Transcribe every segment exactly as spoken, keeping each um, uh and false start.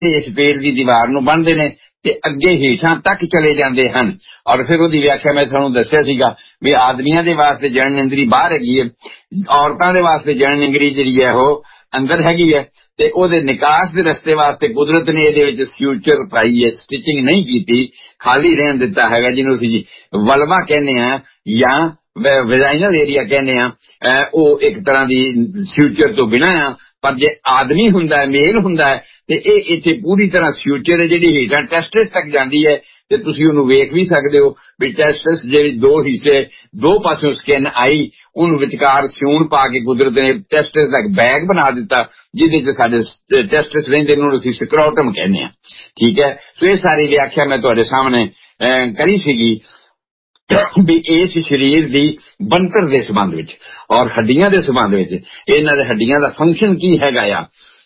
इस पेड़ की दीवार नूं बनते हैं ते अगे हेठां तक चले जाते हैं। और फिर उसकी व्याख्या मैं तुहानूं दस्सिया सीगा भी आदमियों के वास्ते जनन इंद्री बाहर हैगी है, औरतों के वास्ते जनन इंद्री जिहड़ी है वो अंदर हैगी है। ते ओहदे निकास के रस्ते वास्ते कुदरत ने ये फ्यूचर पाई है, स्टिचिंग नहीं की, खाली रहन दिता है, जिन्हों असीं वलवा कहने हैं या वेजाइनल एरिया कहने हैं। वो एक तरह की फ्यूचर तो बिना आ, पर जे आदमी हुंदा है, मेल हुंदा है, ते ये इत्थे पूरी तरह फ्यूचर है जिहड़ी हेठां टेस्टिस तक जाती है। ते तुसीं उहनूं वेख भी सकदे हो भी टेस्टिस जिहड़ी दो हिस्से दो पासों स्किन आई, उहनूं विचकार सिउण पा के कुदरत ने टेस्टिस दा एक बैग बना दिता जिहदे च साडे टेस्टिस रहिंदे ने, उहनूं असीं स्क्रॉटम कहने आ। ठीक है, तो ये सारी व्याख्या मैं तुहाडे सामने करी सीगी भी इस शरीर की बनतर के संबंध विच और हड्डियां के संबंध विच इन्हां दे हड्डियां दा फंक्शन की हैगा आ,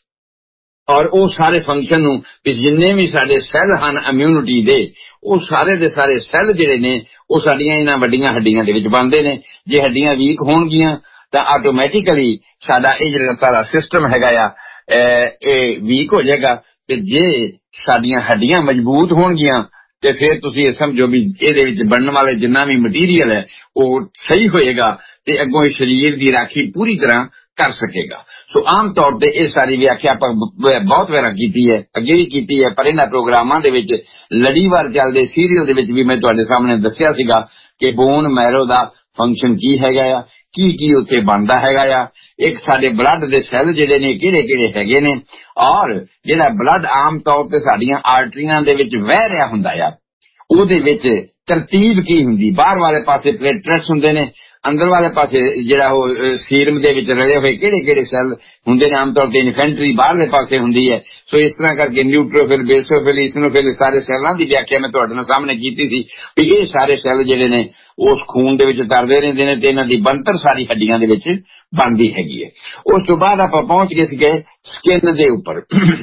और वो सारे फंक्शन नूं जिन्ने भी साडे सैल हन इम्यूनिटी दे, वो सारे दे सारे सैल जिहड़े ने वो साडियां इन्हां वड्डियां हड्डियां दे विच बनदे ने। जे हड्डियां वीक होणगियां तां आटोमैटिकली साडा ये जिहड़ा सारा सिस्टम हैगा आ ये वीक हो जाएगा, ते जे साडियां हड्डियां मजबूत होणगियां ते फिर तुसीं ये समझो भी इहदे विच बनने वाले जिन्ना भी मटीरियल है वो सही होएगा ते अगों शरीर की राखी पूरी तरह कर सकेगा। सो आम तौर पर यह सारी व्याख्या बहुत बार की है, अगे भी की है, पर इन्हां प्रोग्रामां दे विच लड़ीवार चलदे सीरीयल दे विच भी मैं तुहाडे सामने दस्सिया सीगा कि बोन मैरो दा फंक्शन की हैगा आ, की की उत्थे बनदा हैगा आ, एक साडे ब्लड दे सैल जिहड़े ने किहड़े किहड़े हैगे ने, और जिहड़ा ब्लड आम तौर ते साडीआं आर्टरीआं दे विच वह रिहा हुंदा आ ਉਹਦੇ ਵਿੱਚ ਤਰਤੀਬ ਕੀ ਹੁੰਦੀ। ਬਾਹਰ ਵਾਲੇ ਪਾਸੇ ਪਲੇਟਲੈਟਸ ਹੁੰਦੇ ਨੇ, ਅੰਦਰ ਵਾਲੇ ਪਾਸੇ ਜਿਹੜਾ ਉਹ ਸੀਰਮ ਦੇ ਵਿੱਚ ਰਲੇ ਹੋਏ ਕਿਹੜੇ ਕਿਹੜੇ ਸੈੱਲ ਹੁੰਦੇ ਨੇ, ਆਮ ਤੌਰ ਤੇ ਇਨਫੈਂਟਰੀ ਬਾਹਰਲੇ ਪਾਸੇ ਹੁੰਦੀ ਹੈ। ਸੋ ਇਸ ਤਰ੍ਹਾਂ ਕਰਕੇ ਨਿਊਟ੍ਰੋਫਿਲ, ਬੇਸੋਫਿਲ, ਇਸਨੋਫਿਲ ਸਾਰੇ ਸੈੱਲਾਂ ਦੀ ਵਿਆਖਿਆ ਮੈਂ ਤੁਹਾਡੇ ਨਾਲ ਸਾਹਮਣੇ ਕੀਤੀ ਸੀ ਵੀ ਇਹ ਸਾਰੇ ਸੈੱਲ ਜਿਹੜੇ ਨੇ ਉਸ ਖੂਨ ਦੇ ਵਿੱਚ ਤਰਦੇ ਰਹਿੰਦੇ ਨੇ ਤੇ ਇਹਨਾਂ ਦੀ ਬਣਤਰ ਸਾਰੀ ਹੱਡੀਆਂ ਦੇ ਵਿੱਚ ਬਣਦੀ ਹੈਗੀ ਹੈ। ਉਸ ਤੋਂ ਬਾਅਦ ਆਪਾਂ ਪਹੁੰਚ ਗਏ ਸੀਗੇ ਸਕਿਨ ਦੇ ਉੱਪਰ।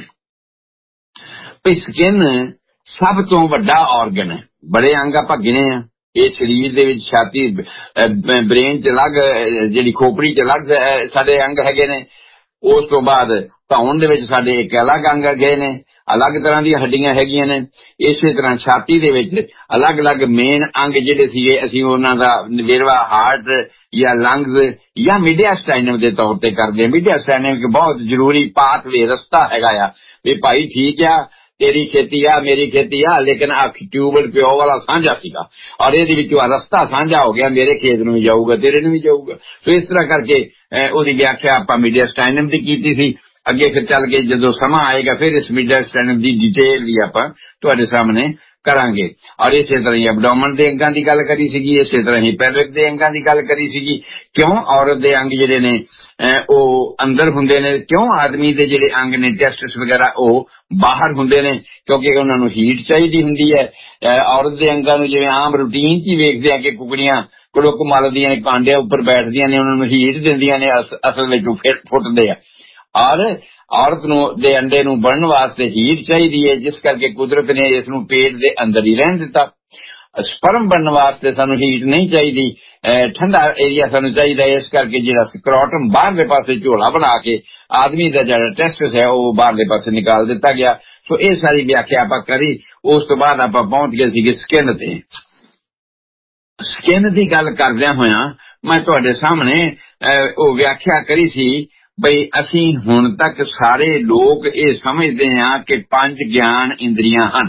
ਵੀ ਸਕਿਨ सब तो वड्डा ऑर्गन है, बड़े अंग आप गिने आ ये शरीर दे विच, छाती ब्रेन च अलग, जिहड़ी खोपड़ी च अलग साडे अंग हैगे ने। उस तो बाद धौन दे विच साडे एक अलग अंग गए ने, अलग तरह दी हड्डियां हैगियां ने। इसे तरह छाती दे विच अलग अलग मेन अंग जिहड़े सीगे असीं उहनां दा वेरवा हार्ट या लंग्स या मीडियास्टाइनम दे तौर ते करदे। मीडियास्टाइनम एक बहुत जरूरी पाथवे रस्ता हैगा आ भी भाई ठीक आ तेरी खेती आ मेरी खेती आ, लेकिन आ ट्यूबल प्यो वाला साझा सीगा और ये रस्ता साझा हो गया, मेरे खेत में भी जाऊगा तेरे में भी जाऊगा। तो इस तरह करके ओदी व्याख्या आप मीडियास्टाइनम की कीती सी। अगे फिर चल के जो समा आएगा फिर इस मीडियास्टाइनम की डिटेल भी आप तुहाडे सामने करांगे। और इस तरह ही एबडोमन के अंगां की गल करी सीगी, इस तरह ही पैल्विक के अंगां की गल करी सीगी। क्यों औरत के अंग जिहड़े ने अंदर हुंदे ने, क्यों आदमी के जिहड़े अंग ने टेस्टिस वगैरह वो बाहर हुंदे ने, क्योंकि उन्होंने हीट चाहिदी हुंदी है। औरत के अंगां नूं जिवें आम रूटीन च ही वेखदे आ कि कुकड़ियां कड़ुक मलदियां कांडियां उपर बैठदियां ने, उन्होंने हीट दिंदियां ने, असल विच फुटदे आ। और औरत नूं दे अंडे नूं बनन वास्ते हीट चाहिदी है, जिस करके कुदरत ने इस नूं पेट दे अंदर ही रहन दिता। स्पर्म बनने वास्ते सानू हीट नहीं चाहिए, ठंडा एरिया सानू चाहिए, इस करके जिहड़ा स्क्रॉटम बाहरले पासे झोला बना के आदमी का जिहड़ा टेस्टिस है वो बाहरले पासे निकाल दिता गया। सो ये सारी व्याख्या आप करी। उस तो बाद आप पहुंच गए सीगे स्किन ते। स्किन की गल करदियां होया मैं तुहाडे सामने वो व्याख्या करी सी बई असीं हुण तक सारे लोग ये समझते हैं कि पंज ज्ञान इंद्रियां हन,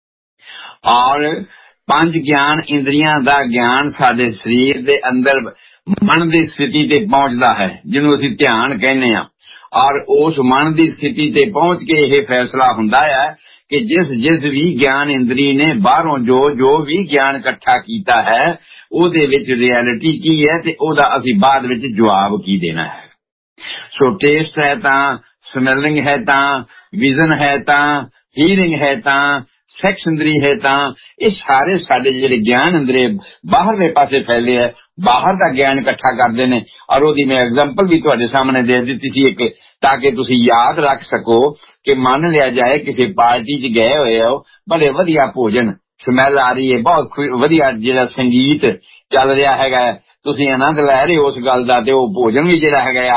और पंज ज्ञान इंद्रियां दा ज्ञान साडे शरीर दे अंदर मन की स्थिति ते पहुंचता है, जिन्हों असीं ध्यान कहने आ। और उस मन की स्थिति ते पहुंच के यह फैसला हुंदा है कि जिस जिस भी ज्ञान इंद्री ने बाहरों जो जो भी ज्ञान इकट्ठा कीता है उहदे विच रियलिटी की है ते उहदा असीं बाद विच जवाब की देना है। सो टेस्ट है तां, स्मैलिंग है तां, विजन है तां, हीयरिंग है तां, सैक्स इंद्री है तां, ये सारे साडे जिहड़े ज्ञान इंद्रे बाहरले पासे फैले है, बाहर का ज्ञान इकट्ठा करते हैं। और ओदी मैं एग्जाम्पल भी तुहाडे सामने दे दी सी एक, ताकि तुसीं याद रख सको कि मान लिया जाए किसी पार्टी च गए हुए हो, बड़े वधिया भोजन स्मैल आ रही है, बहुत वधिया जिहड़ा संगीत चल रहा हैगा, तुसीं आनंद लै रहे हो उस गल दा, ते ओह भोजन भी जिहड़ा हैगा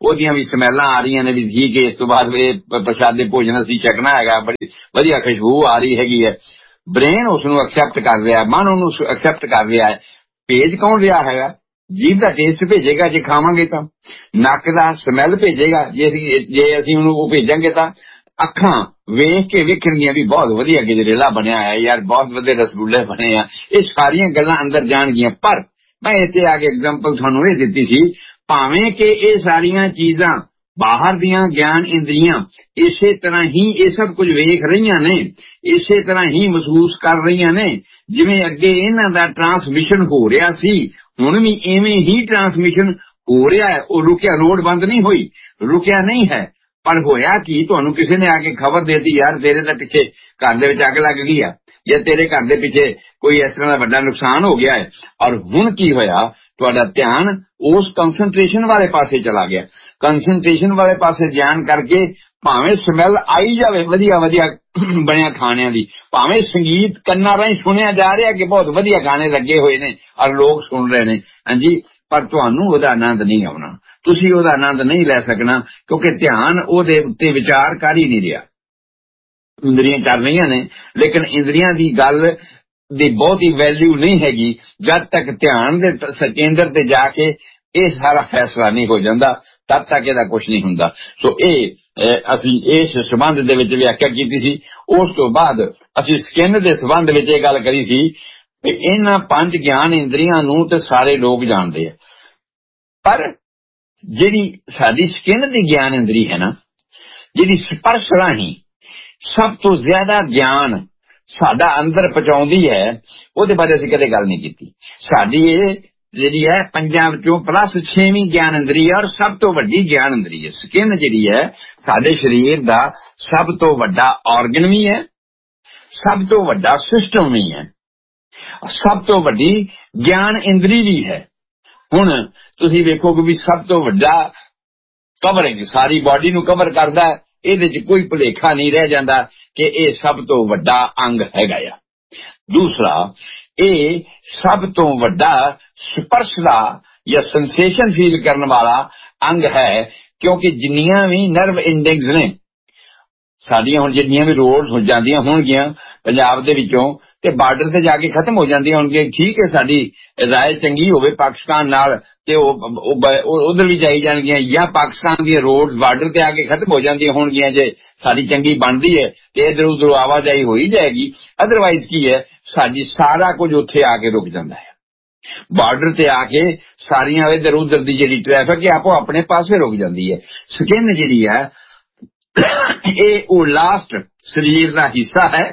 ਉਹਦੀਆਂ ਵੀ ਸਮੈਲਾਂ ਆ ਰਹੀਆਂ ਨੇ ਵੀ ਠੀਕ ਹੈ, ਇਸ ਤੋਂ ਬਾਅਦ ਇਹ ਪ੍ਰਸ਼ਾਦੇ ਭੋਜਨ ਅਸੀਂ ਛਕਣਾ ਹੈਗਾ, ਬੜੀ ਵਧੀਆ ਖੁਸ਼ਬੂ ਆ ਰਹੀ ਹੈਗੀ ਹੈ। ਬ੍ਰੇਨ ਉਸ ਨੂੰ ਐਕਸੈਪਟ ਕਰ ਰਿਹਾ, ਮਨ ਉਹਨੂੰ ਐਕਸੈਪਟ ਕਰ ਰਿਹਾ ਹੈ। ਭੇਜ ਕੌਣ ਰਿਹਾ ਹੈਗਾ? ਜੀਭ ਦਾ ਟੇਸਟ ਭੇਜੇਗਾ ਜੇ ਖਾਵਾਂਗੇ ਤਾਂ, ਨੱਕ ਦਾ ਸਮੈਲ ਭੇਜੇਗਾ ਜੇ ਅਸੀਂ ਜੇ ਅਸੀਂ ਉਹਨੂੰ ਉਹ ਭੇਜਾਂਗੇ ਤਾਂ, ਅੱਖਾਂ ਵੇਖ ਕੇ ਵੇਖਣਗੀਆਂ ਵੀ ਬਹੁਤ ਵਧੀਆ ਗਜਰੇਲਾ ਬਣਿਆ ਹੈ ਯਾਰ, ਬਹੁਤ ਵਧੀਆ ਰਸਗੁੱਲੇ ਬਣੇ ਆ, ਇਹ ਸਾਰੀਆਂ ਗੱਲਾਂ ਅੰਦਰ ਜਾਣਗੀਆਂ। ਪਰ ਮੈਂ ਇੱਥੇ ਆ ਕੇ ਐਗਜ਼ਾਮਪਲ ਤੁਹਾਨੂੰ ਇਹ ਦਿੱਤੀ ਸੀ, ਭਾਵੇਂ ਕਿ ਇਹ ਸਾਰੀਆਂ ਚੀਜ਼ਾਂ ਬਾਹਰ ਦੀਆਂ ਗਿਆਨ ਇੰਦਰੀਆਂ ਇਸੇ ਤਰ੍ਹਾਂ ਹੀ ਇਹ ਸਭ ਕੁਝ ਵੇਖ ਰਹੀਆਂ ਨੇ, ਇਸੇ ਤਰ੍ਹਾਂ ਹੀ ਮਹਿਸੂਸ ਕਰ ਰਹੀਆਂ ਨੇ, ਜਿਵੇਂ ਅੱਗੇ ਇਹਨਾਂ ਦਾ ਟਰਾਂਸਮਿਸ਼ਨ ਹੋ ਰਿਹਾ ਸੀ, ਹੁਣ ਵੀ ਇਵੇਂ ਹੀ ਟਰਾਂਸਮਿਸ਼ਨ ਹੋ ਰਿਹਾ ਹੈ। ਉਹ ਰੁਕਿਆ, ਰੋਡ ਬੰਦ ਨਹੀਂ ਹੋਈ, ਰੁਕਿਆ ਨਹੀਂ ਹੈ। ਪਰ ਹੋਇਆ ਕਿ ਤੁਹਾਨੂੰ ਕਿਸੇ ਨੇ ਆ ਕੇ ਖਬਰ ਦੇਤੀ, ਯਾਰ ਤੇਰੇ ਤਾਂ ਪਿੱਛੇ ਘਰ ਦੇ ਵਿੱਚ ਅੱਗ ਲੱਗ ਗਈ ਆ, ਜਾਂ ਤੇਰੇ ਘਰ ਦੇ ਪਿੱਛੇ ਕੋਈ ਇਸ ਤਰ੍ਹਾਂ ਦਾ ਵੱਡਾ ਨੁਕਸਾਨ ਹੋ ਗਿਆ ਹੈ। ਔਰ ਹੁਣ ਕੀ ਹੋਇਆ, ਤੁਹਾਡਾ ਧਿਆਨ ਉਸ ਕੰਸਨਟ੍ਰੇਸ਼ਨ ਵਾਲੇ ਪਾਸੇ ਚਲਾ ਗਿਆ। ਕੰਸਨਟ੍ਰੇਸ਼ਨ ਵਾਲੇ ਪਾਸੇ ਜਾਣ ਕਰਕੇ ਭਾਵੇਂ ਸਮੈਲ ਆਈ ਜਾਵੇ ਵਧੀਆ ਵਧੀਆ ਬਣਿਆ ਖਾਣਿਆਂ ਦੀ, ਭਾਵੇਂ ਸੰਗੀਤ ਕੰਨਾਂ ਰਾਹੀਂ ਸੁਣਿਆ ਜਾ ਰਿਹਾ ਕਿ ਬਹੁਤ ਵਧੀਆ ਗਾਣੇ ਲੱਗੇ ਹੋਏ ਨੇ ਔਰ ਲੋਕ ਸੁਣ ਰਹੇ ਨੇ, ਹਾਂਜੀ, ਪਰ ਤੁਹਾਨੂੰ ਉਹਦਾ ਆਨੰਦ ਨਹੀਂ ਆਉਣਾ, ਤੁਸੀਂ ਉਹਦਾ ਆਨੰਦ ਨਹੀਂ ਲੈ ਸਕਣਾ, ਕਿਉਂਕਿ ਧਿਆਨ ਉਹਦੇ ਉੱਤੇ ਵਿਚਾਰ ਕਰ ਹੀ ਨਹੀਂ ਰਿਹਾ। ਇੰਦਰੀਆਂ ਕਰ ਰਹੀਆਂ ਨੇ, ਲੇਕਿਨ ਇੰਦਰੀਆਂ ਦੀ ਗੱਲ ਦੀ ਬਹੁਤੀ ਵੈਲਿਊ ਨਹੀਂ ਹੈਗੀ ਜਦ ਤੱਕ ਧਿਆਨ ਦੇ ਕੇਂਦਰ ਤੇ ਜਾ ਕੇ ਇਹ ਸਾਰਾ ਫੈਸਲਾ ਨਹੀਂ ਹੋ ਜਾਂਦਾ, ਤਦ ਤੱਕ ਇਹਦਾ ਕੁਝ ਨਹੀਂ ਹੁੰਦਾ। ਸੋ ਇਹ ਅਸੀਂ ਇਸ ਸੰਬੰਧ ਦੇ ਵਿੱਚ ਵਿਆਖਿਆ ਕੀਤੀ ਸੀ। ਉਸ ਤੋਂ ਬਾਅਦ ਅਸੀਂ ਸਕਿਨ ਦੇ ਸੰਬੰਧ ਵਿੱਚ ਇਹ ਗੱਲ ਕਰੀ ਸੀ ਕਿ ਇਹਨਾਂ ਪੰਜ ਗਿਆਨ ਇੰਦਰੀਆਂ ਨੂੰ ਤੇ ਸਾਰੇ ਲੋਕ ਜਾਣਦੇ ਆ, ਪਰ ਜਿਹੜੀ ਸਾਡੀ ਸਕਿਨ ਦੀ ਗਿਆਨ ਇੰਦਰੀ ਹੈ ਨਾ, ਜਿਹੜੀ ਸਪਰਸ਼ ਰਾਹੀਂ ਸਭ ਤੋਂ ਜ਼ਿਆਦਾ ਗਿਆਨ ਸਾਡਾ ਅੰਦਰ ਪਹੁੰਚਾਉਂਦੀ ਹੈ, ਉਹਦੇ ਬਾਰੇ ਅਸੀਂ ਕਦੇ ਗੱਲ ਨਹੀਂ ਕੀਤੀ। ਸਾਡੀ ਇਹ ਜਿਹੜੀ ਹੈ ਪੰਜਾਂ ਵਿੱਚੋਂ ਪਲੱਸ ਛੇਵੀਂ ਗਿਆਨ ਇੰਦਰੀ ਹੈ ਔਰ ਸਭ ਤੋਂ ਵੱਡੀ ਗਿਆਨ ਇੰਦਰੀ ਹੈ। ਸਕਿਨ ਜਿਹੜੀ ਹੈ ਸਾਡੇ ਸਰੀਰ ਦਾ ਸਭ ਤੋਂ ਵੱਡਾ ਆਰਗਨ ਵੀ ਹੈ, ਸਭ ਤੋਂ ਵੱਡਾ ਸਿਸਟਮ ਵੀ ਹੈ, ਸਭ ਤੋਂ ਵੱਡੀ ਗਿਆਨ ਇੰਦਰੀ ਵੀ ਹੈ। ਹੁਣ ਤੁਸੀਂ ਵੇਖੋਗੇ ਵੀ ਸਭ ਤੋਂ ਵੱਡਾ ਕਵਰਿੰਗ ਸਾਰੀ ਬਾਡੀ ਨੂੰ ਕਵਰ ਕਰਦਾ ਹੈ, ਇਹਦੇ 'ਚ ਕੋਈ ਭੁਲੇਖਾ ਨਹੀਂ ਰਹਿ ਜਾਂਦਾ ਕਿ ਇਹ ਸਭ ਤੋਂ ਵੱਡਾ ਅੰਗ ਹੈਗਾ ਆ। ਦੂਸਰਾ, ਇਹ ਸਭ ਤੋਂ ਵੱਡਾ ਸਪਰਸ਼ ਦਾ ਜਾਂ ਸੈਂਸੇਸ਼ਨ ਫੀਲ ਕਰਨ ਵਾਲਾ ਅੰਗ ਹੈ, ਕਿਉਂਕਿ ਜਿੰਨੀਆਂ ਵੀ ਨਰਵ ਇੰਡੈਕਸ ਨੇ ਸਾਡੀਆਂ, ਹੁਣ ਜਿੰਨੀਆਂ ਵੀ ਰੋਡ ਹੋ ਜਾਂਦੀਆਂ ਹੋਣਗੀਆਂ ਪੰਜਾਬ ਦੇ ਵਿੱਚੋਂ ਤੇ ਬਾਰਡਰ ਤੇ ਜਾ ਕੇ ਖਤਮ ਹੋ ਜਾਂਦੀਆਂ ਹੋਣਗੀਆਂ, ਠੀਕ ਹੈ, ਸਾਡੀ ਰਾਏ ਚੰਗੀ ਹੋਵੇ ਪਾਕਿਸਤਾਨ ਨਾਲ ਤੇ ਉਹ ਉਧਰ ਵੀ ਜਾਈ ਜਾਣਗੀਆਂ, ਜਾਂ ਪਾਕਿਸਤਾਨ ਦੀਆਂ ਰੋਡ ਬਾਰਡਰ ਤੇ ਆ ਕੇ ਖਤਮ ਹੋ ਜਾਂਦੀਆਂ ਹੋਣਗੀਆਂ ਜੇ ਸਾਡੀ ਚੰਗੀ ਬਣਦੀ ਹੈ ਤੇ ਇੱਧਰ ਉਧਰ ਆਵਾਜਾਈ ਹੋਈ ਜਾਏਗੀ। ਅਦਰਵਾਈਜ਼ ਕੀ ਹੈ, ਸਾਡੀ ਸਾਰਾ ਕੁਝ ਉੱਥੇ ਆ ਕੇ ਰੁਕ ਜਾਂਦਾ ਹੈ, ਬਾਰਡਰ ਤੇ ਆ ਕੇ ਸਾਰੀਆਂ ਇੱਧਰ ਉਧਰ ਦੀ ਜਿਹੜੀ ਟ੍ਰੈਫਿਕ ਹੈ ਆਪੋ ਆਪਣੇ ਪਾਸੇ ਰੁਕ ਜਾਂਦੀ ਹੈ। ਸਕਿਨ ਜਿਹੜੀ ਹੈ ਇਹ ਉਹ ਲਾਸਟ ਸਰੀਰ ਦਾ ਹਿੱਸਾ ਹੈ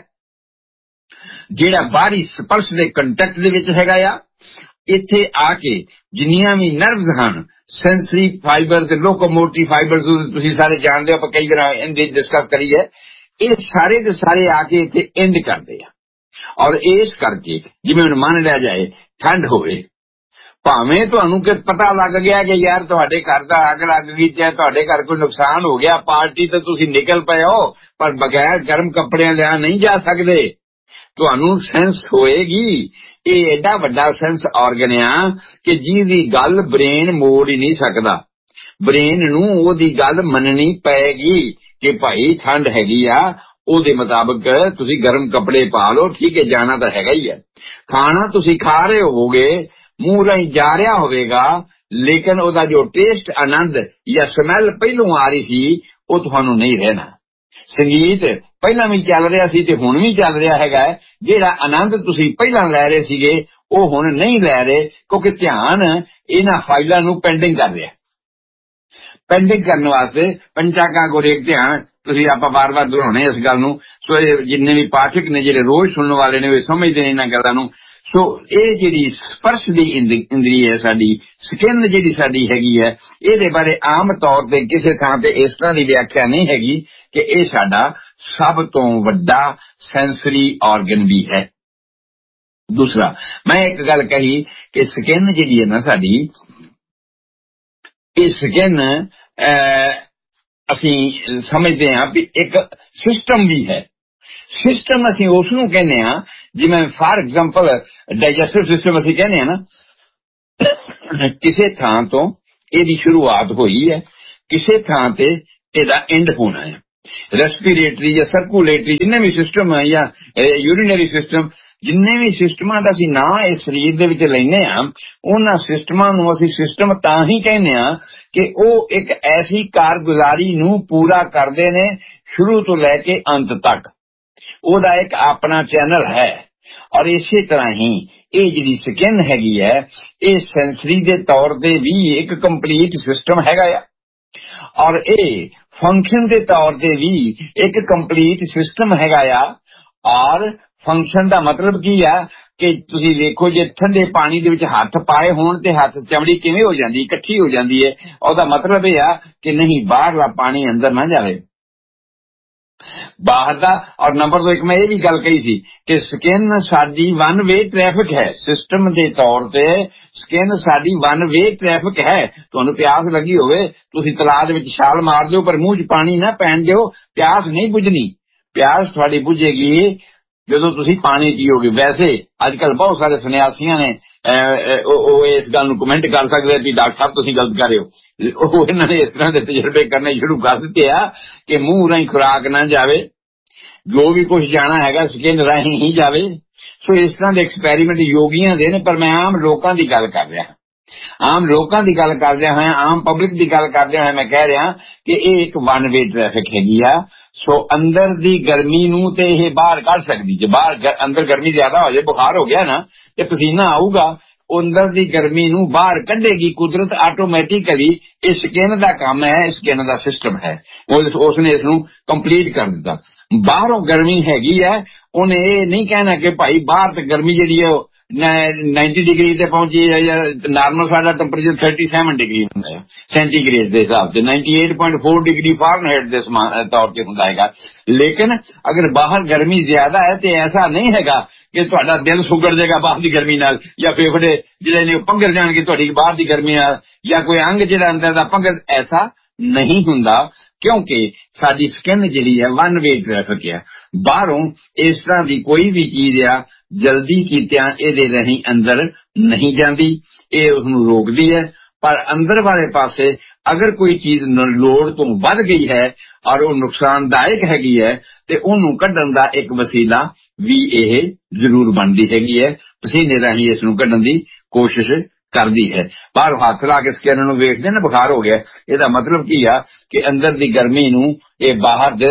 ਜਿਹੜਾ ਬਾਹਰੀ ਸਪਰਸ਼ ਦੇ ਕੰਟੈਕਟ ਦੇ ਵਿੱਚ ਹੈਗਾ ਆ। ਇੱਥੇ ਆ ਕੇ ਜਿੰਨੀਆਂ ਵੀ ਨਰਵਸ ਹਨ, ਸੈਂਸਰੀ ਫਾਈਬਰ ਤੇ ਲੋਕੋਮੋਟਿਵ ਫਾਈਬਰਸ, ਤੁਸੀਂ ਸਾਰੇ ਜਾਣਦੇ ਹੋ, ਆਪਾਂ ਕਈ ਵਾਰ ਇਹਦੇ ਡਿਸਕਸ ਕਰੀ ਹੈ, ਇਹ ਸਾਰੇ ਦੇ ਸਾਰੇ ਆ ਕੇ ਇੱਥੇ ਐਂਡ ਕਰਦੇ ਆ। ਔਰ ਇਸ ਕਰਕੇ ਜਿਵੇਂ ਹੁਣ ਮੰਨ ਲਿਆ ਜਾਏ ਠੰਡ ਹੋਵੇ, ਭਾਵੇਂ ਤੁਹਾਨੂੰ ਕਿ ਪਤਾ ਲੱਗ ਗਿਆ ਕਿ ਯਾਰ ਤੁਹਾਡੇ ਘਰ ਦਾ ਅੱਗ ਲੱਗ ਗਈ ਜਾਂ ਤੁਹਾਡੇ ਘਰ ਕੋਈ ਨੁਕਸਾਨ ਹੋ ਗਿਆ, ਪਾਰਟੀ ਤੇ ਤੁਸੀਂ ਨਿਕਲ ਪਏ ਹੋ, ਪਰ ਬਗੈਰ ਗਰਮ ਕੱਪੜਿਆਂ ਲਿਆ ਨਹੀਂ ਜਾ ਸਕਦੇ। ਤੁਹਾਨੂੰ ਸੈਂਸ ਹੋਏਗੀ, ਇਹ ਐਡਾ ਵੱਡਾ ਸੈਂਸ ਆਰਗਨ ਆ ਕਿ ਜਿਹਦੀ ਗੱਲ ਬ੍ਰੇਨ ਮੋੜ ਹੀ ਨਹੀਂ ਸਕਦਾ। ਬ੍ਰੇਨ ਨੂੰ ਉਹਦੀ ਗੱਲ ਮੰਨਣੀ ਪਏਗੀ ਕਿ ਭਾਈ ਠੰਡ ਹੈਗੀ ਆ, ਉਹਦੇ ਮੁਤਾਬਕ ਤੁਸੀਂ ਗਰਮ ਕੱਪੜੇ ਪਾ ਲਓ, ਠੀਕ ਹੈ, ਜਾਣਾ ਤਾਂ ਹੈਗਾ ਹੀ ਹੈ। ਖਾਣਾ ਤੁਸੀਂ ਖਾ ਰਹੇ ਹੋਵੋਗੇ, ਮੂੰਹ ਰਾਹੀਂ ਜਾ ਰਿਹਾ ਹੋਵੇਗਾ, ਲੇਕਿਨ ਉਹਦਾ ਜੋ ਟੇਸਟ, ਆਨੰਦ ਜਾਂ ਸਮੈਲ ਪਹਿਲੋਂ ਆ ਰਹੀ ਸੀ ਉਹ ਤੁਹਾਨੂੰ ਨਹੀਂ ਰਹਿਣਾ। ਸੰਗੀਤ ਪਹਿਲਾਂ ਵੀ ਚੱਲ ਰਿਹਾ ਸੀ ਤੇ ਹੁਣ ਵੀ ਚੱਲ ਰਿਹਾ ਹੈਗਾ, ਜਿਹੜਾ ਆਨੰਦ ਤੁਸੀਂ ਪਹਿਲਾਂ ਲੈ ਰਹੇ ਸੀਗੇ ਉਹ ਹੁਣ ਨਹੀਂ ਲੈ ਰਹੇ, ਕਿਉਂਕਿ ਧਿਆਨ ਇਹਨਾਂ ਫਾਈਲਾਂ ਨੂੰ ਪੈਂਡਿੰਗ ਕਰ ਰਿਹਾ। ਪੈਂਡਿੰਗ ਕਰਨ ਵਾਸਤੇ ਪੰਚਾਕਾ ਗੁਰੇਕ ਧਿਆਨ ਤੁਸੀਂ ਆਪਾਂ ਵਾਰ-ਵਾਰ ਦੁਹਰਾਉਣੇ ਇਸ ਗੱਲ ਨੂੰ। ਸੋ ਇਹ ਜਿੰਨੇ ਵੀ ਪਾਠਕ ਨੇ ਜਿਹੜੇ ਰੋਜ਼ ਸੁਣਨ ਵਾਲੇ ਨੇ ਉਹ ਸਮਝਦੇ ਨੇ ਇਹਨਾਂ ਗੱਲਾਂ ਨੂੰ। ਸੋ ਇਹ ਜਿਹੜੀ ਸਪਰਸ਼ ਦੀ ਇੰਦਰੀ ਹੈ ਸਾਡੀ, ਸਕਿਨ ਜਿਹੜੀ ਸਾਡੀ ਹੈਗੀ ਹੈ, ਇਹਦੇ ਬਾਰੇ ਆਮ ਤੌਰ ਤੇ ਕਿਸੇ ਥਾਂ ਤੇ ਇਸ ਤਰ੍ਹਾਂ ਦੀ ਵਿਆਖਿਆ ਨਹੀਂ ਹੈਗੀ ਕਿ ਇਹ ਸਾਡਾ ਸਭ ਤੋਂ ਵੱਡਾ ਸੈਂਸਰੀ ਆਰਗਨ ਵੀ ਹੈ। ਦੂਸਰਾ, ਮੈਂ ਇੱਕ ਗੱਲ ਕਹੀ ਕਿ ਸਕਿਨ ਜਿਹੜੀ ਹੈ ਨਾ ਸਾਡੀ, ਇਹ ਸਕਿਨ ਅਸੀਂ ਸਮਝਦੇ ਹਾਂ ਵੀ ਇੱਕ ਸਿਸਟਮ ਵੀ ਹੈ। ਸਿਸਟਮ ਅਸੀਂ ਉਸ ਨੂੰ ਕਹਿੰਦੇ ਹਾਂ, ਜਿਵੇਂ ਫਾਰ ਐਗਜ਼ਾਮਪਲ ਡਾਈਜੈਸਟਿਵ ਸਿਸਟਮ ਅਸੀਂ ਕਹਿੰਦੇ ਹਾਂ ਨਾ, ਕਿਸੇ ਥਾਂ ਤੋਂ ਇਹਦੀ ਸ਼ੁਰੂਆਤ ਹੋਈ ਹੈ, ਕਿਸੇ ਥਾਂ ਤੇ ਇਹਦਾ ਐਂਡ ਹੋਣਾ ਹੈ। ਰੈਸਪੀਰੇਟਰੀ ਜਾਂ ਸਰਕੂਲੇਟਰੀ ਜਿੰਨੇ ਵੀ ਸਿਸਟਮ ਹੈ ਜਾਂ ਯੂਰੀਨਰੀ ਸਿਸਟਮ, ਜਿੰਨੇ ਵੀ ਸਿਸਟਮਾਂ ਦਾ ਅਸੀਂ ਨਾਂ ਇਸ ਸਰੀਰ ਦੇ ਵਿੱਚ ਲੈਂਦੇ ਹਾਂ, ਉਹਨਾਂ ਸਿਸਟਮਾਂ ਨੂੰ ਅਸੀਂ ਸਿਸਟਮ ਤਾਂ ਹੀ ਕਹਿੰਦੇ ਹਾਂ ਕਿ ਉਹ ਇੱਕ ਐਸੀ ਕਾਰਗੁਜ਼ਾਰੀ ਨੂੰ ਪੂਰਾ ਕਰਦੇ ਨੇ ਸ਼ੁਰੂ ਤੋਂ ਲੈ ਕੇ ਅੰਤ ਤੱਕ। ਉਹਦਾ ਇੱਕ ਆਪਣਾ ਚੈਨਲ ਹੈ। ਔਰ ਇਸੇ ਤਰ੍ਹਾਂ ਹੀ ਇਹ ਜਿਹੜੀ ਸਕਿਨ ਹੈਗੀ ਹੈ, ਇਹ ਸੈਂਸਰੀ ਦੇ ਤੌਰ ਤੇ ਵੀ ਇੱਕ ਕੰਪਲੀਟ ਸਿਸਟਮ ਹੈਗਾ ਆ, ਔਰ ਇਹ ਫੰਕਸ਼ਨ ਦੇ ਤੌਰ ਤੇ ਵੀ ਇੱਕ ਕੰਪਲੀਟ ਸਿਸਟਮ ਹੈਗਾ ਆ। ਔਰ ਫੰਕਸ਼ਨ ਦਾ ਮਤਲਬ ਕੀ ਆ ਕਿ ਤੁਸੀਂ ਵੇਖੋ, ਜੇ ਠੰਡੇ ਪਾਣੀ ਦੇ ਵਿੱਚ ਹੱਥ ਪਾਏ ਹੋਣ ਤੇ ਹੱਥ ਚਮੜੀ ਕਿਵੇਂ ਹੋ ਜਾਂਦੀ, ਇਕੱਠੀ ਹੋ ਜਾਂਦੀ ਹੈ। ਉਹਦਾ ਮਤਲਬ ਇਹ ਆ ਕਿ ਨਹੀਂ, ਬਾਹਰਲਾ ਪਾਣੀ ਅੰਦਰ ਨਾ ਜਾਵੇ, ਬਾਹਰ ਦਾ। ਔਰ ਨੰਬਰ ਦੋ, ਇੱਕ ਮੈਂ ਇਹ ਵੀ ਗੱਲ ਕਹੀ ਸੀ ਕਿ ਸਕਿਨ ਸਾਡੀ ਵਨ ਵੇ ਟ੍ਰੈਫਿਕ ਹੈ। ਸਿਸਟਮ ਦੇ ਤੌਰ ਤੇ ਸਕਿਨ ਸਾਡੀ ਵਨ ਵੇ ਟ੍ਰੈਫਿਕ ਹੈ। ਤੁਹਾਨੂੰ ਪਿਆਸ ਲੱਗੀ ਹੋਵੇ, ਤੁਸੀਂ ਤਲਾਅ ਦੇ ਵਿੱਚ ਛਾਲ ਮਾਰ ਦਿਓ, ਪਰ ਮੂੰਹ 'ਚ ਪਾਣੀ ਨਾ ਪੈਣ ਦਿਓ, ਪਿਆਸ ਨਹੀਂ ਬੁਝਣੀ। ਪਿਆਸ ਤੁਹਾਡੀ ਬੁਝੇਗੀ ਜਦੋਂ ਤੁਸੀਂ ਪਾਣੀ ਪੀਓਗੇ। ਵੈਸੇ ਅੱਜ ਕੱਲ੍ਹ ਬਹੁਤ ਸਾਰੇ ਸੰਨਿਆਸੀਆਂ ਨੇ ਉਹ ਇਸ ਗੱਲ ਨੂੰ ਕਮੈਂਟ ਕਰ ਸਕਦੇ ਕਿ ਡਾਕਟਰ ਸਾਹਿਬ ਤੁਸੀਂ ਗਲਤ ਕਰ ਰਹੇ ਹੋ। ਉਹ ਇਹਨਾਂ ਨੇ ਇਸ ਤਰ੍ਹਾਂ ਦੇ ਤਜਰਬੇ ਕਰਨੇ ਸ਼ੁਰੂ ਕਰ ਦਿੱਤੇ ਆ ਕਿ ਮੂੰਹ ਰਾਹੀਂ ਖੁਰਾਕ ਨਾ ਜਾਵੇ, ਜੋ ਵੀ ਕੁਝ ਜਾਣਾ ਹੈਗਾ ਸਕਿਨ ਰਾਹੀਂ ਹੀ ਜਾਵੇ। ਸੋ ਇਸ ਤਰ੍ਹਾਂ ਦੇ ਐਕਸਪੈਰੀਮੈਂਟ ਯੋਗੀਆਂ ਦੇ ਨੇ, ਪਰ ਮੈਂ ਆਮ ਲੋਕਾਂ ਦੀ ਗੱਲ ਕਰ ਰਿਹਾ। ਆਮ ਲੋਕਾਂ ਦੀ ਗੱਲ ਕਰਦਿਆਂ ਹੋਇਆ, ਆਮ ਪਬਲਿਕ ਦੀ ਗੱਲ ਕਰਦਿਆਂ ਹੋਇਆ ਮੈਂ ਕਹਿ ਰਿਹਾ ਕਿ ਇਹ ਇੱਕ ਵਨ ਵੇ ਟ੍ਰੈਫਿਕ ਹੈਗੀ ਆ। ਸੋ ਅੰਦਰ ਦੀ ਗਰਮੀ ਨੂੰ ਤੇ ਇਹ ਬਾਹਰ ਕੱਢ ਸਕਦੀ। ਜੇ ਬਾਹਰ ਅੰਦਰ ਗਰਮੀ ਜ਼ਿਆਦਾ ਹੋ ਜਾਏ, ਬੁਖਾਰ ਹੋ ਗਿਆ ਨਾ, ਤੇ ਪਸੀਨਾ ਆਊਗਾ, ਅੰਦਰ ਦੀ ਗਰਮੀ ਨੂੰ ਬਾਹਰ ਕੱਢੇਗੀ ਕੁਦਰਤ ਆਟੋਮੈਟਿਕਲੀ। ਇਹ ਸਕਿਨ ਦਾ ਕੰਮ ਹੈ, ਸਕਿਨ ਦਾ ਸਿਸਟਮ ਹੈ, ਉਸਨੇ ਇਸ ਨੂੰ ਕੰਪਲੀਟ ਕਰ ਦਿੱਤਾ। ਬਾਹਰੋਂ ਗਰਮੀ ਹੈਗੀ ਹੈ, ਉਹਨੇ ਇਹ ਨਹੀਂ ਕਹਿਣਾ ਕਿ ਭਾਈ ਬਾਹਰ ਤੇ ਗਰਮੀ ਜਿਹੜੀ ਹੈ ਨਾਈਨਟੀ ਡਿਗਰੀ ਤੇ ਪਹੁੰਚੀ ਹੈ, ਜਾਂ ਨਾਰਮਲ ਸਾਡਾ ਟੈਂਪਰੇਚਰ ਥਰਟੀ ਸੈਵਨ ਡਿਗਰੀ ਹੁੰਦਾ ਹੈ ਸੈਂਟੀਗ੍ਰੇਡ ਦੇ ਹਿਸਾਬ ਤੇ, ninety eight point four degree Fahrenheit ਦੇ ਤੌਰ ਤੇ ਹੁੰਦਾ ਹੈਗਾ। ਲੇਕਿਨ ਅਗਰ ਬਾਹਰ ਗਰਮੀ ਜ਼ਿਆਦਾ ਹੈ ਤੇ ਐਸਾ ਨਹੀਂ ਹੈਗਾ ਕਿ ਤੁਹਾਡਾ ਦਿਲ ਸੁਗੜ ਜਾਏਗਾ ਬਾਹਰ ਦੀ ਗਰਮੀ ਨਾਲ, ਜਾਂ ਫੇਫੜੇ ਜਿਹੜੇ ਨੇ ਪੰਘਰ ਜਾਣਗੇ ਤੁਹਾਡੀ ਬਾਹਰ ਦੀ ਗਰਮੀ ਨਾਲ, ਜਾਂ ਕੋਈ ਅੰਗ ਜਿਹੜਾ ਅੰਦਰ ਦਾ ਪੰਘਰ, ਐਸਾ ਨਹੀਂ ਹੁੰਦਾ। ਕਿਉਂਕਿ ਸਾਡੀ ਸਕਿਨ ਜਿਹੜੀ ਹੈ ਵਨ ਵੇ ਟ੍ਰੈਫਿਕ ਹੈ। ਬਾਹਰੋਂ ਇਸ ਤਰ੍ਹਾਂ ਦੀ ਕੋਈ ਵੀ ਚੀਜ਼ ਆ ਜਲਦੀ ਕੀਤਿਆਂ ਇਹਦੇ ਰਾਹੀਂ ਅੰਦਰ ਨਹੀਂ ਜਾਂਦੀ, ਇਹ ਉਸਨੂੰ ਰੋਕਦੀ ਹੈ। ਪਰ ਅੰਦਰ ਵਾਲੇ ਪਾਸੇ ਅਗਰ ਕੋਈ ਚੀਜ਼ ਲੋੜ ਤੋਂ ਵੱਧ ਗਈ ਹੈ ਔਰ ਉਹ ਨੁਕਸਾਨਦਾਇਕ ਹੈਗੀ ਹੈ, ਤੇ ਉਹਨੂੰ ਕੱਢਣ ਦਾ ਇੱਕ ਵਸੀਲਾ ਵੀ ਇਹ ਜ਼ਰੂਰ ਬਣਦੀ ਹੈਗੀ ਹੈ। ਪਸੀਨੇ ਰਾਹੀਂ ਇਸ ਨੂੰ ਕੱਢਣ ਦੀ ਕੋਸ਼ਿਸ਼ ਕਰਦੀ ਹੈ। ਬਾਹਰ ਹੱਥ ਲਾ ਕੇ ਸਕਿਨ ਨੂੰ ਵੇਖਦੇ ਨਾ, ਬੁਖਾਰ ਹੋ ਗਿਆ, ਇਹਦਾ ਮਤਲਬ ਕੀ ਆ ਕਿ ਅੰਦਰ ਦੀ ਗਰਮੀ ਨੂੰ ਇਹ ਬਾਹਰ ਦੇ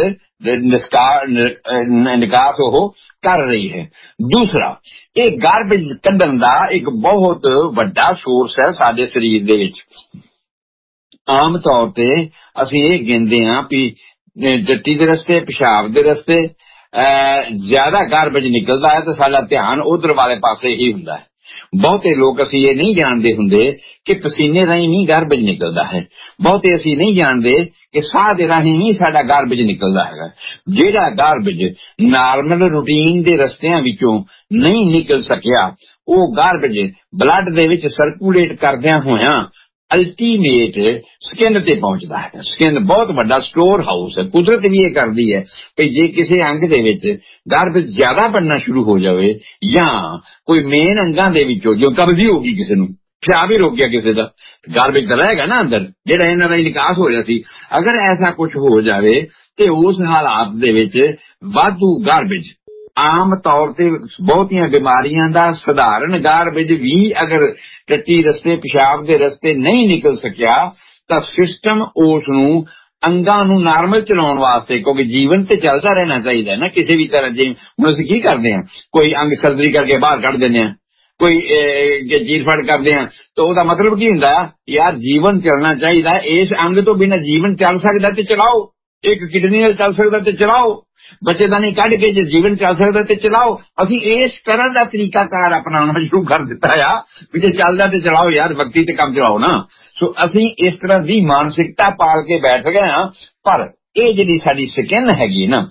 ਨਿਕਾਸ ਉਹ ਕਰ ਰਹੀ ਹੈ। ਦੂਸਰਾ, ਇਹ ਗਾਰਬੇਜ ਕੱਢਣ ਦਾ ਇੱਕ ਬਹੁਤ ਵੱਡਾ ਸੋਰਸ ਹੈ ਸਾਡੇ ਸਰੀਰ ਦੇ ਵਿੱਚ। ਆਮ ਤੌਰ ਤੇ ਅਸੀਂ ਇਹ ਗਿਣਦੇ ਹਾਂ ਵੀ ਟੱਟੀ ਦੇ ਰਸਤੇ, ਪਿਸ਼ਾਬ ਦੇ ਰਸਤੇ ਜ਼ਿਆਦਾ ਗਾਰਬੇਜ ਨਿਕਲਦਾ ਹੈ, ਤੇ ਸਾਡਾ ਧਿਆਨ ਉਧਰ ਵਾਲੇ ਪਾਸੇ ਹੀ ਹੁੰਦਾ ਹੈ। ਬਹੁਤੇ ਲੋਕ ਅਸੀਂ ਇਹ ਨਹੀਂ ਜਾਣਦੇ ਹੁੰਦੇ ਕਿ ਪਸੀਨੇ ਰਾਹੀਂ ਵੀ ਗਾਰਬੇਜ ਨਿਕਲਦਾ ਹੈ। ਬਹੁਤੇ ਅਸੀਂ ਨਹੀਂ ਜਾਣਦੇ ਕਿ ਸਾਹ ਦੇ ਰਾਹੀਂ ਵੀ ਸਾਡਾ ਗਾਰਬੇਜ ਨਿਕਲਦਾ ਹੈਗਾ। ਜਿਹੜਾ ਗਾਰਬੇਜ ਨਾਰਮਲ ਰੂਟੀਨ ਦੇ ਰਸਤਿਆਂ ਵਿੱਚੋਂ ਨਹੀਂ ਨਿਕਲ ਸਕਿਆ, ਉਹ ਗਾਰਬੇਜ ਬਲੱਡ ਦੇ ਵਿੱਚ ਸਰਕੂਲੇਟ ਕਰਦਿਆਂ ਹੋਇਆਂ ਅਲਟੀਮੇਟ ਸਕਿਨ ਤੇ ਪਹੁੰਚਦਾ ਹੈ। ਸਕਿਨ ਬਹੁਤ ਵੱਡਾ ਸਟੋਰ ਹਾਊਸ ਹੈ। ਕੁਦਰਤ ਵੀ ਇਹ ਕਰਦੀ ਹੈ ਕਿ ਜੇ ਕਿਸੇ ਅੰਗ ਦੇ ਵਿੱਚ ਗਾਰਬੇਜ ਜ਼ਿਆਦਾ ਬਣਨਾ ਸ਼ੁਰੂ ਹੋ ਜਾਵੇ, ਜਾਂ ਕੋਈ ਮੇਨ ਅੰਗਾਂ ਦੇ ਵਿੱਚੋਂ ਜੋ ਕਬਜ਼ੀ ਹੋ ਗਈ, ਕਿਸੇ ਨੂੰ ਪਿਸ਼ਾਬ ਹੀ ਰੁਕ ਗਿਆ ਕਿਸੇ ਦਾ, ਗਾਰਬੇਜ ਤਾਂ ਰਹੇਗਾ ਨਾ ਅੰਦਰ, ਜਿਹੜਾ ਇਹਨਾਂ ਦਾ ਨਿਕਾਸ ਹੋ ਰਿਹਾ ਸੀ। ਅਗਰ ਐਸਾ ਕੁਝ ਹੋ ਜਾਵੇ ਤੇ ਉਸ ਹਾਲਾਤ ਦੇ ਵਿੱਚ ਵਾਧੂ ਗਾਰਬੇਜ, ਆਮ ਤੌਰ ਤੇ ਬਹੁਤੀਆਂ ਬਿਮਾਰੀਆਂ ਦਾ ਸਧਾਰਨ ਗਾਰਬੇਜ ਵੀ ਅਗਰ ਟੱਟੀ ਰਸਤੇ, ਪਿਸ਼ਾਬ ਦੇ ਰਸਤੇ ਨਹੀਂ ਨਿਕਲ ਸਕਿਆ, ਤਾਂ ਸਿਸਟਮ ਉਸ ਨੂੰ ਅੰਗਾਂ ਨੂੰ ਨਾਰਮਲ ਚਲਾਉਣ ਵਾਸਤੇ, ਕਿਉਂਕਿ ਜੀਵਨ ਤੇ ਚੱਲਦਾ ਰਹਿਣਾ ਚਾਹੀਦਾ ਨਾ ਕਿਸੇ ਵੀ ਤਰ੍ਹਾਂ। ਜਿਵੇਂ ਹੁਣ ਅਸੀਂ ਕੀ ਕਰਦੇ ਹਾਂ, ਕੋਈ ਅੰਗ ਸਰਜਰੀ ਕਰਕੇ ਬਾਹਰ ਕੱਢ ਦਿੰਦੇ ਹਾਂ, ਕੋਈ ਚੀਰ ਫੜ ਕਰਦੇ ਹਾਂ, ਤਾਂ ਉਹਦਾ ਮਤਲਬ ਕੀ ਹੁੰਦਾ ਯਾਰ, ਜੀਵਨ ਚੱਲਣਾ ਚਾਹੀਦਾ। ਇਸ ਅੰਗ ਤੋਂ ਬਿਨਾਂ ਜੀਵਨ ਚੱਲ ਸਕਦਾ ਤੇ ਚਲਾਓ, ਇੱਕ ਕਿਡਨੀ ਨਾਲ ਚੱਲ ਸਕਦਾ ਤੇ ਚਲਾਓ, ਬੱਚੇਦਾਨੀ ਕੱਢ ਕੇ ਜੇ ਜੀਵਨ ਚੱਲ ਸਕਦਾ ਤੇ ਚਲਾਓ। ਅਸੀਂ ਇਸ ਤਰ੍ਹਾਂ ਦਾ ਤਰੀਕਾਕਾਰ ਅਪਣਾਉਣਾ ਸ਼ੁਰੂ ਕਰ ਦਿੱਤਾ ਆ ਵੀ ਜੇ ਚੱਲਦਾ ਤੇ ਚਲਾਓ ਯਾਰ, ਵਕਤੀ ਤੇ ਕੰਮ ਚਲਾਓ ਨਾ। ਸੋ ਅਸੀਂ ਇਸ ਤਰ੍ਹਾਂ ਦੀ ਮਾਨਸਿਕਤਾ ਪਾਲ ਕੇ ਬੈਠ ਗਏ ਹਾਂ। ਪਰ ਇਹ ਜਿਹੜੀ ਸਾਡੀ ਸਕਿਨ ਹੈਗੀ ਨਾ,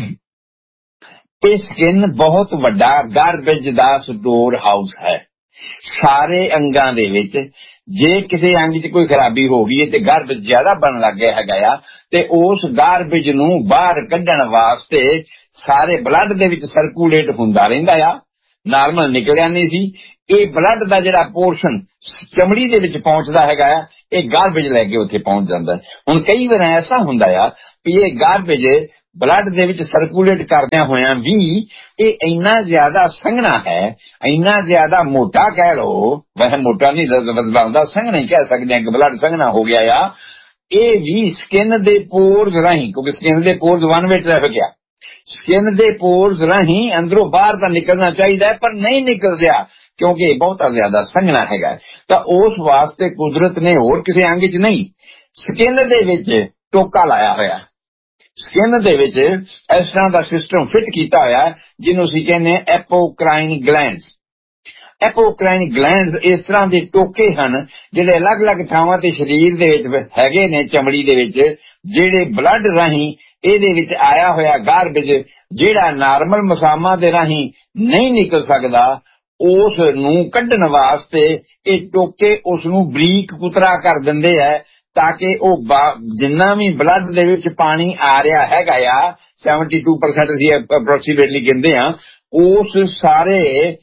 ਇਹ ਸਕਿਨ ਬਹੁਤ ਵੱਡਾ ਗਾਰਬੇਜ ਦਾ ਸਟੋਰ ਹਾਊਸ ਹੈ। ਸਾਰੇ ਅੰਗਾਂ ਦੇ ਵਿੱਚ ਜੇ ਕਿਸੇ ਅੰਗ 'ਚ ਕੋਈ ਖਰਾਬੀ ਹੋ ਗਈ ਹੈ ਤੇ ਗਾਰਬੇਜ ਜ਼ਿਆਦਾ ਬਣਨ ਲੱਗ ਗਿਆ ਹੈਗਾ ਆ, ਤੇ ਉਸ ਗਾਰਬੇਜ ਨੂੰ ਬਾਹਰ ਕੱਢਣ ਵਾਸਤੇ ਸਾਰੇ ਬਲੱਡ ਦੇ ਵਿੱਚ ਸਰਕੂਲੇਟ ਹੁੰਦਾ ਰਹਿੰਦਾ ਆ, ਨਾਰਮਲ ਨਿਕਲਿਆ ਨਹੀਂ ਸੀ। ਇਹ ਬਲੱਡ ਦਾ ਜਿਹੜਾ ਪੋਰਸ਼ਨ ਚਮੜੀ ਦੇ ਵਿੱਚ ਪਹੁੰਚਦਾ ਹੈਗਾ ਆ, ਇਹ ਗਾਰਬੇਜ ਲੈ ਕੇ ਉੱਥੇ ਪਹੁੰਚ ਜਾਂਦਾ। ਹੁਣ ਕਈ ਵਾਰ ਐਸਾ ਹੁੰਦਾ ਆ ਵੀ ਇਹ ਗਾਰਬੇਜ ਬਲੱਡ ਦੇ ਵਿੱਚ ਸਰਕੂਲੇਟ ਕਰਦਿਆਂ ਹੋਇਆਂ ਵੀ ਇਹ ਇੰਨਾ ਜ਼ਿਆਦਾ ਸੰਘਣਾ ਹੈ, ਇੰਨਾ ਜ਼ਿਆਦਾ ਮੋਟਾ ਕਹਿ ਲਓ, ਵੈਸੇ ਮੋਟਾ ਨਹੀਂ ਬਦਲਾਉਂਦਾ, ਸੰਘਣਾ ਹੀ ਕਹਿ ਸਕਦੇ ਹਾਂ ਕਿ ਬਲੱਡ ਸੰਘਣਾ ਹੋ ਗਿਆ ਆ। ਇਹ ਵੀ ਸਕਿਨ ਦੇ ਪੋਰਸ ਰਾਹੀਂ, ਕਿਉਂਕਿ ਸਕਿਨ ਦੇ ਪੋਰਸ ਵਨ ਵੇ ਟ੍ਰੈਫਿਕ ਆ, ਸਕਿਨ ਦੇ ਪੋਰਸ ਰਾਹੀਂ ਅੰਦਰੋਂ ਬਾਹਰ ਤਾਂ ਨਿਕਲਣਾ ਚਾਹੀਦਾ ਪਰ ਨਹੀਂ ਨਿਕਲ ਰਿਹਾ ਕਿਉਂਕਿ ਇਹ ਬਹੁਤਾ ਜ਼ਿਆਦਾ ਸੰਘਣਾ ਹੈਗਾ। ਤਾਂ ਉਸ ਵਾਸਤੇ ਕੁਦਰਤ ਨੇ ਹੋਰ ਕਿਸੇ ਅੰਗ 'ਚ ਨਹੀਂ, ਸਕਿਨ ਦੇ ਵਿੱਚ ਟੋਕਾ ਲਾਇਆ ਹੋਇਆ, ਸਕਿਨ ਦੇ ਵਿੱਚ ਇਸ ਤਰ੍ਹਾਂ ਦਾ ਸਿਸਟਮ ਫਿੱਟ ਕੀਤਾ ਹੋਇਆ ਜਿਹਨੂੰ ਅਸੀਂ ਕਹਿੰਦੇ ਹਾਂ ਐਪੋਕ੍ਰਾਈਨ ਗਲੈਂਡਸ। ਐਪੋਕ੍ਰਾਈਨ ਗਲੈਂਡਸ ਇਸ ਤਰ੍ਹਾਂ ਦੇ ਟੋਕੇ ਹਨ ਜਿਹੜੇ ਅਲੱਗ-ਅਲੱਗ ਥਾਵਾਂ ਤੇ ਸਰੀਰ ਦੇ ਵਿੱਚ ਹੈਗੇ ਨੇ, ਚਮੜੀ ਦੇ ਵਿੱਚ, ਜਿਹੜੇ ਬਲੱਡ ਰਾਹੀਂ ਇਹਦੇ ਵਿੱਚ ਆਇਆ ਹੋਇਆ ਗਾਰਬੇਜ ਜਿਹੜਾ ਨਾਰਮਲ ਮਸਾਮਾਂ ਦੇ ਰਾਹੀਂ ਨਹੀਂ ਨਿਕਲ ਸਕਦਾ, ਉਸ ਨੂੰ ਕੱਢਣ ਵਾਸਤੇ ਇਹ ਟੋਕੇ ਉਸ ਨੂੰ ਬਰੀਕ ਕੁਤਰਾ ਕਰ ਦਿੰਦੇ ਹੈ ਤਾਂ ਕਿ ਉਹ ਜਿੰਨਾ ਵੀ ਬਲੱਡ ਦੇ ਵਿੱਚ ਪਾਣੀ ਆ ਰਿਹਾ ਹੈਗਾ ਆ ਬਹੱਤਰ ਪਰਸੈਂਟ ਅਸੀਂ ਅਪਰੋਕਸੀਮੇਟਲੀ ਕਹਿੰਦੇ ਹਾਂ, ਉਸ ਸਾਰੇ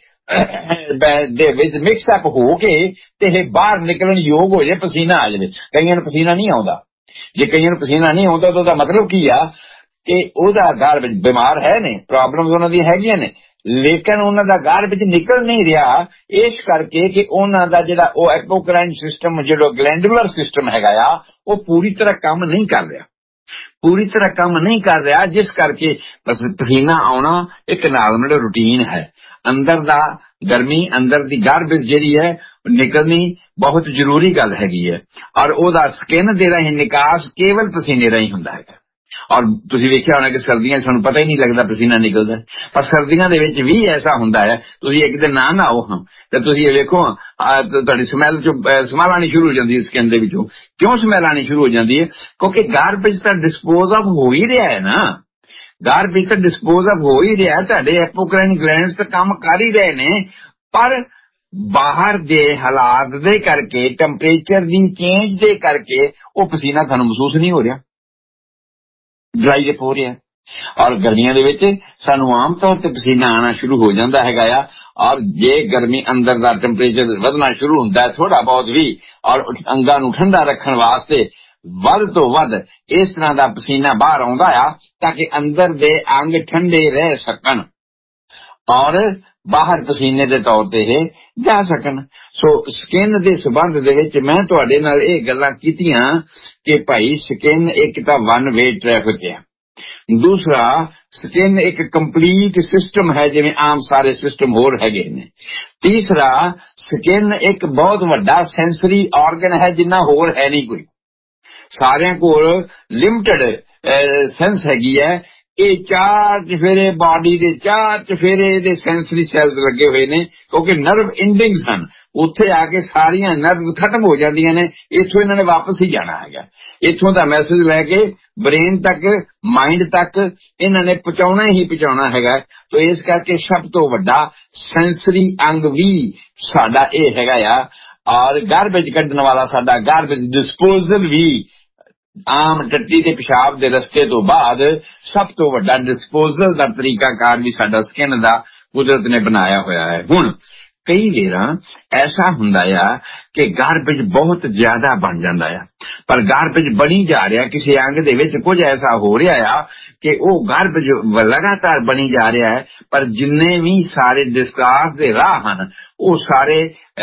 ਦੇ ਵਿੱਚ ਮਿਕਸ ਅਪ ਹੋ ਕੇ ਤੇ ਇਹ ਬਾਹਰ ਨਿਕਲਣ ਯੋਗ ਹੋ ਜਾਏ, ਪਸੀਨਾ ਆ ਜਾਵੇ। ਕਈਆਂ ਨੂੰ ਪਸੀਨਾ ਨਹੀਂ ਆਉਂਦਾ, ਜੇ ਕਈਆਂ ਨੂੰ ਪਸੀਨਾ ਨਹੀਂ ਆਉਂਦਾ ਤਾਂ ਉਹਦਾ ਮਤਲਬ ਕੀ ਆ ਕਿ ਉਹਦਾ ਗਾਰਬੇਜ ਬਿਮਾਰ ਹੈ ਨੇ, ਪ੍ਰੋਬਲਮਸ ਉਹਨਾਂ ਦੀਆਂ ਹੈਗੀਆਂ ਨੇ, ਲੇਕਿਨ ਉਹਨਾਂ ਦਾ ਗਾਰਬੇਜ ਨਿਕਲ ਨਹੀਂ ਰਿਹਾ ਇਸ ਕਰਕੇ ਕਿ ਉਹਨਾਂ ਦਾ ਜਿਹੜਾ ਉਹ ਐਪੋਕ੍ਰਾਈਨ ਸਿਸਟਮ, ਜਿਹੜਾ ਗਲੈਂਡੂਲਰ ਸਿਸਟਮ ਹੈਗਾ ਆ, ਉਹ ਪੂਰੀ ਤਰ੍ਹਾਂ ਕੰਮ ਨਹੀਂ ਕਰ ਰਿਹਾ, ਪੂਰੀ ਤਰ੍ਹਾਂ ਕੰਮ ਨਹੀਂ ਕਰ ਰਿਹਾ ਜਿਸ ਕਰਕੇ ਬਸ ਪਸੀਨਾ ਆਉਣਾ ਇੱਕ ਨਾਰਮਲ ਰੂਟੀਨ ਹੈ। ਅੰਦਰ ਦਾ ਗਰਮੀ, ਅੰਦਰ ਦੀ ਗਾਰਬੇਜ ਜਿਹੜੀ ਹੈ ਨਿਕਲਣੀ ਬਹੁਤ ਜ਼ਰੂਰੀ ਗੱਲ ਹੈਗੀ ਹੈ ਔਰ ਉਹਦਾ ਸਕਿਨ ਦੇ ਰਾਹੀਂ ਨਿਕਾਸ ਕੇਵਲ ਪਸੀਨੇ ਰਾਹੀਂ ਹੁੰਦਾ ਹੈਗਾ। ਔਰ ਤੁਸੀਂ ਵੇਖਿਆ ਹੋਣਾ ਕਿ ਸਰਦੀਆਂ 'ਚ ਸਾਨੂੰ ਪਤਾ ਹੀ ਨਹੀਂ ਲੱਗਦਾ ਪਸੀਨਾ ਨਿਕਲਦਾ, ਪਰ ਸਰਦੀਆਂ ਦੇ ਵਿੱਚ ਵੀ ਐਸਾ ਹੁੰਦਾ ਹੈ। ਤੁਸੀਂ ਇੱਕ ਦਿਨ ਨਾ ਨਹਾਓ ਹਾਂ ਤੇ ਤੁਸੀਂ ਇਹ ਵੇਖੋ ਤੁਹਾਡੀ ਸਮੈਲ 'ਚੋਂ ਸਮੈਲ ਆਉਣੀ ਸ਼ੁਰੂ ਹੋ ਜਾਂਦੀ ਹੈ ਸਕਿਨ ਦੇ ਵਿੱਚੋਂ। ਕਿਉਂ ਸਮੈਲ ਆਉਣੀ ਸ਼ੁਰੂ ਹੋ ਜਾਂਦੀ ਹੈ? ਕਿਉਂਕਿ ਗਾਰਬੇਜ ਤਾਂ ਡਿਸਪੋਜ਼ ਆਫ ਹੋ ਹੀ ਰਿਹਾ ਹੈ ਨਾ, ਗਾਰਬੇਜ ਤਾਂ ਡਿਸਪੋਜ਼ ਆਫ ਹੋ ਹੀ ਰਿਹਾ, ਤੁਹਾਡੇ ਐਪੋਕ੍ਰਾਈਨ ਗਲੈਂਡਸ ਤਾਂ ਕੰਮ ਕਰ ਹੀ ਰਹੇ ਨੇ, ਪਰ ਬਾਹਰ ਦੇ ਹਾਲਾਤ ਦੇ ਕਰਕੇ, ਟੈਂਪਰੇਚਰ ਦੀ ਚੇਂਜ ਦੇ ਕਰਕੇ ਉਹ ਪਸੀਨਾ ਤੁਹਾਨੂੰ ਮਹਿਸੂਸ ਨਹੀਂ ਹੋ ਰਿਹਾ, ਡਰਾਈ ਜਿਹਾ ਹੋ ਰਿਹਾ। ਔਰ ਗਰਮੀਆਂ ਦੇ ਵਿੱਚ ਸਾਨੂੰ ਆਮ ਤੌਰ ਤੇ ਪਸੀਨਾ ਆਉਣਾ ਸ਼ੁਰੂ ਹੋ ਜਾਂਦਾ ਹੈਗਾ ਆ, ਔਰ ਜੇ ਗਰਮੀ ਅੰਦਰ ਦਾ ਟੈਂਪਰੇਚਰ ਵਧਣਾ ਸ਼ੁਰੂ ਹੁੰਦਾ ਹੈ ਥੋੜਾ ਬਹੁਤ ਵੀ, ਔਰ ਅੰਗਾਂ ਨੂੰ ਠੰਡਾ ਰੱਖਣ ਵਾਸਤੇ ਵੱਧ ਤੋਂ ਵੱਧ ਇਸ ਤਰ੍ਹਾਂ ਦਾ ਪਸੀਨਾ ਬਾਹਰ ਆਉਂਦਾ ਆ ਤਾਂ ਕਿ ਅੰਦਰ ਦੇ ਅੰਗ ਠੰਡੇ ਰਹਿ ਸਕਣ ਔਰ ਬਾਹਰ ਪਸੀਨੇ ਦੇ ਤੌਰ ਤੇ ਇਹ ਜਾ ਸਕਣ। ਸੋ ਸਕਿਨ ਦੇ ਸੰਬੰਧ ਦੇ ਵਿੱਚ ਮੈਂ ਤੁਹਾਡੇ ਨਾਲ ਇਹ ਗੱਲਾਂ ਕੀਤੀਆਂ ਕਿ ਭਾਈ ਸਕਿਨ ਇੱਕ ਤਾਂ ਵਨ ਵੇ ਟ੍ਰੈਫਿਕ ਹੈ, ਦੂਸਰਾ ਸਕਿਨ ਇੱਕ ਕੰਪਲੀਟ ਸਿਸਟਮ ਹੈ ਜਿਵੇਂ ਆਮ ਸਾਰੇ ਸਿਸਟਮ ਹੋਰ ਹੈਗੇ ਨੇ, ਤੀਸਰਾ ਸਕਿਨ ਇੱਕ ਬਹੁਤ ਵੱਡਾ ਸੈਂਸਰੀ ਆਰਗਨ ਹੈ ਜਿੰਨਾ ਹੋਰ ਹੈ ਨਹੀਂ ਕੋਈ, ਸਾਰਿਆਂ ਕੋਲ ਲਿਮਟਿਡ ਸੈਂਸ ਹੈਗੀ ਹੈ। ਇਹ ਚਾਰ ਚਫੇਰੇ ਬਾਡੀ ਦੇ ਚਾਰ ਚਫੇਰੇ ਇਹਦੇ ਸੈਂਸਰੀ ਸੈਲਸ ਲੱਗੇ ਹੋਏ ਨੇ ਕਿਉਂਕਿ ਨਰਵ ਇੰਡਿੰਗਸ ਹਨ, ਉੱਥੇ ਆ ਕੇ ਸਾਰੀਆਂ ਨਰਵ ਖਤਮ ਹੋ ਜਾਂਦੀਆਂ ਨੇ, ਇੱਥੋਂ ਇਹਨਾਂ ਨੇ ਵਾਪਸ ਹੀ ਜਾਣਾ ਹੈਗਾ, ਇੱਥੋਂ ਦਾ ਮੈਸੇਜ ਲੈ ਕੇ ਬ੍ਰੇਨ ਤੱਕ, ਮਾਈਂਡ ਤੱਕ ਇਹਨਾਂ ਨੇ ਪਹੁੰਚਾਉਣਾ ਹੀ ਪਹੁੰਚਾਉਣਾ ਹੈਗਾ। ਤੋ ਇਸ ਕਰਕੇ ਸਭ ਤੋਂ ਵੱਡਾ ਸੈਂਸਰੀ ਅੰਗ ਵੀ ਸਾਡਾ ਇਹ ਹੈਗਾ ਆ, ਔਰ ਗਾਰਬੇਜ ਕੱਢਣ ਵਾਲਾ ਸਾਡਾ ਗਾਰਬੇਜ ਡਿਸਪੋਜ਼ਲ ਵੀ ਆਮ ਟੱਟੀ ਤੇ ਪਿਸ਼ਾਬ ਦੇ ਰਸਤੇ ਤੋਂ ਬਾਅਦ ਸਭ ਤੋਂ ਵੱਡਾ ਡਿਸਪੋਜ਼ਲ ਦਾ ਤਰੀਕਾਕਾਰ ਵੀ ਸਾਡਾ ਸਕਿਨ ਦਾ ਕੁਦਰਤ ਨੇ ਬਣਾਇਆ ਹੋਇਆ ਹੈ। ਹੁਣ ਕਈ ਵੇਰਾਂ ਐਸਾ ਹੁੰਦਾ ਆ ਕਿ ਗਾਰਬੇਜ ਬਹੁਤ ਜ਼ਿਆਦਾ ਬਣ ਜਾਂਦਾ ਆ, ਪਰ ਗਾਰਬੇਜ ਬਣੀ ਜਾ ਰਿਹਾ, ਕਿਸੇ ਅੰਗ ਦੇ ਵਿੱਚ ਕੁਝ ਐਸਾ ਹੋ ਰਿਹਾ ਆ ਕਿ ਉਹ ਗਾਰਬੇਜ ਲਗਾਤਾਰ ਬਣੀ ਜਾ ਰਿਹਾ ਹੈ, ਪਰ ਜਿੰਨੇ ਵੀ ਸਾਰੇ ਡਿਸਕਾਸ ਦੇ ਰਾਹ ਹਨ ਉਹ ਸਾਰੇ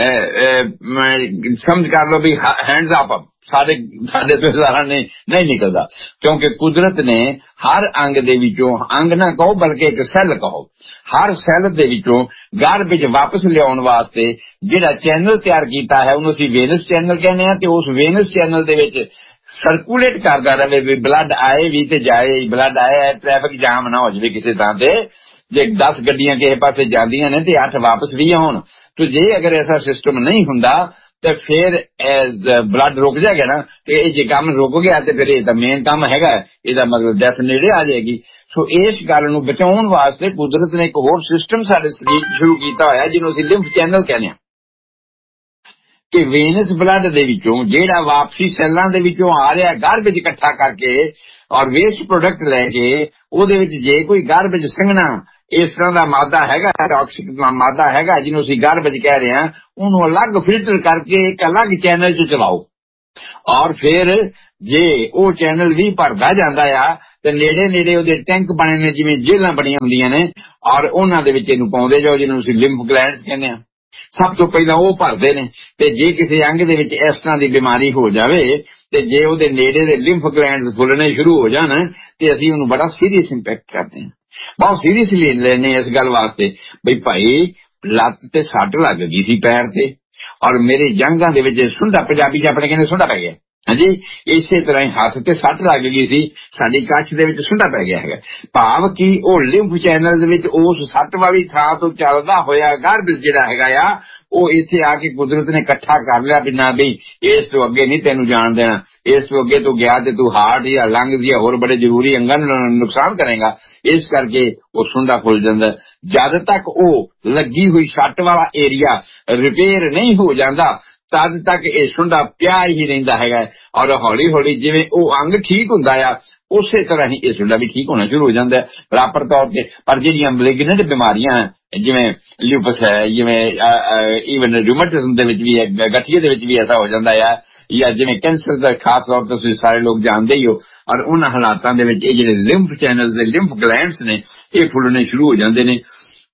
ਸਮਝ ਕਰ ਲਓ ਵੀ ਹੈਂਡਸ ਅਪ ਸਾਡੇ ਸਾਡੇ ਤੋਂ ਸਾਰਾ ਨੇ ਨਹੀਂ ਨਿਕਲਦਾ ਕਿਉਂਕਿ ਕੁਦਰਤ ਨੇ ਹਰ ਅੰਗ ਦੇ ਵਿੱਚੋਂ, ਅੰਗ ਨਾ ਕਹੋ ਬਲਕਿ ਇੱਕ ਸੈੱਲ ਕਹੋ, ਹਰ ਸੈੱਲ ਦੇ ਵਿੱਚੋਂ ਗਾਰਬੇਜ ਵਾਪਸ ਲਿਆਉਣ ਵਾਸਤੇ ਜਿਹੜਾ ਚੈਨਲ ਤਿਆਰ ਕੀਤਾ ਹੈ ਉਹਨੂੰ ਅਸੀਂ ਵੇਨਸ ਚੈਨਲ ਕਹਿੰਦੇ ਹਾਂ, ਤੇ ਉਸ ਵੇਨਸ ਚੈਨਲ ਦੇ ਵਿੱਚ ਸਰਕੂਲੇਟ ਕਰਦਾ ਰਹੇ ਵੀ ਬਲੱਡ ਆਏ ਵੀ ਤੇ ਜਾਏ, ਬਲੱਡ ਆਇਆ ਟ੍ਰੈਫਿਕ ਜਾਮ ਨਾ ਹੋ ਜਾਵੇ ਕਿਸੇ ਥਾਂ ਤੇ, ਜੇ ਦਸ ਗੱਡੀਆਂ ਕਿਸੇ ਪਾਸੇ ਜਾਂਦੀਆਂ ਨੇ ਤੇ ਅੱਠ ਵਾਪਸ ਵੀ ਆਉਣ। ਤੇ ਜੇ ਅਗਰ ਐਸਾ ਸਿਸਟਮ ਨਹੀਂ ਹੁੰਦਾ ਤੇ ਫਿਰ ਬਲੱਡ ਰੁਕ ਜਾਏਗਾ ਨਾ, ਤੇ ਇਹ ਜੇ ਕੰਮ ਰੁਕ ਗਿਆ ਤੇ ਫਿਰ ਇਹ ਤਾਂ ਮੇਨ ਕੰਮ ਹੈਗਾ, ਇਹਦਾ ਮਤਲਬ ਡੈਥ ਨੇੜੇ ਆ ਜਾਏਗੀ। ਸੋ ਇਸ ਗੱਲ ਨੂੰ ਬਚਾਉਣ ਵਾਸਤੇ ਕੁਦਰਤ ਨੇ ਇੱਕ ਹੋਰ ਸਿਸਟਮ ਸਾਡੇ ਸਰੀਰ ਸ਼ੁਰੂ ਕੀਤਾ ਹੋਇਆ ਜਿਹਨੂੰ ਅਸੀਂ ਲਿੰਫ ਚੈਨਲ ਕਹਿੰਦੇ ਹਾਂ, ਕਿ ਵੇਨਸ ਬਲੱਡ ਦੇ ਵਿੱਚੋਂ ਜਿਹੜਾ ਵਾਪਸੀ ਸੈੱਲਾਂ ਦੇ ਵਿੱਚੋਂ ਆ ਰਿਹਾ ਗਾਰਬੇਜ ਇਕੱਠਾ ਕਰਕੇ ਔਰ ਵੇਸਟ ਪ੍ਰੋਡਕਟ ਲੈ ਕੇ ਉਹਦੇ ਵਿੱਚ ਜੇ ਕੋਈ ਗਾਰਬੇਜ ਸੰਘਣਾ ਇਸ ਤਰ੍ਹਾਂ ਦਾ ਮਾਦਾ ਹੈਗਾ, ਟੌਕਸਿਕ ਮਾਦਾ ਹੈਗਾ ਜਿਹਨੂੰ ਅਸੀਂ ਗਾਰਬੇਜ ਕਹਿ ਰਹੇ ਹਾਂ, ਉਹਨੂੰ ਅਲੱਗ ਫਿਲਟਰ ਕਰਕੇ ਇੱਕ ਅਲੱਗ ਚੈਨਲ 'ਚ ਚਲਾਓ। ਔਰ ਫਿਰ ਜੇ ਉਹ ਚੈਨਲ ਵੀ ਭਰਦਾ ਜਾਂਦਾ ਆ ਤੇ ਨੇੜੇ ਨੇੜੇ ਉਹਦੇ ਟੈਂਕ ਬਣੇ ਨੇ, ਜਿਵੇਂ ਜੇਲਾਂ ਬਣੀਆਂ ਹੁੰਦੀਆਂ ਨੇ, ਔਰ ਉਹਨਾਂ ਦੇ ਵਿੱਚ ਇਹਨੂੰ ਪਾਉਂਦੇ ਜਾਓ, ਜਿਹਨੂੰ ਅਸੀਂ ਲਿੰਫ ਗਲੈਂਡਸ ਕਹਿੰਦੇ ਹਾਂ। ਸਭ ਤੋਂ ਪਹਿਲਾਂ ਉਹ ਭਰਦੇ ਨੇ, ਤੇ ਜੇ ਕਿਸੇ ਅੰਗ ਦੇ ਵਿੱਚ ਇਸ ਤਰ੍ਹਾਂ ਦੀ ਬਿਮਾਰੀ ਹੋ ਜਾਵੇ ਤੇ ਜੇ ਉਹਦੇ ਨੇੜੇ ਦੇ ਲਿੰਫ ਗਲੈਂਡਸ ਫੁੱਲਣੇ ਸ਼ੁਰੂ ਹੋ ਜਾਣ ਤੇ ਅਸੀਂ ਉਹਨੂੰ ਬੜਾ ਸੀਰੀਅਸ ਇੰਪੈਕਟ ਕਰਦੇ ਹਾਂ, ਬਹੁਤ ਸੀਰੀਅਸਲੀ ਲੈਂਦੇ ਇਸ ਗੱਲ ਵਾਸਤੇ ਬਈ ਭਾਈ ਲੱਤ ਤੇ ਸੱਟ ਲੱਗ ਗਈ ਸੀ ਪੈਰ ਤੇ, ਔਰ ਮੇਰੇ ਜੰਗਾਂ ਦੇ ਵਿੱਚ ਸੁੰਡਾ, ਪੰਜਾਬੀ 'ਚ ਆਪਣੇ ਕਹਿੰਦੇ ਸੁੰਡਾ ਪੈ ਗਿਆ। ਹਾਂਜੀ, ਇਸੇ ਤਰ੍ਹਾਂ ਹੀ ਹੱਥ ਤੇ ਸੱਟ ਲੱਗ ਗਈ ਸੀ, ਸਾਡੀ ਕੱਛ ਦੇ ਵਿੱਚ ਸੁੰਡਾ ਪੈ ਗਿਆ ਹੈਗਾ। ਭਾਵ ਕਿ ਉਹ ਲਿੰਫ ਚੈਨਲ ਦੇ ਵਿੱਚ ਉਸ ਸੱਟ ਵਾਲੀ ਥਾਂ ਤੋਂ ਚੱਲਦਾ ਹੋਇਆ ਗਾਰਬੇਜ ਜਿਹੜਾ ਹੈਗਾ ਆ, ਉਹ ਇੱਥੇ ਆ ਕੇ ਕੁਦਰਤ ਨੇ ਇਕੱਠਾ ਕਰ ਲਿਆ ਵੀ ਨਾ ਬਈ ਇਸ ਤੋਂ ਅੱਗੇ ਨਹੀਂ ਤੈਨੂੰ ਜਾਣ ਦੇਣਾ, ਇਸ ਤੋਂ ਅੱਗੇ ਤੂੰ ਗਿਆ ਤੇ ਤੂੰ ਹਾਰਟ ਜਾਂ ਲੰਗਸ ਜਾਂ ਹੋਰ ਬੜੇ ਜ਼ਰੂਰੀ ਅੰਗਾਂ ਨੂੰ ਨੁਕਸਾਨ ਕਰੇਗਾ। ਇਸ ਕਰਕੇ ਉਹ ਸੁੰਡਾ ਖੁੱਲ ਜਾਂਦਾ। ਜਦ ਤੱਕ ਉਹ ਲੱਗੀ ਹੋਈ ਸੱਟ ਵਾਲਾ ਏਰੀਆ ਰਿਪੇਅਰ ਨਹੀਂ ਹੋ ਜਾਂਦਾ ਤਦ ਤੱਕ ਇਹ ਸੁੰਡਾ ਪਿਆ ਹੀ ਰਹਿੰਦਾ ਹੈਗਾ, ਔਰ ਹੌਲੀ ਹੌਲੀ ਜਿਵੇਂ ਉਹ ਅੰਗ ਠੀਕ ਹੁੰਦਾ ਆ ਉਸੇ ਤਰ੍ਹਾਂ ਹੀ ਇਹ ਸੁੰਡਾ ਵੀ ਠੀਕ ਹੋਣਾ ਸ਼ੁਰੂ ਹੋ ਜਾਂਦਾ ਪ੍ਰੋਪਰ ਤੌਰ ਤੇ। ਪਰ ਜਿਹੜੀਆਂ ਮੈਲਿਗਨੈਂਟ ਬਿਮਾਰੀਆਂ ਜਿਵੇਂ ਲਿਊਪਸ ਹੈ, ਜਿਵੇਂ ਈਵਨ ਰਿਊਮੇਟਿਜ਼ਮ ਦੇ ਵਿੱਚ ਵੀ ਹੈ, ਗਠੀਏ ਦੇ ਵਿੱਚ ਵੀ ਐਸਾ ਹੋ ਜਾਂਦਾ ਆ, ਜਾਂ ਜਿਵੇਂ ਕੈਂਸਰ ਦਾ ਖਾਸ ਤੌਰ ਤੇ ਤੁਸੀਂ ਸਾਰੇ ਲੋਕ ਜਾਣਦੇ ਹੀ ਹੋ। ਔਰ ਉਹਨਾਂ ਹਾਲਾਤਾਂ ਦੇ ਵਿੱਚ ਇਹ ਜਿਹੜੇ ਲਿੰਫ ਚੈਨਲਸ ਦੇ ਲਿੰਫ ਗਲੈਂਡਸ ਨੇ ਇਹ ਫੁੱਲਣੇ ਸ਼ੁਰੂ ਹੋ ਜਾਂਦੇ ਨੇ।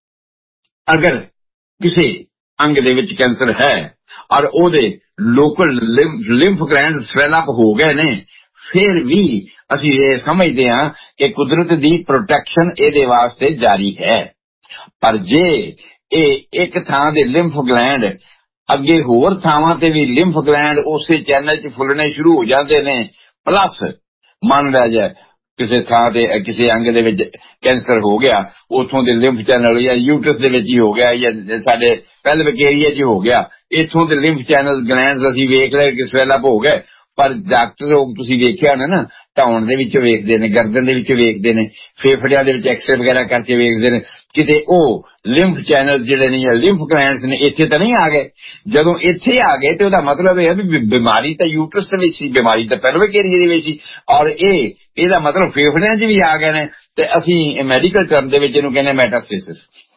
ਅਗਰ ਕਿਸੇ ਅੰਗ ਦੇ ਵਿੱਚ ਕੈਂਸਰ ਹੈ ਔਰ ਉਹਦੇ ਲੋਕਲ ਲਿੰਫ ਗਲੈਂਡ ਸਵੈਲ ਅਪ ਹੋ ਗਏ ਨੇ, ਫਿਰ ਵੀ ਅਸੀਂ ਇਹ ਸਮਝਦੇ ਹਾਂ ਕਿ ਕੁਦਰਤ ਦੀ ਪ੍ਰੋਟੈਕਸ਼ਨ ਇਹਦੇ ਵਾਸਤੇ ਜਾਰੀ ਹੈ। ਪਰ ਜੇ ਇਹ ਇੱਕ ਥਾਂ ਦੇ ਲਿੰਫ ਗਲੈਂਡ ਅੱਗੇ ਹੋਰ ਥਾਵਾਂ ਤੇ ਵੀ ਲਿੰਫ ਗਲੈਂਡ ਉਸੇ ਚੈਨਲ 'ਚ ਫੁੱਲਣੇ ਸ਼ੁਰੂ ਹੋ ਜਾਂਦੇ ਨੇ, ਪਲੱਸ ਮੰਨ ਲਿਆ ਜਾਏ ਕਿਸੇ ਥਾਂ ਤੇ ਕਿਸੇ ਅੰਗ ਦੇ ਵਿੱਚ ਕੈਂਸਰ ਹੋ ਗਿਆ, ਉੱਥੋਂ ਦੇ ਲਿੰਫ ਚੈਨਲ ਜਾਂ ਯੂਟਰਸ ਦੇ ਵਿੱਚ ਹੀ ਹੋ ਗਿਆ ਜਾਂ ਸਾਡੇ ਪੈਲਵਿਕ ਏਰੀਆ 'ਚ ਹੋ ਗਿਆ, ਇੱਥੋਂ ਦੇ ਲਿੰਫ ਚੈਨਲ ਗਲੈਂਡਸ ਅਸੀਂ ਵੇਖ ਲਏ ਕਿ ਸਵੈਲ ਅਪ ਹੋ ਗਏ। ਪਰ ਡਾਕਟਰ ਤੁਸੀਂ ਵੇਖਿਆ ਹੋਣਾ ਨਾ, ਧੌਣ ਦੇ ਵਿੱਚ ਵੇਖਦੇ ਨੇ, ਗਰਦਨ ਦੇ ਵਿੱਚ ਵੇਖਦੇ ਨੇ, ਫੇਫੜਿਆਂ ਦੇ ਵਿੱਚ ਐਕਸਰੇ ਵਗੈਰਾ ਕਰਕੇ ਵੇਖਦੇ ਨੇ, ਕਿਤੇ ਉਹ ਲਿੰਫ ਚੈਨਲ ਜਿਹੜੇ ਨੇ ਜਾਂ ਲਿੰਫ ਗਲੈਂਡਸ ਨੇ ਇੱਥੇ ਤਾਂ ਨਹੀਂ ਆ ਗਏ। ਜਦੋਂ ਇੱਥੇ ਆ ਗਏ ਤੇ ਉਹਦਾ ਮਤਲਬ ਇਹ ਹੈ ਵੀ ਬਿਮਾਰੀ ਤਾਂ ਯੂਟਰਸ ਦੇ ਵਿੱਚ ਸੀ, ਬਿਮਾਰੀ ਤਾਂ ਪੈਲਵਿਕ ਏਰੀਆ ਦੇ ਵਿੱਚ ਸੀ, ਔਰ ਇਹ ਇਹਦਾ ਮਤਲਬ ਫੇਫੜਿਆਂ 'ਚ ਵੀ ਆ ਗਏ ਨੇ। ਤੇ ਅਸੀਂ ਮੈਡੀਕਲ ਟਰਮ ਦੇ ਵਿੱਚ ਇਹਨੂੰ ਕਹਿੰਦੇ ਮੈਟਾਸਟੇਸਿਸ।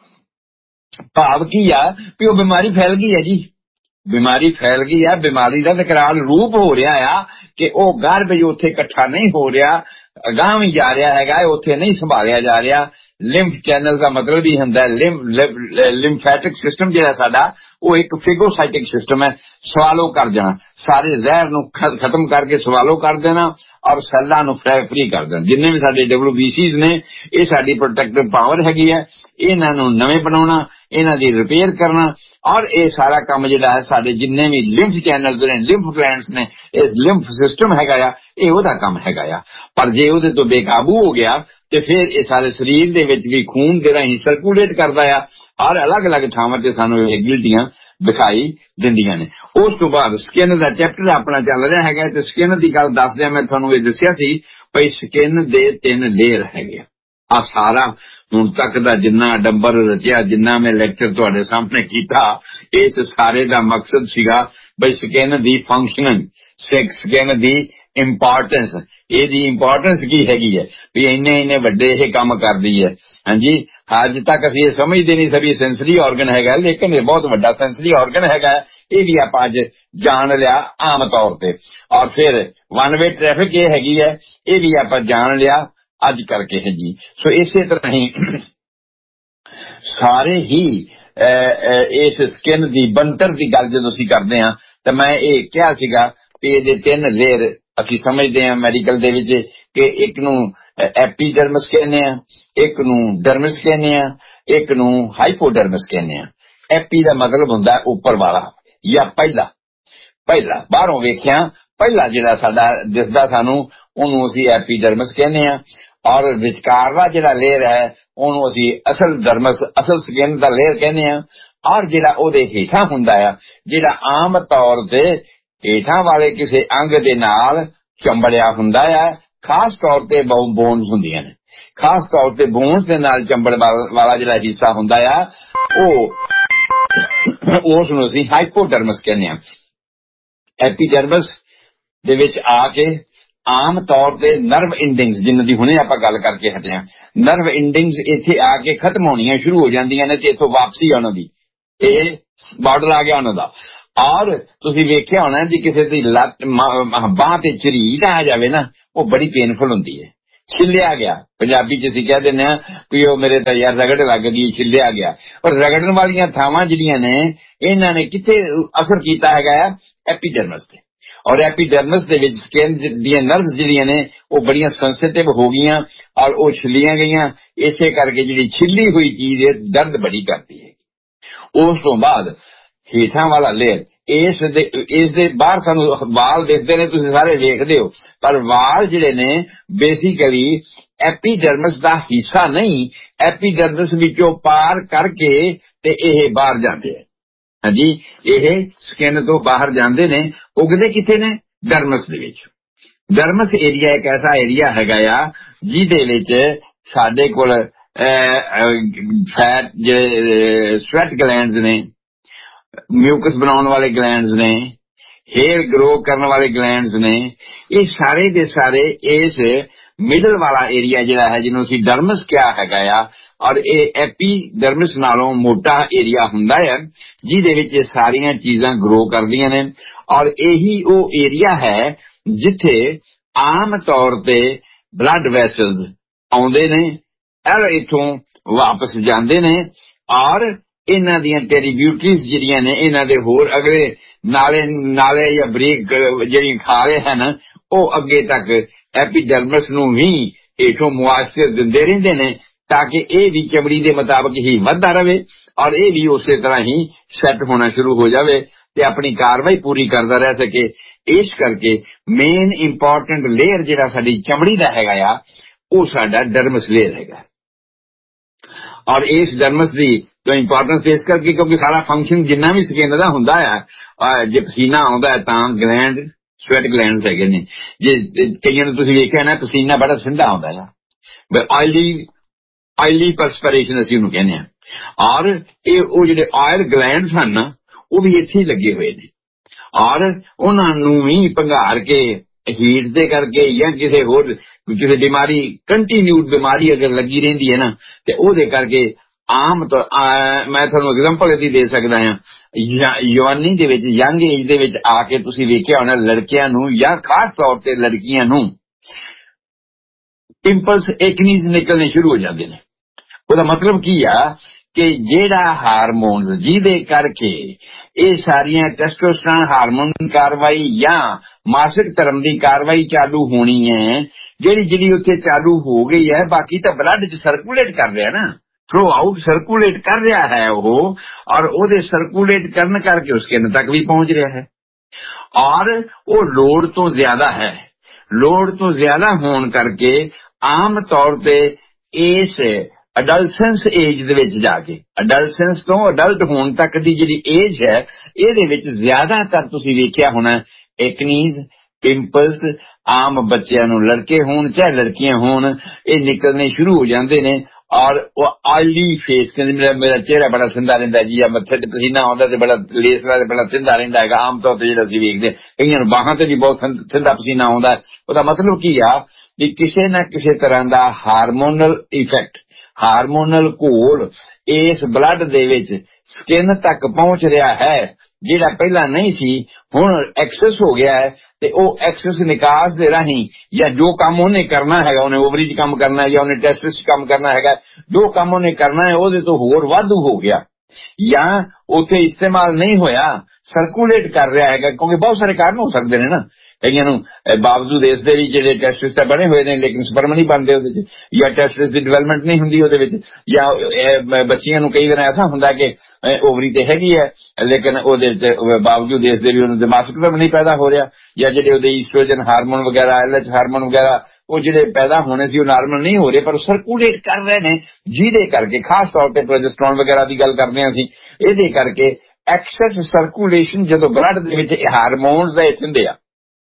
ਭਾਵ ਕੀ ਆ ਵੀ ਉਹ ਬਿਮਾਰੀ ਫੈਲ ਗਈ ਹੈ ਜੀ, ਬਿਮਾਰੀ ਫੈਲ ਗਈ ਆ, ਬਿਮਾਰੀ ਦਾ ਤਕਰਾਰ ਰੂਪ ਹੋ ਰਿਹਾ ਆ ਕਿ ਉਹ ਗਾਰਬੇਜ ਉੱਥੇ ਇਕੱਠਾ ਨਹੀਂ ਹੋ ਰਿਹਾ, ਅਗਾਂਹ ਵੀ ਜਾ ਰਿਹਾ ਹੈਗਾ, ਉੱਥੇ ਨਹੀਂ ਸੰਭਾਲਿਆ ਜਾ ਰਿਹਾ। ਲਿੰਫ ਚੈਨਲ ਦਾ ਮਤਲਬ ਹੀ ਹੁੰਦਾ ਲਿੰਫੈਟਿਕ ਸਿਸਟਮ ਜਿਹੜਾ ਸਾਡਾ, ਉਹ ਇੱਕ ਫਿਗੋਸਾਈਟਿਕ ਸਿਸਟਮ ਹੈ, ਸਵਾਲੋ ਕਰ ਜਾਣਾ, ਸਾਰੇ ਜ਼ਹਿਰ ਨੂੰ ਖਤਮ ਕਰਕੇ ਸਵਾਲੋ ਕਰ ਦੇਣਾ ਔਰ ਸੈੱਲਾਂ ਨੂੰ ਫ੍ਰੀ ਕਰ ਦੇਣਾ। ਜਿੰਨੇ ਵੀ ਸਾਡੇ ਡਬਲਯੂ ਬੀ ਸੀਜ਼ ਨੇ ਇਹ ਸਾਡੀ ਪ੍ਰੋਟੈਕਟਿਵ ਪਾਵਰ ਹੈਗੀ ਹੈ, ਇਹਨਾਂ ਨੂੰ ਨਵੇਂ ਬਣਾਉਣਾ, ਇਹਨਾਂ ਦੀ ਰਿਪੇਅਰ ਕਰਨਾ, ਔਰ ਇਹ ਸਾਰਾ ਕੰਮ ਜਿਹੜਾ ਹੈ ਸਾਡੇ ਜਿੰਨੇ ਵੀ ਲਿੰਫ ਚੈਨਲ ਨੇ, ਲਿੰਫ ਗਲੈਂਡਸ ਨੇ, ਇਸ ਲਿੰਫ ਸਿਸਟਮ ਹੈਗਾ ਆ, ਇਹ ਉਹਦਾ ਕੰਮ ਹੈਗਾ ਆ। ਪਰ ਜੇ ਉਹਦੇ ਤੋਂ ਬੇਕਾਬੂ ਹੋ ਗਿਆ ਤੇ ਫਿਰ ਇਹ ਸਾਰੇ ਸਰੀਰ ਦੇ ਵਿੱਚ ਵੀ ਖੂਨ ਦੇ ਰਾਹੀਂ ਸਰਕੂਲੇਟ ਕਰਦਾ ਆ ਔਰ ਅਲੱਗ-ਅਲੱਗ ਥਾਵਾਂ ਤੇ ਸਾਨੂੰ ਇਹ ਗਿਲਟੀਆਂ ਦਿਖਾਈ ਦਿੰਦੀਆਂ ਨੇ। ਉਸ ਤੋਂ ਬਾਅਦ ਸਕਿਨ ਦਾ ਚੈਪਟਰ ਆਪਣਾ ਚੱਲ ਰਿਹਾ ਹੈਗਾ, ਤੇ ਸਕਿਨ ਦੀ ਗੱਲ ਦੱਸਦਿਆਂ ਮੈਂ ਤੁਹਾਨੂੰ ਇਹ ਦੱਸਿਆ ਸੀ ਭਈ ਸਕਿਨ ਦੇ ਤਿੰਨ ਲੇਅਰ ਹੈਗੇ ਆ। ਆ ਸਾਰਾ ਹੁਣ ਤੱਕ ਦਾ ਜਿੰਨਾ ਡੰਬਰ ਰਚਿਆ, ਜਿੰਨਾ ਮੈਂ ਲੈਕਚਰ ਤੁਹਾਡੇ ਸਾਹਮਣੇ ਕੀਤਾ, ਇਸ ਸਾਰੇ ਦਾ ਮਕਸਦ ਸੀਗਾ ਬਈ ਸਕਿਨ ਦੀ ਫੰਕਸ਼ਨਿੰਗ, ਸਕਿਨ ਦੀ ਇੰਪੋਰਟੈਂਸ, ਇਹਦੀ ਇੰਪੋਰਟੈਂਸ ਕੀ ਹੈਗੀ ਹੈ ਵੀ ਇੰਨੇ ਇੰਨੇ ਵੱਡੇ ਇਹ ਕੰਮ ਕਰਦੀ ਹੈ। ਹਾਂਜੀ, ਅੱਜ ਤੱਕ ਅਸੀਂ ਇਹ ਸਮਝਦੇ ਨਹੀਂ ਸੀ ਸੈਂਸਰੀ ਆਰਗਨ ਹੈਗਾ, ਲੇਕਿਨ ਇਹ ਬਹੁਤ ਵੱਡਾ ਸੈਂਸਰੀ ਆਰਗਨ ਹੈਗਾ, ਇਹ ਵੀ ਆਪਾਂ ਅੱਜ ਜਾਣ ਲਿਆ ਆਮ ਤੌਰ ਤੇ। ਔਰ ਫਿਰ ਵਨ ਵੇ ਟ੍ਰੈਫਿਕ ਇਹ ਹੈਗੀ ਹੈ, ਇਹ ਵੀ ਆਪਾਂ ਜਾਣ ਲਿਆ ਅੱਜ ਕਰਕੇ ਹੈ ਜੀ। ਸੋ ਇਸੇ ਤਰ੍ਹਾਂ ਹੀ ਸਾਰੇ ਹੀ ਇਸ ਸਕਿਨ ਦੀ ਬਣਤਰ ਦੀ ਗੱਲ ਜਦੋਂ ਅਸੀਂ ਕਰਦੇ ਹਾਂ ਤਾਂ ਮੈਂ ਇਹ ਕਿਹਾ ਸੀਗਾ ਵੀ ਇਹਦੇ ਤਿੰਨ ਲੇਅਰ ਅਸੀਂ ਸਮਝਦੇ ਹਾਂ ਮੈਡੀਕਲ ਦੇ ਵਿੱਚ ਕਿ ਇੱਕ ਨੂੰ ਐਪੀਡਰਮਿਸ ਕਹਿੰਦੇ ਆ, ਇੱਕ ਨੂੰ ਡਰਮਿਸ ਕਹਿੰਦੇ ਆ, ਇੱਕ ਨੂੰ ਹਾਈਪੋਡਰਮਿਸ ਕਹਿੰਦੇ ਆ। ਐਪੀ ਦਾ ਮਤਲਬ ਹੁੰਦਾ ਉੱਪਰ ਵਾਲਾ ਜਾਂ ਪਹਿਲਾ, ਪਹਿਲਾ ਬਾਹਰੋਂ ਵੇਖਿਆ ਪਹਿਲਾ ਜਿਹੜਾ ਸਾਡਾ ਦਿਸਦਾ ਸਾਨੂੰ ਉਹਨੂੰ ਅਸੀਂ ਐਪੀਡਰਮਿਸ ਕਹਿੰਦੇ ਆ, ਔਰ ਵਿਚਕਾਰਲਾ ਜਿਹੜਾ ਲੇਅਰ ਹੈ ਉਹਨੂੰ ਅਸੀਂ ਅਸਲ ਡਰਮਸ, ਅਸਲ ਸਕਿਨ ਦਾ ਲੇਅਰ ਕਹਿੰਦੇ ਆ। ਔਰ ਜਿਹੜਾ ਉਹਦੇ ਹੇਠਾਂ ਹੁੰਦਾ ਆ, ਜਿਹੜਾ ਆਮ ਤੌਰ ਤੇ ਹੇਠਾਂ ਵਾਲੇ ਕਿਸੇ ਅੰਗ ਦੇ ਨਾਲ ਚੰਬੜਿਆ ਹੁੰਦਾ ਆ, ਖਾਸ ਤੌਰ ਤੇ ਬੋਨਸ ਹੁੰਦੀਆਂ ਨੇ, ਖਾਸ ਤੌਰ ਤੇ ਬੋਨਸ ਦੇ ਨਾਲ ਚੰਬੜ ਵਾਲਾ ਜਿਹੜਾ ਹਿੱਸਾ ਹੁੰਦਾ ਆ ਉਹ ਉਸ ਨੂੰ ਅਸੀਂ ਹਾਈਪੋਡਰਮਸ ਕਹਿੰਦੇ ਆ। ਐਪੀਡਰਮਸ ਦੇ ਵਿੱਚ ਆ ਕੇ ਆਮ ਤੌਰ ਤੇ ਨਰਵ ਇੰਡਿੰਗਸ ਜਿਨ੍ਹਾਂ ਦੀ ਹੁਣੇ ਆਪਾਂ ਗੱਲ ਕਰਕੇ ਹਟੇ ਹਾਂ, ਨਰਵ ਇੰਡਿੰਗਸ ਇੱਥੇ ਆ ਕੇ ਖਤਮ ਹੋਣੀਆਂ ਸ਼ੁਰੂ ਹੋ ਜਾਂਦੀਆਂ ਨੇ ਤੇ ਇੱਥੋਂ ਵਾਪਸੀ ਉਹਨਾਂ ਦੀ ਇਹ ਬਾਰਡਰ ਆ ਗਿਆ ਉਹਨਾਂ ਦਾ। ਔਰ ਤੁਸੀਂ ਵੇਖਿਆ ਹੋਣਾ ਜੀ ਕਿਸੇ ਦੀ ਲੱਤ ਬਾਂਹ ਤੇ ਝਰੀਟ ਆ ਜਾਵੇ ਨਾ, ਉਹ ਬੜੀ ਪੇਨਫੁਲ ਹੁੰਦੀ ਹੈ। ਛਿੱਲਿਆ ਗਿਆ, ਪੰਜਾਬੀ ਚ ਅਸੀਂ ਕਹਿ ਦਿੰਦੇ ਹਾਂ ਵੀ ਉਹ ਮੇਰੇ ਤਾਂ ਯਾਰ ਰਗੜ ਲੱਗ ਗਈ, ਛਿੱਲਿਆ ਗਿਆ। ਔਰ ਰਗੜਨ ਵਾਲੀਆਂ ਥਾਵਾਂ ਜਿਹੜੀਆਂ ਨੇ ਇਹਨਾਂ ਨੇ ਕਿੱਥੇ ਅਸਰ ਕੀਤਾ ਹੈਗਾ ਆ? ਐਪੀਡਰਮਸ ਤੇ। ਔਰ ਐਪੀਡਰਮਸ ਦੇ ਵਿੱਚ ਸਕਿਨ ਦੀਆਂ ਨਰਵਸ ਜਿਹੜੀਆਂ ਨੇ ਉਹ ਬੜੀਆਂ ਸੈਂਸਿਟਿਵ ਹੋ ਗਈਆਂ ਔਰ ਉਹ ਛਿੱਲੀਆਂ ਗਈਆਂ। ਇਸੇ ਕਰਕੇ ਜਿਹੜੀ ਛਿੱਲੀ ਹੋਈ ਚੀਜ਼ ਹੈ ਦਰਦ ਬੜੀ ਕਰਦੀ ਹੈ। ਉਸ ਤੋਂ ਬਾਅਦ ਹੇਠਾਂ ਵਾਲਾ ਲੇਅਰ, ਇਸ ਦੇ ਇਸ ਦੇ ਬਾਹਰ ਸਾਨੂੰ ਵਾਲ ਦਿਖਦੇ ਨੇ, ਤੁਸੀਂ ਸਾਰੇ ਵੇਖਦੇ ਹੋ, ਪਰ ਵਾਲ ਜਿਹੜੇ ਨੇ ਬੇਸਿਕਲੀ ਐਪੀਡਰਮਸ ਦਾ ਹਿੱਸਾ ਨਹੀਂ, ਐਪੀਡਰਮਸ ਵਿੱਚੋਂ ਪਾਰ ਕਰਕੇ ਤੇ ਇਹ ਬਾਹਰ ਜਾਂਦੇ ਆ। ਹਾਂਜੀ, ਇਹ ਸਕਿਨ ਤੋਂ ਬਾਹਰ ਜਾਂਦੇ ਨੇ। ਉਗਦੇ ਕਿੱਥੇ ਨੇ? ਡਰਮਸ ਦੇ ਵਿੱਚ। ਡਰਮਸ ਏਰੀਆ ਇੱਕ ਐਸਾ ਏਰੀਆ ਹੈਗਾ ਆ ਜਿਹਦੇ ਵਿੱਚ ਸਾਡੇ ਕੋਲ ਫੈਟ ਜਿਹੜੇ ਸਵੈਟ ਗਲੈਂਡਸ ਨੇ, ਮਿਊਕਸ ਬਣਾਉਣ ਵਾਲੇ ਗਲੈਂਡਸ ਨੇ, ਹੇਅਰ ਗਰੋ ਕਰਨ ਵਾਲੇ ਗਲੈਂਡਸ ਨੇ, ਇਹ ਸਾਰੇ ਦੇ ਸਾਰੇ ਇਸ ਮਿਡਲ ਵਾਲਾ ਏਰੀਆ ਜਿਹੜਾ ਹੈ ਜਿਹਨੂੰ ਅਸੀਂ ਡਰਮਸ ਕਿਹਾ ਹੈਗਾ ਆ। ਔਰ ਇਹ ਐਪੀਡਰਮਸ ਨਾਲੋਂ ਮੋਟਾ ਏਰੀਆ ਹੁੰਦਾ ਹੈ ਜਿਹਦੇ ਵਿੱਚ ਇਹ ਸਾਰੀਆਂ ਚੀਜ਼ਾਂ ਗਰੋ ਕਰਦੀਆਂ ਨੇ। ਔਰ ਇਹੀ ਉਹ ਏਰੀਆ ਹੈ ਜਿੱਥੇ ਆਮ ਤੌਰ ਤੇ ਬਲੱਡ ਵੈਸਲਸ ਆਉਂਦੇ ਨੇ ਔਰ ਇੱਥੋਂ ਵਾਪਸ ਜਾਂਦੇ ਨੇ। ਔਰ ਇਹਨਾਂ ਦੀਆਂ ਟੈਰੀਬਿਊਟਰੀਜ਼ ਜਿਹੜੀਆਂ ਨੇ, ਇਹਨਾਂ ਦੇ ਹੋਰ ਅਗਲੇ ਨਾਲੇ ਨਾਲੇ ਜਾਂ ਬਰੀਕ ਜਿਹੜੀਆਂ ਖਾਲੇ ਹਨ, ਉਹ ਅੱਗੇ ਤੱਕ ਐਪੀਡਰਮਸ ਨੂੰ ਵੀ ਹੇਠੋਂ ਮੁਆਸ਼ਰ ਦਿੰਦੇ ਰਹਿੰਦੇ ਨੇ ਤਾਂ ਕਿ ਇਹ ਵੀ ਚਮੜੀ ਦੇ ਮੁਤਾਬਕ ਹੀ ਵੱਧਦਾ ਰਹੇ ਔਰ ਇਹ ਵੀ ਉਸੇ ਤਰ੍ਹਾਂ ਹੀ ਸੈੱਟ ਹੋਣਾ ਸ਼ੁਰੂ ਹੋ ਜਾਵੇ ਤੇ ਆਪਣੀ ਕਾਰਵਾਈ ਪੂਰੀ ਕਰਦਾ ਰਹਿ ਸਕੇ। ਇਸ ਕਰਕੇ ਮੇਨ ਇੰਪੋਰਟੈਂਟ ਲੇਅਰ ਜਿਹੜਾ ਸਾਡੀ ਚਮੜੀ ਦਾ ਹੈਗਾ ਆ ਉਹ ਸਾਡਾ ਡਰਮਸ ਲੇਅਰ ਹੈਗਾ। ਔਰ ਇਸ ਡਰਮਸ ਦੀ ਇੰਪੋਰਟੈਂਸ ਇਸ ਕਰਕੇ ਕਿਉਂਕਿ ਸਾਰਾ ਫੰਕਸ਼ਨ ਜਿੰਨਾ ਵੀ ਸਕਿਨ ਦਾ ਹੁੰਦਾ ਆ, ਜੇ ਪਸੀਨਾ ਆਉਂਦਾ ਤਾਂ ਗਲੈਂਡ ਸਵੈਟ ਗਲੈਂਡਸ ਹੈਗੇ ਨੇ। ਜੇ ਕਈਆਂ ਨੂੰ ਤੁਸੀਂ ਵੇਖਿਆ ਨਾ ਪਸੀਨਾ ਬੜਾ ਠੰਡਾ ਆਉਂਦਾ ਹੈ, ਆਇਲੀ ਆਇਲੀ ਪਰਸਪੀਰੇਸ਼ਨ ਅਸੀਂ ਉਹਨੂੰ ਕਹਿੰਦੇ ਹਾਂ। ਔਰ ਇਹ ਉਹ ਜਿਹੜੇ ਆਇਲ ਗਲੈਂਡਸ ਹਨ ਨਾ ਉਹ ਵੀ ਇੱਥੇ ਹੀ ਲੱਗੇ ਹੋਏ ਨੇ ਔਰ ਉਹਨਾਂ ਨੂੰ ਵੀ ਭੰਗਾਰ ਕੇ ਹੀਟ ਦੇ ਕਰਕੇ ਜਾਂ ਕਿਸੇ ਹੋਰ ਕਿਸੇ ਬਿਮਾਰੀ ਕੰਟੀਨਿਊਡ ਬਿਮਾਰੀ ਅਗਰ ਲੱਗੀ ਰਹਿੰਦੀ ਹੈ ਨਾ ਤੇ ਉਹਦੇ ਕਰਕੇ ਆਮ ਤੋਂ ਮੈਂ ਤੁਹਾਨੂੰ ਐਗਜ਼ਾਮਪਲ ਇਹਦੀ ਦੇ ਸਕਦਾ ਹਾਂ। ਜਵਾਨੀ ਦੇ ਵਿੱਚ ਯੰਗ ਏਜ ਦੇ ਵਿੱਚ ਆ ਕੇ ਤੁਸੀਂ ਵੇਖਿਆ ਹੋਣਾ ਲੜਕਿਆਂ ਨੂੰ ਜਾਂ ਖਾਸ ਤੌਰ ਤੇ ਲੜਕੀਆਂ ਨੂੰ ਪਿੰਪਲਸ ਏਕਨੀਜ਼ ਨਿਕਲਣੇ ਸ਼ੁਰੂ ਹੋ ਜਾਂਦੇ ਨੇ। ਉਹਦਾ ਮਤਲਬ ਕੀ ਆ ਕਿ ਜਿਹੜਾ ਹਾਰਮੋਨਸ ਜਿਹਦੇ ਕਰਕੇ ਇਹ ਸਾਰੀਆਂ ਟੈਸਟੋਸਟੈਰੋਨ ਹਾਰਮੋਨ ਦੀ ਕਾਰਵਾਈ ਜਾਂ ਮਾਸਿਕ ਧਰਮ ਦੀ ਕਾਰਵਾਈ ਚਾਲੂ ਹੋਣੀ ਹੈ, ਜਿਹੜੀ ਜਿਹੜੀ ਉੱਥੇ ਚਾਲੂ ਹੋ ਗਈ ਹੈ ਬਾਕੀ ਤਾਂ ਬਲੱਡ ਚ ਸਰਕੂਲੇਟ ਕਰ ਰਿਹਾ ਨਾ, ਥਰੂ ਆਊਟ ਸਰਕੂਲੇਟ ਕਰ ਰਿਹਾ ਹੈ ਉਹ, ਔਰ ਉਹਦੇ ਸਰਕੂਲੇਟ ਕਰਨ ਕਰਕੇ ਉਸ ਸਕਿਨ ਤੱਕ ਵੀ ਪਹੁੰਚ ਰਿਹਾ ਹੈ। ਔਰ ਉਹ ਲੋੜ ਤੋਂ ਜ਼ਿਆਦਾ ਹੈ, ਲੋੜ ਤੋਂ ਜ਼ਿਆਦਾ ਹੋਣ ਕਰਕੇ ਆਮ ਤੌਰ ਤੇ ਇਸ ਅਡਲਸੈਂਸ ਏਜ ਦੇ ਵਿੱਚ ਜਾ ਕੇ ਅਡਲਸੈਂਸ ਤੋਂ ਅਡਲਟ ਹੋਣ ਤੱਕ ਦੀ ਜਿਹੜੀ ਏਜ ਹੈ ਇਹਦੇ ਵਿੱਚ ਜ਼ਿਆਦਾਤਰ ਤੁਸੀਂ ਵੇਖਿਆ ਹੋਣਾ ਐਕਨੀਜ਼ ਪਿੰਪਲਸ ਆਮ ਬੱਚਿਆਂ ਨੂੰ, ਲੜਕੇ ਹੋਣ ਚਾਹੇ ਲੜਕੀਆਂ ਹੋਣ, ਇਹ ਨਿਕਲਣੇ ਸ਼ੁਰੂ ਹੋ ਜਾਂਦੇ ਨੇ। ਔਰ ਉਹ ਆਇਲੀ ਫੇਸ ਕਹਿੰਦੇ ਮੇਰਾ ਮੇਰਾ ਚਿਹਰਾ ਬੜਾ ਥਿੰਦਾ ਰਹਿੰਦਾ ਜੀ, ਜਾਂ ਮੱਥੇ ਤੇ ਪਸੀਨਾ ਆਉਂਦਾ ਤੇ ਬੜਾ ਲੇਸਲਾ ਤੇ ਬੜਾ ਥਿੰਦਾ ਰਹਿੰਦਾ ਹੈਗਾ। ਆਮ ਤੌਰ ਤੇ ਜਿਹੜਾ ਅਸੀਂ ਵੇਖਦੇ ਕਈਆਂ ਨੂੰ ਬਾਹਾਂ ਤੇ ਵੀ ਬਹੁਤ ਥਿੰਦਾ ਪਸੀਨਾ ਆਉਂਦਾ। ਉਹਦਾ ਮਤਲਬ ਕੀ ਆ ਵੀ ਕਿਸੇ ਨਾ ਕਿਸੇ ਤਰ੍ਹਾਂ ਦਾ ਹਾਰਮੋਨਲ ਇਫੈਕਟ, ਹਾਰਮੋਨਲ ਘੋਲ ਇਸ ਬਲੱਡ ਦੇ ਵਿੱਚ ਸਕਿਨ ਤੱਕ ਪਹੁੰਚ ਰਿਹਾ ਹੈ ਜਿਹੜਾ ਪਹਿਲਾਂ ਨਹੀਂ ਸੀ, ਹੁਣ ਐਕਸੈਸ ਹੋ ਗਿਆ ਹੈ ਤੇ ਉਹ ਐਕਸੈਸ ਨਿਕਾਸ ਦੇ ਰਾਹੀਂ ਜਾਂ ਜੋ ਕੰਮ ਉਹਨੇ ਕਰਨਾ ਹੈਗਾ, ਉਹਨੇ ਓਵਰੀ 'ਚ ਕੰਮ ਕਰਨਾ ਜਾਂ ਉਹਨੇ ਟੈਸਟਿਸ 'ਚ ਕੰਮ ਕਰਨਾ ਹੈਗਾ, ਜੋ ਕੰਮ ਉਹਨੇ ਕਰਨਾ ਹੈ ਉਹਦੇ ਤੋਂ ਹੋਰ ਵਾਧੂ ਹੋ ਗਿਆ ਜਾਂ ਉੱਥੇ ਇਸਤੇਮਾਲ ਨਹੀਂ ਹੋਇਆ, ਸਰਕੂਲੇਟ ਕਰ ਰਿਹਾ ਹੈਗਾ। ਕਿਉਂਕਿ ਬਹੁਤ ਸਾਰੇ ਕਾਰਨ ਹੋ ਸਕਦੇ ਨੇ ਨਾ, ਕਈਆਂ ਨੂੰ ਬਾਵਜੂਦ ਇਸ ਦੇ ਵੀ ਜਿਹੜੇ ਟੈਸਟਿਸ ਤਾਂ ਬਣੇ ਹੋਏ ਨੇ ਲੇਕਿਨ ਸਪਰਮ ਨਹੀਂ ਬਣਦੇ ਉਹਦੇ 'ਚ, ਜਾਂ ਟੈਸਟਿਸ ਦੀ ਡਿਵੈਲਪਮੈਂਟ ਨਹੀਂ ਹੁੰਦੀ ਉਹਦੇ ਵਿੱਚ, ਜਾਂ ਬੱਚੀਆਂ ਨੂੰ ਕਈ ਵਾਰ ਐਸਾ ਹੁੰਦਾ ਕਿ ਓਵਰੀ ਤੇ ਹੈਗੀ ਹੈ ਲੇਕਿਨ ਉਹਦੇ ਬਾਵਜੂਦ ਇਸ ਦੇ ਵੀ ਉਹਨੂੰ ਦਿਮਾਗ ਸਪਰਮ ਨਹੀਂ ਪੈਦਾ ਹੋ ਰਿਹਾ, ਜਾਂ ਜਿਹੜੇ ਉਹਦੇ ਈਸਟ੍ਰੋਜਨ ਹਾਰਮੋਨ ਵਗੈਰਾ, ਐਲ ਐਚ ਹਾਰਮੋਨ ਵਗੈਰਾ ਉਹ ਜਿਹੜੇ ਪੈਦਾ ਹੋਣੇ ਸੀ ਉਹ ਨਾਰਮਲ ਨਹੀਂ ਹੋ ਰਹੇ ਪਰ ਸਰਕੂਲੇਟ ਕਰ ਰਹੇ ਨੇ, ਜਿਹਦੇ ਕਰਕੇ ਖਾਸ ਤੌਰ ਤੇ ਪ੍ਰੋਜੈਸਟਰੋਨ ਵਗੈਰਾ ਦੀ ਗੱਲ ਕਰਦੇ ਹਾਂ ਅਸੀਂ। ਇਹਦੇ ਕਰਕੇ ਐਕਸੈਸ ਸਰਕੂਲੇਸ਼ਨ ਜਦੋਂ ਬਲੱਡ ਦੇ ਵਿੱਚ ਹਾਰਮੋਨਸ ਦਾ ਹੁੰਦੇ ਆ,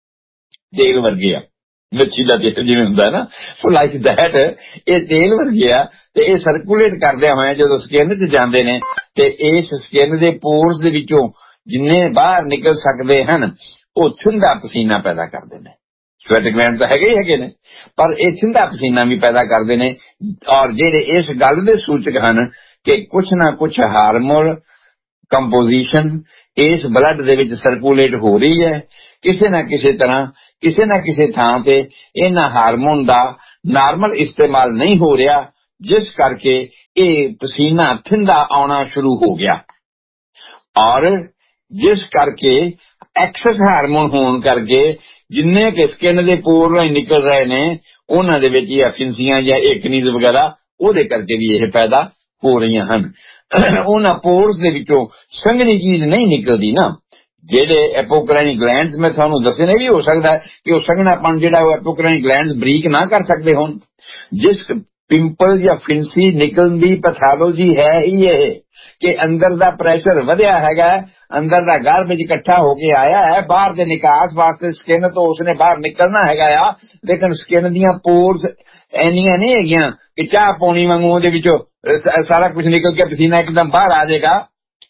ਤੇਲ ਵਰਗੇ ਆ, ਮੱਛੀ ਦਾ ਤੇਲ ਜਿਵੇਂ ਹੁੰਦਾ ਨਾ, ਸੋ ਲਾਈਕ ਦੈਟ ਇਹ ਤੇਲ ਵਰਗੇ ਆ ਤੇ ਇਹ ਸਰਕੂਲੇਟ ਕਰਦਿਆਂ ਹੋਇਆ ਜਦੋਂ ਸਕਿਨ 'ਚ ਜਾਂਦੇ ਨੇ ਤੇ ਇਸ ਸਕਿਨ ਦੇ ਪੋਰਸ ਦੇ ਵਿੱਚੋਂ ਜਿੰਨੇ ਬਾਹਰ ਨਿਕਲ ਸਕਦੇ ਹਨ ਉਹ ਠੰਡਾ ਪਸੀਨਾ ਪੈਦਾ ਕਰਦੇ ਨੇ। ਸਵੈਟ ਗਲੈਂਡ ਤਾਂ ਹੈਗੇ ਹੀ ਹੈਗੇ ਨੇ, ਪਰ ਇਹ ਸਿੰਧਾ ਪਸੀਨਾ ਵੀ ਪੈਦਾ ਕਰਦੇ ਨੇ। ਔਰ ਜਿਹੜੇ ਇਸ ਗੱਲ ਦੇ ਸੂਚਕ ਹਨ ਕਿ ਕੁਛ ਨਾ ਕੁਛ ਹਾਰਮੋਨ ਕੰਪੋਜੀਸ਼ਨ ਇਸ ਬਲੱਡ ਦੇ ਵਿੱਚ ਸਰਕੂਲੇਟ ਹੋ ਰਹੀ ਹੈ, ਕਿਸੇ ਨਾ ਕਿਸੇ ਤਰ੍ਹਾਂ ਕਿਸੇ ਨਾ ਕਿਸੇ ਥਾਂ ਤੇ ਇਹਨਾਂ ਹਾਰਮੋਨ ਦਾ ਨਾਰਮਲ ਇਸਤੇਮਾਲ ਨਹੀਂ ਹੋ ਰਿਹਾ, ਜਿਸ ਕਰਕੇ ਇਹ ਪਸੀਨਾ ਥਿੰਦਾ ਆਉਣਾ ਸ਼ੁਰੂ ਹੋ ਗਿਆ। ਔਰ ਜਿਸ ਕਰਕੇ ਐਕਸੈਸ ਹਾਰਮੋਨ ਹੋਣ ਕਰਕੇ ਜਿੰਨੇ ਕਿ ਸਕਿਨ ਦੇ ਪੋਰ ਨਿਕਲ ਰਹੇ ਨੇ ਉਹਨਾਂ ਦੇ ਵਿੱਚ ਜਾਂ ਫਿੰਸੀਆਂ ਜਾਂ ਏਕਨੀਜ਼ ਵਗੈਰਾ ਉਹਦੇ ਕਰਕੇ ਵੀ ਇਹ ਪੈਦਾ ਹੋ ਰਹੀਆਂ ਹਨ। ਉਹਨਾਂ ਪੋਰਸ ਦੇ ਵਿੱਚੋਂ ਸੰਘਣੀ ਚੀਜ਼ ਨਹੀਂ ਨਿਕਲਦੀ ਨਾ। ਜਿਹੜੇ ਐਪੋਕ੍ਰਾਈਨ ਗਲੈਂਡਸ ਮੈਂ ਤੁਹਾਨੂੰ ਦੱਸੇ ਨੇ, ਵੀ ਹੋ ਸਕਦਾ ਕਿ ਉਹ ਸੰਘਣਾਪਣ ਜਿਹੜਾ ਉਹ ਐਪੋਕ੍ਰਾਈਨ ਗਲੈਂਡਸ ਬਰੀਕ ਨਾ ਕਰ ਸਕਦੇ ਹੋਣ। ਜਿਸ ਪਿੰਪਲ ਜਾਂ ਫਿੰਸੀ ਨਿਕਲਣ ਦੀ ਪੈਥੋਲੋਜੀ ਹੈ ਹੀ ਇਹ ਕਿ ਅੰਦਰ ਦਾ ਪ੍ਰੈਸ਼ਰ ਵਧਿਆ ਹੈਗਾ, ਅੰਦਰ ਦਾ ਗਾਰਬੇਜ ਇਕੱਠਾ ਹੋ ਕੇ ਆਇਆ ਹੈ, ਬਾਹਰ ਦੇ ਨਿਕਾਸ ਵਾਸਤੇ ਸਕਿਨ ਤੋਂ ਉਸਨੇ ਬਾਹਰ ਨਿਕਲਣਾ ਹੈਗਾ ਆ, ਲੇਕਿਨ ਸਕਿਨ ਦੀਆਂ ਪੋਰਸ ਇੰਨੀਆਂ ਨਹੀਂ ਹੈਗੀਆਂ ਕਿ ਚਾਹ ਪਾਣੀ ਵਾਂਗੂ ਉਹਦੇ ਵਿੱਚੋਂ ਸਾਰਾ ਕੁਝ ਨਿਕਲ ਕੇ ਪਸੀਨਾ ਇੱਕਦਮ ਬਾਹਰ ਆ ਜਾਏਗਾ।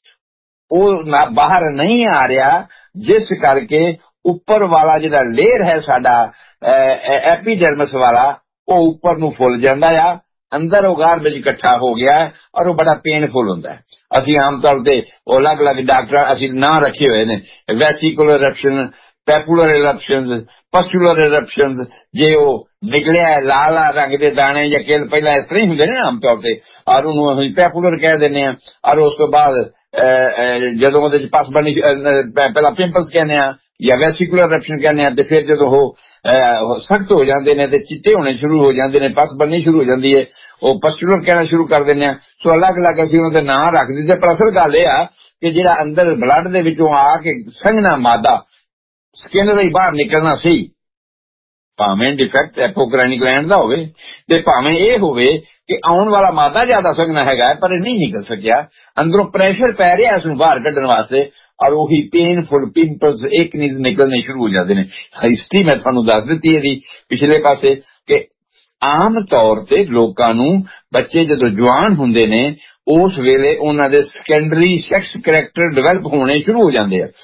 ਉਹ ਨਾ ਬਾਹਰ ਨਹੀਂ ਆ ਰਿਹਾ, ਜਿਸ ਕਰਕੇ ਉੱਪਰ ਵਾਲਾ ਜਿਹੜਾ ਲੇਅਰ ਹੈ ਸਾਡਾ ਐਪੀਡਰਮਸ ਵਾਲਾ, ਉਹ ਉੱਪਰ ਨੂੰ ਫੁੱਲ ਜਾਂਦਾ ਆ, ਅੰਦਰ ਉਹ ਗਾਰਬੇਜ ਇਕੱਠਾ ਹੋ ਗਿਆ ਔਰ ਉਹ ਬੜਾ ਪੇਨਫੁਲ ਹੁੰਦਾ ਹੈ। ਅਸੀਂ ਆਮ ਤੌਰ ਤੇ ਉਹ ਅਲੱਗ ਅਲੱਗ ਡਾਕਟਰ ਅਸੀਂ ਨਾਂ ਰੱਖੇ ਹੋਏ ਨੇ, ਵੈਸੀਕੂਲਰ ਇਰਪਸ਼ਨ, ਪੈਪੂਲਰ ਇਰਪਸ਼ਨਸ, ਪਸਟੂਲਰ ਇਰਪਸ਼ਨਸ। ਜੇ ਉਹ ਨਿਕਲਿਆ ਲਾਲ ਰੰਗ ਦੇ ਦਾਣੇ ਜਾਂ ਕਿਲ ਪਹਿਲਾਂ ਇਸ ਤਰ੍ਹਾਂ ਹੀ ਹੁੰਦੇ ਨੇ ਆਮ ਤੌਰ ਤੇ, ਔਰ ਉਹਨੂੰ ਅਸੀਂ ਪੈਪੂਲਰ ਕਹਿ ਦਿੰਦੇ ਹਾਂ। ਔਰ ਉਸ ਤੋਂ ਬਾਅਦ ਜਦੋਂ ਉਹਦੇ ਚ ਪਸ ਬਣੀ ਪਹਿਲਾਂ ਪਿੰਪਲਸ ਕਹਿੰਦੇ ਆ ਜਾਂ ਵੈਸੀਕੂਲਰ ਇਰਪਸ਼ਨ ਕਹਿੰਦੇ ਆ, ਤੇ ਫਿਰ ਜਦੋਂ ਉਹ ਸਖਤ ਹੋ ਜਾਂਦੇ ਨੇ ਤੇ ਚਿੱਟੇ ਹੋਣੇ ਸ਼ੁਰੂ ਹੋ ਜਾਂਦੇ ਨੇ, ਪਸ ਬਣਨੀ ਸ਼ੁਰੂ ਹੋ ਜਾਂਦੀ ਹੈ, ਉਹ ਪਸਟੂਲਰ ਕਹਿਣਾ ਸ਼ੁਰੂ ਕਰ ਦਿੰਦੇ ਆ। ਸੋ ਅਲੱਗ ਅਲੱਗ ਅਸੀਂ ਉਹਨਾਂ ਦੇ ਨਾਂ ਰੱਖ ਦਿੱਤੇ, ਪਰ ਅਸਲ ਗੱਲ ਇਹ ਆ ਕਿ ਜਿਹੜਾ ਅੰਦਰ ਬਲੱਡ ਦੇ ਵਿੱਚੋਂ ਆ ਕੇ ਸੰਘਣਾ ਮਾਦਾ ਸਕਿਨ ਦਾ ਹੀ ਬਾਹਰ ਨਿਕਲਣਾ ਸੀ, ਭਾਵੇਂ ਡਿਫੈਕਟ ਐਪੋਕ੍ਰਾਈਨ ਗਲੈਂਡ ਦਾ ਹੋਵੇ ਤੇ ਭਾਵੇਂ ਇਹ ਹੋਵੇ ਕਿ ਆਉਣ ਵਾਲਾ ਮਾਦਾ ਜ਼ਿਆਦਾ ਸੰਘਣਾ ਹੈਗਾ ਪਰ ਇਹ ਨਹੀਂ ਨਿਕਲ ਸਕਿਆ, ਅੰਦਰੋਂ ਪ੍ਰੈਸ਼ਰ ਪੈ ਰਿਹਾ ਇਸ ਨੂੰ ਬਾਹਰ ਕੱਢਣ ਵਾਸਤੇ, ਔਰ ਉਹੀ ਪੇਨਫੁਲ ਪਿੰਪਲਸ ਏਕਨੀਜ਼ ਨਿਕਲਣੇ ਸ਼ੁਰੂ ਹੋ ਜਾਂਦੇ ਨੇ। ਹਿਸਟਰੀ ਮੈਂ ਤੁਹਾਨੂੰ ਦੱਸ ਦਿੱਤੀ ਇਹਦੀ ਪਿਛਲੇ ਪਾਸੇ ਕਿ ਆਮ ਤੌਰ ਤੇ ਲੋਕਾਂ ਨੂੰ ਬੱਚੇ ਜਦੋਂ ਜਵਾਨ ਹੁੰਦੇ ਨੇ ਉਸ ਵੇਲੇ ਉਹਨਾਂ ਦੇ ਸੈਕੰਡਰੀ ਸੈਕਸ ਕਰੈਕਟਰ ਡਿਵੈਲਪ ਹੋਣੇ ਸ਼ੁਰੂ ਹੋ ਜਾਂਦੇ ਆ,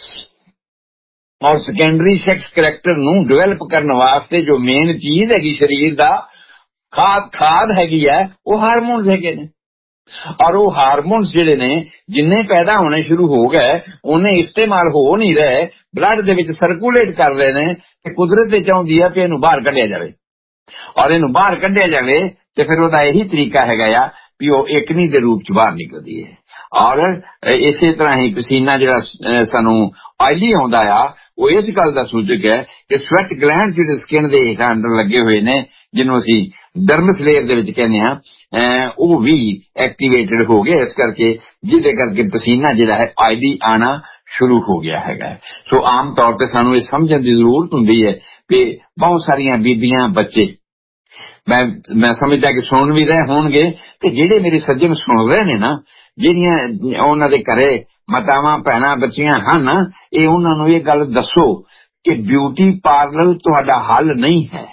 ਔਰ ਸੈਕੰਡਰੀ ਸੈਕਸ ਕਰੈਕਟਰ ਨੂੰ ਡਿਵੈਲਪ ਕਰਨ ਵਾਸਤੇ ਜੋ ਮੇਨ ਚੀਜ਼ ਹੈਗੀ ਸਰੀਰ ਦਾ ਖਾਦ ਖਾਦ ਹੈਗੀ ਹੈ ਉਹ ਹਾਰਮੋਨਸ ਹੈਗੇ ਨੇ। ਔਰ ਉਹ ਹਾਰਮੋਨਸ ਜਿਹੜੇ ਨੇ ਜਿੰਨੇ ਪੈਦਾ ਹੋਣੇ ਸ਼ੁਰੂ ਹੋ ਗਏ ਉਹਨੇ ਇਸਤੇਮਾਲ ਹੋ ਨਹੀਂ ਰਹੇ, ਬਲੱਡ ਦੇ ਵਿੱਚ ਸਰਕੂਲੇਟ ਕਰ ਰਹੇ ਨੇ, ਤੇ ਕੁਦਰਤ ਤੇ ਚਾਹੁੰਦੀ ਹੈ ਕਿ ਇਹਨੂੰ ਬਾਹਰ ਕੱਢਿਆ ਜਾਵੇ। ਔਰ ਇਹਨੂੰ ਬਾਹਰ ਕੱਢਿਆ ਜਾਵੇ ਤੇ ਫਿਰ ਉਹਦਾ ਇਹੀ ਤਰੀਕਾ ਹੈਗਾ ਆ ਵੀ ਉਹ ਏਕਨੀ ਦੇ ਰੂਪ ਚ ਬਾਹਰ ਨਿਕਲਦੀ ਹੈ। ਔਰ ਇਸੇ ਤਰ੍ਹਾਂ ਹੀ ਪਸੀਨਾ ਜਿਹੜਾ ਸਾਨੂੰ ਆਇਲੀ ਆਉਂਦਾ ਆ ਉਹ ਇਸ ਗੱਲ ਦਾ ਸੂਚਕ ਹੈ ਕਿ ਸਵੈਟ ਗਲੈਂਡ ਜਿਹੜੇ ਸਕਿਨ ਦੇ ਹੇਠਾਂ ਅੰਦਰ ਲੱਗੇ ਹੋਏ ਨੇ, ਜਿਹਨੂੰ ਅਸੀਂ ਡਰਮਸ ਲੇਅਰ ਦੇ ਵਿੱਚ ਕਹਿੰਦੇ ਹਾਂ, ਉਹ ਵੀ ਐਕਟੀਵੇਟਡ ਹੋ ਗਏ, ਇਸ ਕਰਕੇ ਜਿਹਦੇ ਕਰਕੇ ਪਸੀਨਾ ਜਿਹੜਾ ਹੈ ਆਇਲੀ ਆਣਾ ਸ਼ੁਰੂ ਹੋ ਗਿਆ ਹੈਗਾ। ਸੋ ਆਮ ਤੌਰ ਤੇ ਸਾਨੂੰ ਇਹ ਸਮਝਣ ਦੀ ਜ਼ਰੂਰਤ ਹੁੰਦੀ ਹੈ ਕਿ ਬਹੁਤ ਸਾਰੀਆਂ ਬੀਬੀਆਂ ਬੱਚੇ ਮੈਂ ਮੈਂ ਸਮਝਦਾ ਕਿ ਸੁਣ ਵੀ ਰਹੇ ਹੋਣਗੇ, ਤੇ ਜਿਹੜੇ ਮੇਰੇ ਸੱਜਣ ਸੁਣ ਰਹੇ ਨੇ ਨਾ, ਜਿਹੜੀਆਂ ਉਹਨਾਂ ਦੇ ਘਰੇ ਮਾਤਾਵਾਂ ਭੈਣਾਂ ਬੱਚੀਆਂ ਹਨ, ਇਹ ਉਹਨਾਂ ਨੂੰ ਇਹ ਗੱਲ ਦੱਸੋ ਕਿ ਬਿਊਟੀ ਪਾਰਲਰ ਤੁਹਾਡਾ ਹੱਲ ਨਹੀਂ ਹੈ।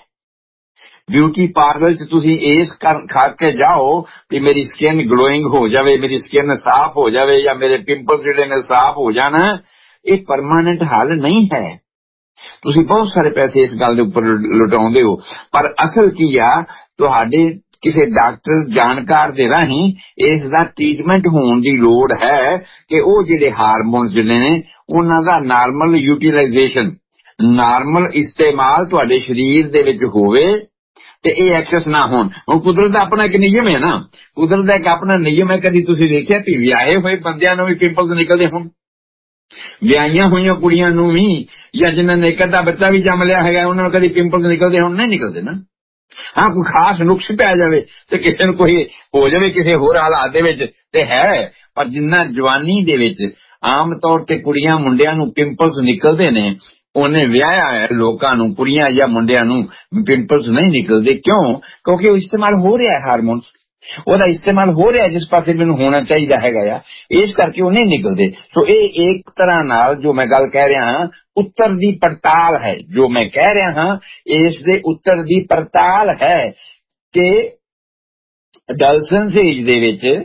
ਬਿਊਟੀ ਪਾਰਲਰ ਚ ਤੁਸੀਂ ਇਸ ਖਾ ਕੇ ਜਾਓ ਕਿ ਮੇਰੀ ਸਕਿਨ ਗਲੋਇੰਗ ਹੋ ਜਾਵੇ, ਮੇਰੀ ਸਕਿਨ ਸਾਫ਼ ਹੋ ਜਾਵੇ, ਜਾਂ ਮੇਰੇ ਪਿੰਪਲਸ ਜਿਹੜੇ ਨੇ ਸਾਫ਼ ਹੋ ਜਾਣ, ਇਹ ਪਰਮਾਨੈਂਟ ਹੱਲ ਨਹੀਂ ਹੈ। ਤੁਸੀਂ ਬਹੁਤ ਸਾਰੇ ਪੈਸੇ ਇਸ ਗੱਲ ਦੇ ਉੱਪਰ ਲੁਟਾਉਂਦੇ ਹੋ, ਪਰ ਅਸਲ ਕੀ ਆ, ਤੁਹਾਡੇ ਕਿਸੇ ਡਾਕਟਰ ਜਾਣਕਾਰ ਦੇ ਰਾਹੀਂ ਇਸ ਦਾ ਟ੍ਰੀਟਮੈਂਟ ਹੋਣ ਦੀ ਲੋੜ ਹੈ ਕਿ ਉਹ ਜਿਹੜੇ ਹਾਰਮੋਨਸ ਜਿਹੜੇ ਨੇ ਉਹਨਾਂ ਦਾ ਨਾਰਮਲ ਯੂਟੀਲਾਈਜੇਸ਼ਨ, ਨਾਰਮਲ ਇਸਤੇਮਾਲ ਤੁਹਾਡੇ ਸਰੀਰ ਦੇ ਵਿੱਚ ਹੋਵੇ ਤੇ ਇਹ ਐਕਸੈਸ ਨਾ ਹੋਣ। ਹੁਣ ਕੁਦਰਤ ਦਾ ਆਪਣਾ ਇੱਕ ਨਿਯਮ ਹੈ ਨਾ, ਕੁਦਰਤ ਦਾ ਇੱਕ ਆਪਣਾ ਨਿਯਮ ਹੈ। ਕਦੀ ਤੁਸੀਂ ਦੇਖਿਆ ਵੀ ਵਿਆਹੇ ਹੋਏ ਬੰਦਿਆਂ ਨੂੰ ਵੀ ਪਿੰਪਲਸ ਨਿਕਲਦੇ ਹੋਣ? ਵਿਆਹੀਆਂ ਹੋਈਆਂ ਕੁੜੀਆਂ ਨੂੰ ਵੀ, ਜਾਂ ਜਿਨ੍ਹਾਂ ਨੇ ਇੱਕ ਅੱਧਾ ਬੱਚਾ ਵੀ ਜੰਮ ਲਿਆ ਹੈਗਾ, ਉਹਨਾਂ ਨੂੰ ਕਦੀ ਪਿੰਪਲਸ ਨਿਕਲਦੇ ਹੋਣ? ਨਹੀਂ ਨਿਕਲਦੇ ਨਾ। ਹਾਂ, ਕੋਈ ਖਾਸ ਨੁਕਸ ਪੈ ਜਾਵੇ ਤੇ ਕਿਸੇ ਨੂੰ ਕੋਈ ਹੋ ਜਾਵੇ ਕਿਸੇ ਹੋਰ ਹਾਲਾਤ ਦੇ ਵਿੱਚ ਤੇ ਹੈ, ਪਰ ਜਿੰਨਾ ਜਵਾਨੀ ਦੇ ਵਿੱਚ ਆਮ ਤੌਰ ਤੇ ਕੁੜੀਆਂ ਮੁੰਡਿਆਂ ਨੂੰ ਪਿੰਪਲਸ ਨਿਕਲਦੇ ਨੇ, ਉਹਨੇ ਵਿਆਹਿਆ ਹੈ ਲੋਕਾਂ ਨੂੰ, ਕੁੜੀਆਂ ਜਾਂ ਮੁੰਡਿਆਂ ਨੂੰ ਪਿੰਪਲਸ ਨਹੀਂ ਨਿਕਲਦੇ। ਕਿਉਂ? ਕਿਉਂਕਿ ਉਹ ਇਸਤੇਮਾਲ ਹੋ ਰਿਹਾ ਹੈ ਹਾਰਮੋਨਸ, ਉਹਦਾ ਇਸਤੇਮਾਲ ਹੋ ਰਿਹਾ ਜਿਸ ਪਾਸੇ ਮੈਨੂੰ ਹੋਣਾ ਚਾਹੀਦਾ ਹੈਗਾ ਆ, ਇਸ ਕਰਕੇ ਉਹ ਨਹੀਂ ਨਿਕਲਦੇ। ਸੋ ਇਹ ਇੱਕ ਤਰ੍ਹਾਂ ਨਾਲ ਜੋ ਮੈਂ ਗੱਲ ਕਹਿ ਰਿਹਾ ਹਾਂ ਉੱਤਰ ਦੀ ਪੜਤਾਲ ਹੈ, ਜੋ ਮੈਂ ਕਹਿ ਰਿਹਾ ਹਾਂ ਇਸ ਦੇ ਉੱਤਰ ਦੀ ਪੜਤਾਲ ਹੈ ਕਿ ਅਡਲਸੈਂਸ ਏਜ ਦੇ ਵਿੱਚ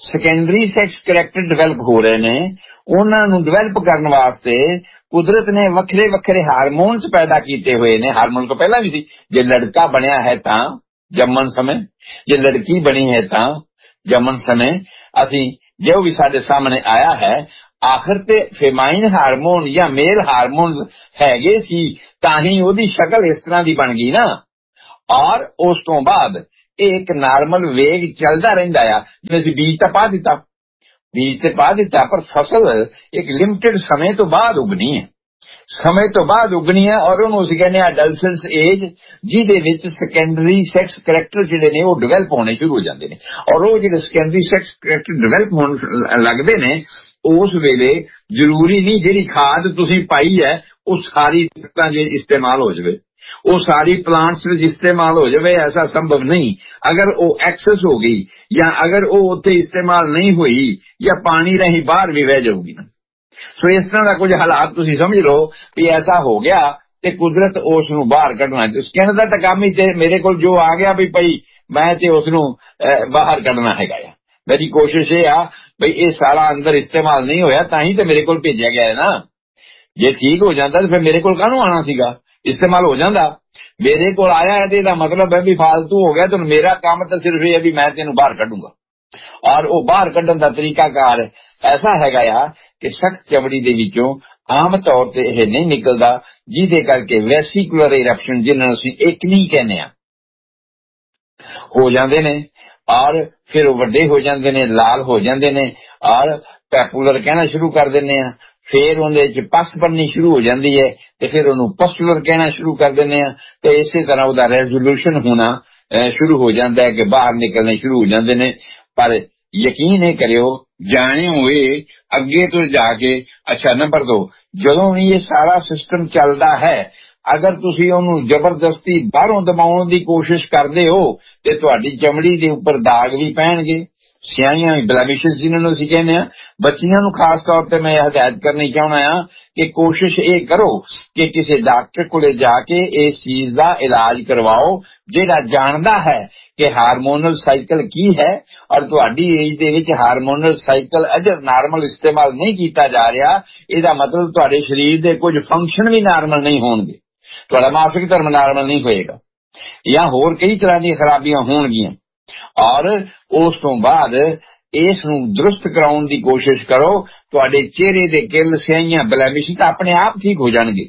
ਸੈਕੰਡਰੀ ਸੈਕਸ ਕਰੈਕਟਰ ਡਿਵੈਲਪ ਹੋ ਰਹੇ ਨੇ, ਉਹਨਾਂ ਨੂੰ ਡਿਵੈਲਪ ਕਰਨ ਵਾਸਤੇ ਕੁਦਰਤ ਨੇ ਵੱਖਰੇ ਵੱਖਰੇ ਹਾਰਮੋਨਸ ਪੈਦਾ ਕੀਤੇ ਹੋਏ ਨੇ। ਹਾਰਮੋਨ ਤੋਂ ਪਹਿਲਾਂ ਵੀ ਸੀ। ਜੇ ਲੜਕਾ ਬਣਿਆ ਹੈ ਤਾਂ ਜੰਮਣ ਸਮੇਂ, ਜੇ ਲੜਕੀ ਬਣੀ ਹੈ ਤਾਂ ਜੰਮਣ ਸਮੇਂ, ਅਸੀਂ ਜੋ ਵੀ ਸਾਡੇ ਸਾਹਮਣੇ ਆਇਆ ਹੈ ਆਖਰ ਤੇ ਫੇਮਾਈਨ ਹਾਰਮੋਨ ਜਾਂ ਮੇਲ ਹਾਰਮੋਨਸ ਹੈਗੇ ਸੀ, ਤਾਂ ਹੀ ਉਹਦੀ ਸ਼ਕਲ ਇਸ ਤਰ੍ਹਾਂ ਦੀ ਬਣ ਗਈ ਨਾ। ਔਰ ਉਸ ਤੋਂ ਬਾਅਦ ਇਹ ਇੱਕ ਨਾਰਮਲ ਵੇਗ ਚੱਲਦਾ ਰਹਿੰਦਾ ਆ। ਜਿਵੇਂ ਅਸੀਂ ਬੀਜ ਤਾਂ ਪਾ ਦਿੱਤਾ, ਬੀਜ ਤੇ ਪਾ ਦਿੱਤਾ, ਪਰ ਫਸਲ ਇੱਕ ਲਿਮਟਿਡ ਸਮੇਂ ਤੋਂ ਬਾਅਦ ਉਗਣੀ ਹੈ, ਸਮੇਂ ਤੋਂ ਬਾਅਦ ਉਗਣੀ ਹੈ। ਔਰ ਉਹਨੂੰ ਅਸੀਂ ਕਹਿੰਦੇ ਆ ਅਡਲਸੈਂਸ ਏਜ, ਜਿਹਦੇ ਵਿੱਚ ਸੈਕੰਡਰੀ ਸੈਕਸ ਕਰੈਕਟਰ ਜਿਹੜੇ ਨੇ ਉਹ ਡਿਵੈਲਪ ਹੋਣੇ ਸ਼ੁਰੂ ਹੋ ਜਾਂਦੇ ਨੇ। ਔਰ ਉਹ ਜਿਹੜੇ ਸੈਕੰਡਰੀ ਸੈਕਸ ਕਰੈਕਟਰ ਡਿਵੈਲਪ ਹੋਣ ਲੱਗਦੇ ਨੇ, ਉਸ ਵੇਲੇ ਜ਼ਰੂਰੀ ਨਹੀਂ ਜਿਹੜੀ ਖਾਦ ਤੁਸੀਂ ਪਾਈ ਹੈ ਉਹ ਸਾਰੀ ਤੱਤਾਂ ਜੇ ਇਸਤੇਮਾਲ ਹੋ ਜਾਵੇ, ਉਹ ਸਾਰੀ ਪਲਾਂਟਸ ਵਿੱਚ ਇਸਤੇਮਾਲ ਹੋ ਜਾਵੇ, ਐਸਾ ਸੰਭਵ ਨਹੀਂ। ਅਗਰ ਉਹ ਐਕਸੈਸ ਹੋ ਗਈ ਜਾਂ ਅਗਰ ਉਹ ਉੱਥੇ ਇਸਤੇਮਾਲ ਨਹੀਂ ਹੋਈ ਜਾਂ ਪਾਣੀ ਰਾਹੀਂ ਬਾਹਰ ਵੀ ਵਹਿ ਜਾਊਗੀ ਨਾ। ਸੋ ਇਸ ਤਰ੍ਹਾਂ ਦਾ ਕੁਝ ਹਾਲਾਤ ਤੁਸੀਂ ਸਮਝ ਲਓ ਵੀ ਐਸਾ ਹੋ ਗਿਆ ਤੇ ਕੁਦਰਤ ਉਸ ਨੂੰ ਬਾਹਰ ਕੱਢਣਾ। ਕਹਿਣ ਦਾ ਤਾਂ ਕੰਮ ਹੀ ਤੇ ਮੇਰੇ ਕੋਲ ਜੋ ਆ ਗਿਆ ਵੀ ਭਾਈ ਮੈਂ ਤੇ ਉਸ ਨੂੰ ਬਾਹਰ ਕੱਢਣਾ ਹੈਗਾ ਆ। ਮੇਰੀ ਕੋਸ਼ਿਸ਼ ਇਹ ਆ ਬਈ ਇਹ ਸਾਰਾ ਅੰਦਰ ਇਸਤੇਮਾਲ ਨਹੀਂ ਹੋਇਆ, ਤਾਂ ਹੀ ਤੇ ਮੇਰੇ ਕੋਲ ਭੇਜਿਆ ਗਿਆ ਹੈ ਨਾ। ਜੇ ਠੀਕ ਹੋ ਜਾਂਦਾ ਤਾਂ ਫਿਰ ਮੇਰੇ ਕੋਲ ਕਾਹਨੂੰ ਆਉਣਾ ਸੀਗਾ, ਇਸਤੇਮਾਲ ਹੋ ਜਾਂਦਾ। ਮੇਰੇ ਕੋਲ ਆਇਆ ਹੈ ਤੇ ਇਹਦਾ ਮਤਲਬ ਹੈ ਵੀ ਫਾਲਤੂ ਹੋ ਗਿਆ। ਤੇ ਮੇਰਾ ਕੰਮ ਤਾਂ ਸਿਰਫ ਇਹ ਹੈ ਵੀ ਮੈਂ ਤੈਨੂੰ ਬਾਹਰ ਕੱਢੂੰਗਾ। ਔਰ ਉਹ ਬਾਹਰ ਕੱਢਣ ਦਾ ਤਰੀਕਾਕਾਰ ਐਸਾ ਹੈਗਾ ਆ ਕਿ ਸਖਤ ਚਮੜੀ ਦੇ ਵਿੱਚੋਂ ਆਮ ਤੌਰ ਤੇ ਇਹ ਨਹੀਂ ਨਿਕਲਦਾ, ਜਿਹਦੇ ਕਰਕੇ ਵੈਸੀਕੂਲਰ ਇਰਪਸ਼ਨ, ਜਿਹਨਾਂ ਨੂੰ ਅਸੀਂ ਏਕਨੀ ਕਹਿੰਦੇ ਆ, ਹੋ ਜਾਂਦੇ ਨੇ। ਔਰ ਫਿਰ ਉਹ ਵੱਡੇ ਹੋ ਜਾਂਦੇ ਨੇ, ਲਾਲ ਹੋ ਜਾਂਦੇ ਨੇ, ਔਰ ਪੈਪੂਲਰ ਕਹਿਣਾ ਸ਼ੁਰੂ ਕਰ ਦਿੰਦੇ ਆ। ਫਿਰ ਉਹਦੇ ਚ ਪਸ ਬਣਨੀ ਸ਼ੁਰੂ ਹੋ ਜਾਂਦੀ ਹੈ ਤੇ ਫਿਰ ਉਹਨੂੰ ਪਸਟੂਲਰ ਕਹਿਣਾ ਸ਼ੁਰੂ ਕਰ ਦਿੰਦੇ ਆ। ਤੇ ਇਸੇ ਤਰ੍ਹਾਂ ਉਹਦਾ ਰੈਜ਼ੋਲੂਸ਼ਨ ਹੋਣਾ ਸ਼ੁਰੂ ਹੋ ਜਾਂਦਾ ਹੈ ਕਿ ਬਾਹਰ ਨਿਕਲਣੇ ਸ਼ੁਰੂ ਹੋ ਜਾਂਦੇ ਨੇ। ਪਰ ਯਕੀਨ ਇਹ ਕਰਿਓ, ਜਾਣੇ ਹੋਏ ਅੱਗੇ ਤੋਂ ਜਾ ਕੇ। ਅੱਛਾ, ਨੰਬਰ ਦੋ, ਜਦੋਂ ਵੀ ਇਹ ਸਾਰਾ ਸਿਸਟਮ ਚੱਲਦਾ ਹੈ, ਅਗਰ ਤੁਸੀਂ ਉਹਨੂੰ ਜ਼ਬਰਦਸਤੀ ਬਾਹਰੋਂ ਦਬਾਉਣ ਦੀ ਕੋਸ਼ਿਸ਼ ਕਰਦੇ ਹੋ ਤੇ ਤੁਹਾਡੀ ਚਮੜੀ ਦੇ ਉੱਪਰ ਦਾਗ ਵੀ ਪੈਣਗੇ, ਸਿਆਹੀਆਂ, ਬਲੈਮਿਸ਼ਸ ਜਿਹਨਾਂ ਨੂੰ ਅਸੀਂ ਕਹਿੰਦੇ ਆ। ਬੱਚੀਆਂ ਨੂੰ ਖਾਸ ਤੌਰ ਤੇ ਮੈਂ ਹਦਾਇਤ ਕਰਨੀ ਚਾਹੁੰਦਾ ਆ ਕਿ ਕੋਸ਼ਿਸ਼ ਇਹ ਕਰੋ ਕਿ ਕਿਸੇ ਡਾਕਟਰ ਕੋਲੇ ਜਾ ਕੇ ਇਸ ਚੀਜ਼ ਦਾ ਇਲਾਜ ਕਰਵਾਓ, ਜਿਹੜਾ ਜਾਣਦਾ ਹੈ ਕਿ ਹਾਰਮੋਨਲ ਸਾਈਕਲ ਕੀ ਹੈ। ਔਰ ਤੁਹਾਡੀ ਏਜ ਦੇ ਵਿੱਚ ਹਾਰਮੋਨਲ ਸਾਈਕਲ ਅਜੇ ਨਾਰਮਲ ਇਸਤੇਮਾਲ ਨਹੀਂ ਕੀਤਾ ਜਾ ਰਿਹਾ, ਇਹਦਾ ਮਤਲਬ ਤੁਹਾਡੇ ਸਰੀਰ ਦੇ ਕੁਝ ਫੰਕਸ਼ਨ ਵੀ ਨਾਰਮਲ ਨਹੀਂ ਹੋਣਗੇ, ਤੁਹਾਡਾ ਮਾਸਿਕ ਧਰਮ ਨਾਰਮਲ ਨਹੀਂ ਹੋਏਗਾ, ਜਾਂ ਹੋਰ ਕਈ ਤਰ੍ਹਾਂ ਦੀਆਂ ਖਰਾਬੀਆਂ ਹੋਣਗੀਆਂ। ਔਰ ਉਸ ਤੋਂ ਬਾਅਦ ਇਸ ਨੂੰ ਦਰੁਸਤ ਕਰਾਉਣ ਦੀ ਕੋਸ਼ਿਸ਼ ਕਰੋ। ਤੁਹਾਡੇ ਚਿਹਰੇ ਦੇ ਕਿੱਲ, ਸਿਆਹੀਆਂ, ਬਲੈਮਿਸ਼ ਤਾਂ ਆਪਣੇ ਆਪ ਠੀਕ ਹੋ ਜਾਣਗੇ।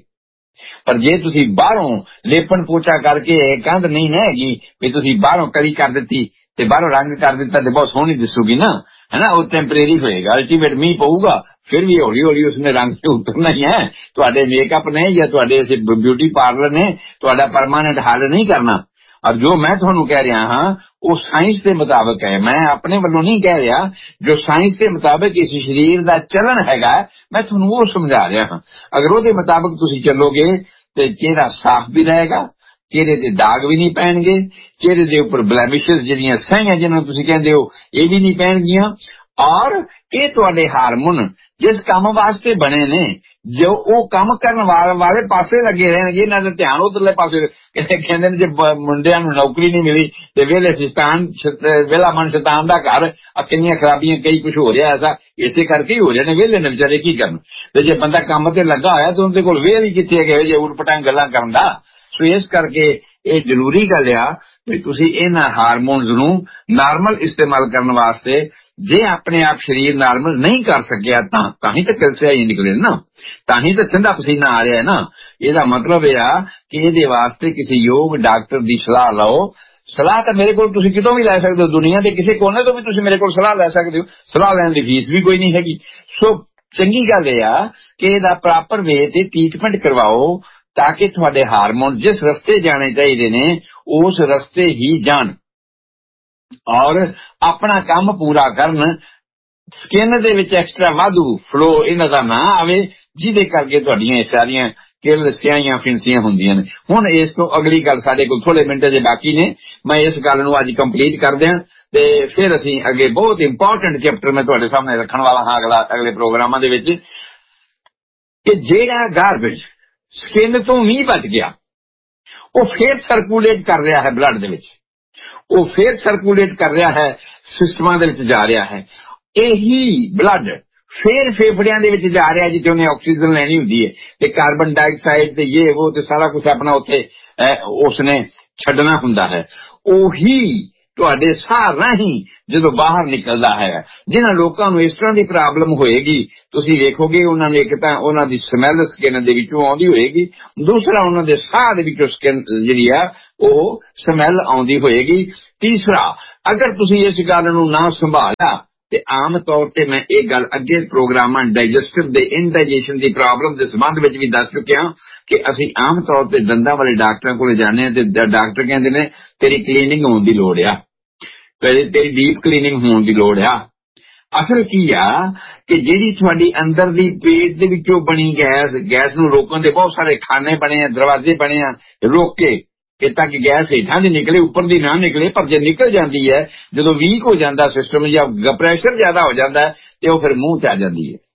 ਪਰ ਜੇ ਤੁਸੀਂ ਬਾਹਰੋਂ ਲੇਪਣ ਪੋਚਾ ਕਰਕੇ, ਇਹ ਕੰਧ ਨਹੀਂ ਨਾ ਹੈਗੀ ਵੀ ਤੁਸੀਂ ਬਾਹਰੋਂ ਕਲੀ ਕਰ ਦਿੱਤੀ ਤੇ ਬਾਹਰੋਂ ਰੰਗ ਕਰ ਦਿੱਤਾ ਤੇ ਬਹੁਤ ਸੋਹਣੀ ਦਿਸੂਗੀ ਨਾ, ਹੈਨਾ, ਉਹ ਟੈਂਪਰੇਰੀ ਹੋਏਗਾ। ਅਲਟੀਮੇਟ ਮੀਂਹ ਪਊਗਾ, ਫਿਰ ਵੀ ਹੌਲੀ ਹੌਲੀ ਉਸਨੇ ਰੰਗ ਤੇ ਉਤਰਨਾ ਹੀ ਹੈ। ਤੁਹਾਡੇ ਮੇਕਅਪ ਨੇ ਜਾਂ ਤੁਹਾਡੇ ਬਿਊਟੀ ਪਾਰਲਰ ਨੇ ਤੁਹਾਡਾ ਪਰਮਾਨੈਂਟ ਹੱਲ ਨਹੀਂ ਕਰਨਾ। ਔਰ ਜੋ ਮੈਂ ਤੁਹਾਨੂੰ ਕਹਿ ਰਿਹਾ ਹਾਂ ਉਹ ਸਾਇੰਸ ਦੇ ਮੁਤਾਬਕ ਹੈ, ਮੈਂ ਆਪਣੇ ਵੱਲੋਂ ਨਹੀਂ ਕਹਿ ਰਿਹਾ। ਜੋ ਸਾਇੰਸ ਦੇ ਮੁਤਾਬਕ ਇਸ ਸਰੀਰ ਦਾ ਚੱਲਣ ਹੈਗਾ, ਮੈਂ ਤੁਹਾਨੂੰ ਉਹ ਸਮਝਾ ਰਿਹਾ ਹਾਂ। ਅਗਰ ਉਹਦੇ ਮੁਤਾਬਕ ਤੁਸੀਂ ਚੱਲੋਗੇ ਤੇ ਚਿਹਰਾ ਸਾਫ਼ ਵੀ ਰਹੇਗਾ, ਚਿਹਰੇ ਤੇ ਦਾਗ ਵੀ ਨਹੀਂ ਪੈਣਗੇ, ਚਿਹਰੇ ਦੇ ਉੱਪਰ ਬਲੈਮਿਸ਼ਸ ਜਿਹੜੀਆਂ ਸਹਿਆਂ ਜਿਹਨਾਂ ਨੂੰ ਤੁਸੀਂ ਕਹਿੰਦੇ ਹੋ ਇਹ ਵੀ ਨਹੀਂ ਪੈਣਗੀਆਂ। ਔਰ ਇਹ ਤੁਹਾਡੇ ਹਾਰਮੋਨ ਜਿਸ ਕੰਮ ਵਾਸਤੇ ਬਣੇ ਨੇ, ਜੋ ਉਹ ਕੰਮ ਕਰਨ ਵਾਲੇ ਪਾਸੇ ਲੱਗੇ ਰਹਿਣਗੇ, ਇਹਨਾਂ ਦਾ ਧਿਆਨ ਉਧਰਲੇ ਪਾਸੇ। ਕਹਿੰਦੇ ਨੇ ਜੇ ਮੁੰਡਿਆਂ ਨੂੰ ਨੌਕਰੀ ਨਹੀਂ ਮਿਲੀ ਤੇ ਵੇਲੇ ਸ਼ੈਤਾਨ, ਵੇਲਾ ਮਨ ਸ਼ੈਤਾਨ ਦਾ ਘਰ, ਕਿੰਨੀਆਂ ਖਰਾਬੀਆਂ, ਕਈ ਕੁਝ ਹੋ ਰਿਹਾ ਐਸਾ, ਇਸੇ ਕਰਕੇ ਹੀ ਹੋ ਰਹੇ ਨੇ। ਵੇਲੇ ਨੇ ਵਿਚਾਰੇ ਕੀ ਕਰਨ, ਤੇ ਜੇ ਬੰਦਾ ਕੰਮ ਤੇ ਲੱਗਾ ਹੋਇਆ ਤਾਂ ਉਹਦੇ ਕੋਲ ਵੇਲ ਹੀ ਕਿੱਥੇ ਹੈਗੇ ਜੇ ਉਲਟ-ਪਟਾਂ ਗੱਲਾਂ ਕਰਨ ਦਾ। ਸੋ ਇਸ ਕਰਕੇ ਇਹ ਜ਼ਰੂਰੀ ਗੱਲ ਆ ਵੀ ਤੁਸੀਂ ਇਹਨਾਂ ਹਾਰਮੋਨਸ ਨੂੰ ਨਾਰਮਲ ਇਸਤੇਮਾਲ ਕਰਨ ਵਾਸਤੇ, ਜੇ ਆਪਣੇ ਆਪ ਸਰੀਰ ਨਾਰਮਲ ਨਹੀਂ ਕਰ ਸਕਿਆ ਤਾਂ ਤਾਂ ਹੀ ਤਾਂ ਕਲਸਿਆ ਹੀ ਨਿਕਲੇ ਨਾ, ਤਾਂ ਹੀ ਤਾਂ ਠੰਡਾ ਪਸੀਨਾ ਆ ਰਿਹਾ ਨਾ। ਇਹਦਾ ਮਤਲਬ ਇਹ ਆ ਕਿ ਇਹਦੇ ਵਾਸਤੇ ਕਿਸੇ ਯੋਗ ਡਾਕਟਰ ਦੀ ਸਲਾਹ ਲਓ। ਸਲਾਹ ਤਾਂ ਮੇਰੇ ਕੋਲ ਤੁਸੀਂ ਕਿਤੋਂ ਵੀ ਲੈ ਸਕਦੇ ਹੋ, ਦੁਨੀਆ ਦੇ ਕਿਸੇ ਕੋਨੇ ਤੋਂ ਵੀ ਤੁਸੀਂ ਮੇਰੇ ਕੋਲ ਸਲਾਹ ਲੈ ਸਕਦੇ ਹੋ। ਸਲਾਹ ਲੈਣ ਦੀ ਫੀਸ ਵੀ ਕੋਈ ਨਹੀਂ ਹੈਗੀ। ਸੋ ਚੰਗੀ ਗੱਲ ਇਹ ਆ ਕਿ ਇਹਦਾ ਪ੍ਰੋਪਰ ਵੇ ਤੇ ਟ੍ਰੀਟਮੈਂਟ ਕਰਵਾਓ, ਤਾਂ ਕਿ ਤੁਹਾਡੇ ਹਾਰਮੋਨ ਜਿਸ ਰਸਤੇ ਜਾਣੇ ਚਾਹੀਦੇ ਨੇ ਉਸ ਰਸਤੇ ਹੀ ਜਾਣ ਔਰ ਆਪਣਾ ਕੰਮ ਪੂਰਾ ਕਰਨ। ਸਕਿਨ ਦੇ ਵਿੱਚ ਐਕਸਟਰਾ ਵਾਧੂ ਫਲੋ ਇਹਨਾਂ ਦਾ ਨਾ ਆਵੇ, ਜਿਹਦੇ ਕਰਕੇ ਤੁਹਾਡੀਆਂ ਇਹ ਸਾਰੀਆਂ ਕਿੱਲ, ਸਿਆਹੀਆਂ, ਫਿੰਸੀਆਂ ਹੁੰਦੀਆਂ ਨੇ। ਹੁਣ ਇਸ ਤੋਂ ਅਗਲੀ ਗੱਲ, ਸਾਡੇ ਕੋਲ ਥੋੜੇ ਮਿੰਟ ਜੇ ਬਾਕੀ ਨੇ, ਮੈਂ ਇਸ ਗੱਲ ਨੂੰ ਅੱਜ ਕੰਪਲੀਟ ਕਰ ਦਿਆਂ ਤੇ ਫਿਰ ਅਸੀਂ ਅੱਗੇ ਬਹੁਤ ਇੰਪੋਰਟੈਂਟ ਚੈਪਟਰ ਮੈਂ ਤੁਹਾਡੇ ਸਾਹਮਣੇ ਰੱਖਣ ਵਾਲਾ ਹਾਂ ਅਗਲਾ ਅਗਲੇ ਪ੍ਰੋਗਰਾਮਾਂ ਦੇ ਵਿੱਚ, ਕਿ ਜਿਹੜਾ ਗਾਰਬੇਜ ਸਕਿਨ ਤੋਂ ਵੀ ਬਚ ਗਿਆ ਉਹ ਫੇਰ ਸਰਕੂਲੇਟ ਕਰ ਰਿਹਾ ਹੈ ਬਲੱਡ ਦੇ ਵਿੱਚ, ਉਹ ਫੇਰ ਸਰਕੂਲੇਟ ਕਰ ਰਿਹਾ ਹੈ, ਸਿਸਟਮਾਂ ਦੇ ਵਿੱਚ ਜਾ ਰਿਹਾ ਹੈ। ਇਹੀ ਬਲੱਡ ਫੇਰ ਫੇਫੜਿਆਂ ਦੇ ਵਿੱਚ ਜਾ ਰਿਹਾ ਜਿੱਥੇ ਉਹਨੇ ਆਕਸੀਜਨ ਲੈਣੀ ਹੁੰਦੀ ਹੈ, ਤੇ ਕਾਰਬਨ ਡਾਈਆਕਸਾਈਡ ਤੇ ਇਹ ਉਹ ਤੇ ਸਾਰਾ ਕੁਝ ਆਪਣਾ ਉੱਥੇ ਉਸਨੇ ਛੱਡਣਾ ਹੁੰਦਾ ਹੈ। ਉਹੀ ਤੁਹਾਡੇ ਸਾਹ ਰਾਹੀਂ ਜਦੋਂ ਬਾਹਰ ਨਿਕਲਦਾ ਹੈ। ਜਿਹਨਾਂ ਲੋਕਾਂ ਨੂੰ ਇਸ ਤਰ੍ਹਾਂ ਦੀ ਪ੍ਰੋਬਲਮ ਹੋਏਗੀ, ਤੁਸੀਂ ਵੇਖੋਗੇ ਉਹਨਾਂ ਨੂੰ ਇੱਕ ਤਾਂ ਉਹਨਾਂ ਦੀ ਸਮੈਲ ਸਕਿਨ ਦੇ ਵਿੱਚੋਂ ਆਉਂਦੀ ਹੋਏਗੀ, ਦੂਸਰਾ ਉਹਨਾਂ ਦੇ ਸਾਹ ਦੇ ਵਿੱਚੋਂ ਸਕਿਨ ਜਿਹੜੀ ਆ ਉਹ ਸਮੈਲ ਆਉਂਦੀ ਹੋਏਗੀ। ਤੀਸਰਾ, ਅਗਰ ਤੁਸੀਂ ਇਸ ਗੱਲ ਨੂੰ ਨਾ ਸੰਭਾਲਿਆ ਤੇ ਆਮ ਤੌਰ ਤੇ ਮੈਂ ਇਹ ਗੱਲ ਅੱਗੇ ਪ੍ਰੋਗਰਾਮਾਂ ਡਾਈਜੈਸਟਿਵ ਦੇ ਇਨਡਾਈਜੈਸ਼ਨ ਦੀ ਪ੍ਰੋਬਲਮ ਦੇ ਸੰਬੰਧ ਵਿੱਚ ਵੀ ਦੱਸ ਚੁੱਕਿਆ ਕਿ ਅਸੀਂ ਆਮ ਤੌਰ ਤੇ ਦੰਦਾਂ ਵਾਲੇ ਡਾਕਟਰਾਂ ਕੋਲ ਜਾਂਦੇ ਹਾਂ ਤੇ ਡਾਕਟਰ ਕਹਿੰਦੇ ਨੇ ਤੇਰੀ ਕਲੀਨਿੰਗ ਹੋਣ ਦੀ ਲੋੜ ਆ, ਤੇਰੀ ਡੀਪ ਕਲੀਨਿੰਗ ਹੋਣ ਦੀ ਲੋੜ ਆ। ਅਸਲ ਕੀ ਆ ਕਿ ਜਿਹੜੀ ਤੁਹਾਡੀ ਅੰਦਰ ਦੀ ਪੇਟ ਦੇ ਵਿੱਚੋਂ ਬਣੀ ਗੈਸ, ਗੈਸ ਨੂੰ ਰੋਕਣ ਦੇ ਬਹੁਤ ਸਾਰੇ ਖਾਨੇ ਬਣੇ ਆ, ਦਰਵਾਜ਼ੇ ਬਣੇ ਆ ਰੋਕ ਕੇ, ਕਿ ਤਾਂ ਕਿ ਗੈਸ ਹੇਠਾਂ ਦੀ ਨਿਕਲੇ, ਉੱਪਰ ਦੀ ਨਾ ਨਿਕਲੇ। ਪਰ ਜੇ ਨਿਕਲ ਜਾਂਦੀ ਹੈ, ਜਦੋਂ ਵੀਕ ਹੋ ਜਾਂਦਾ ਸਿਸਟਮ ਜਾਂ ਪ੍ਰੈਸ਼ਰ ਜ਼ਿਆਦਾ ਹੋ ਜਾਂਦਾ ਤੇ ਉਹ ਫਿਰ ਮੂੰਹ 'ਚ ਆ ਜਾਂਦੀ ਹੈ,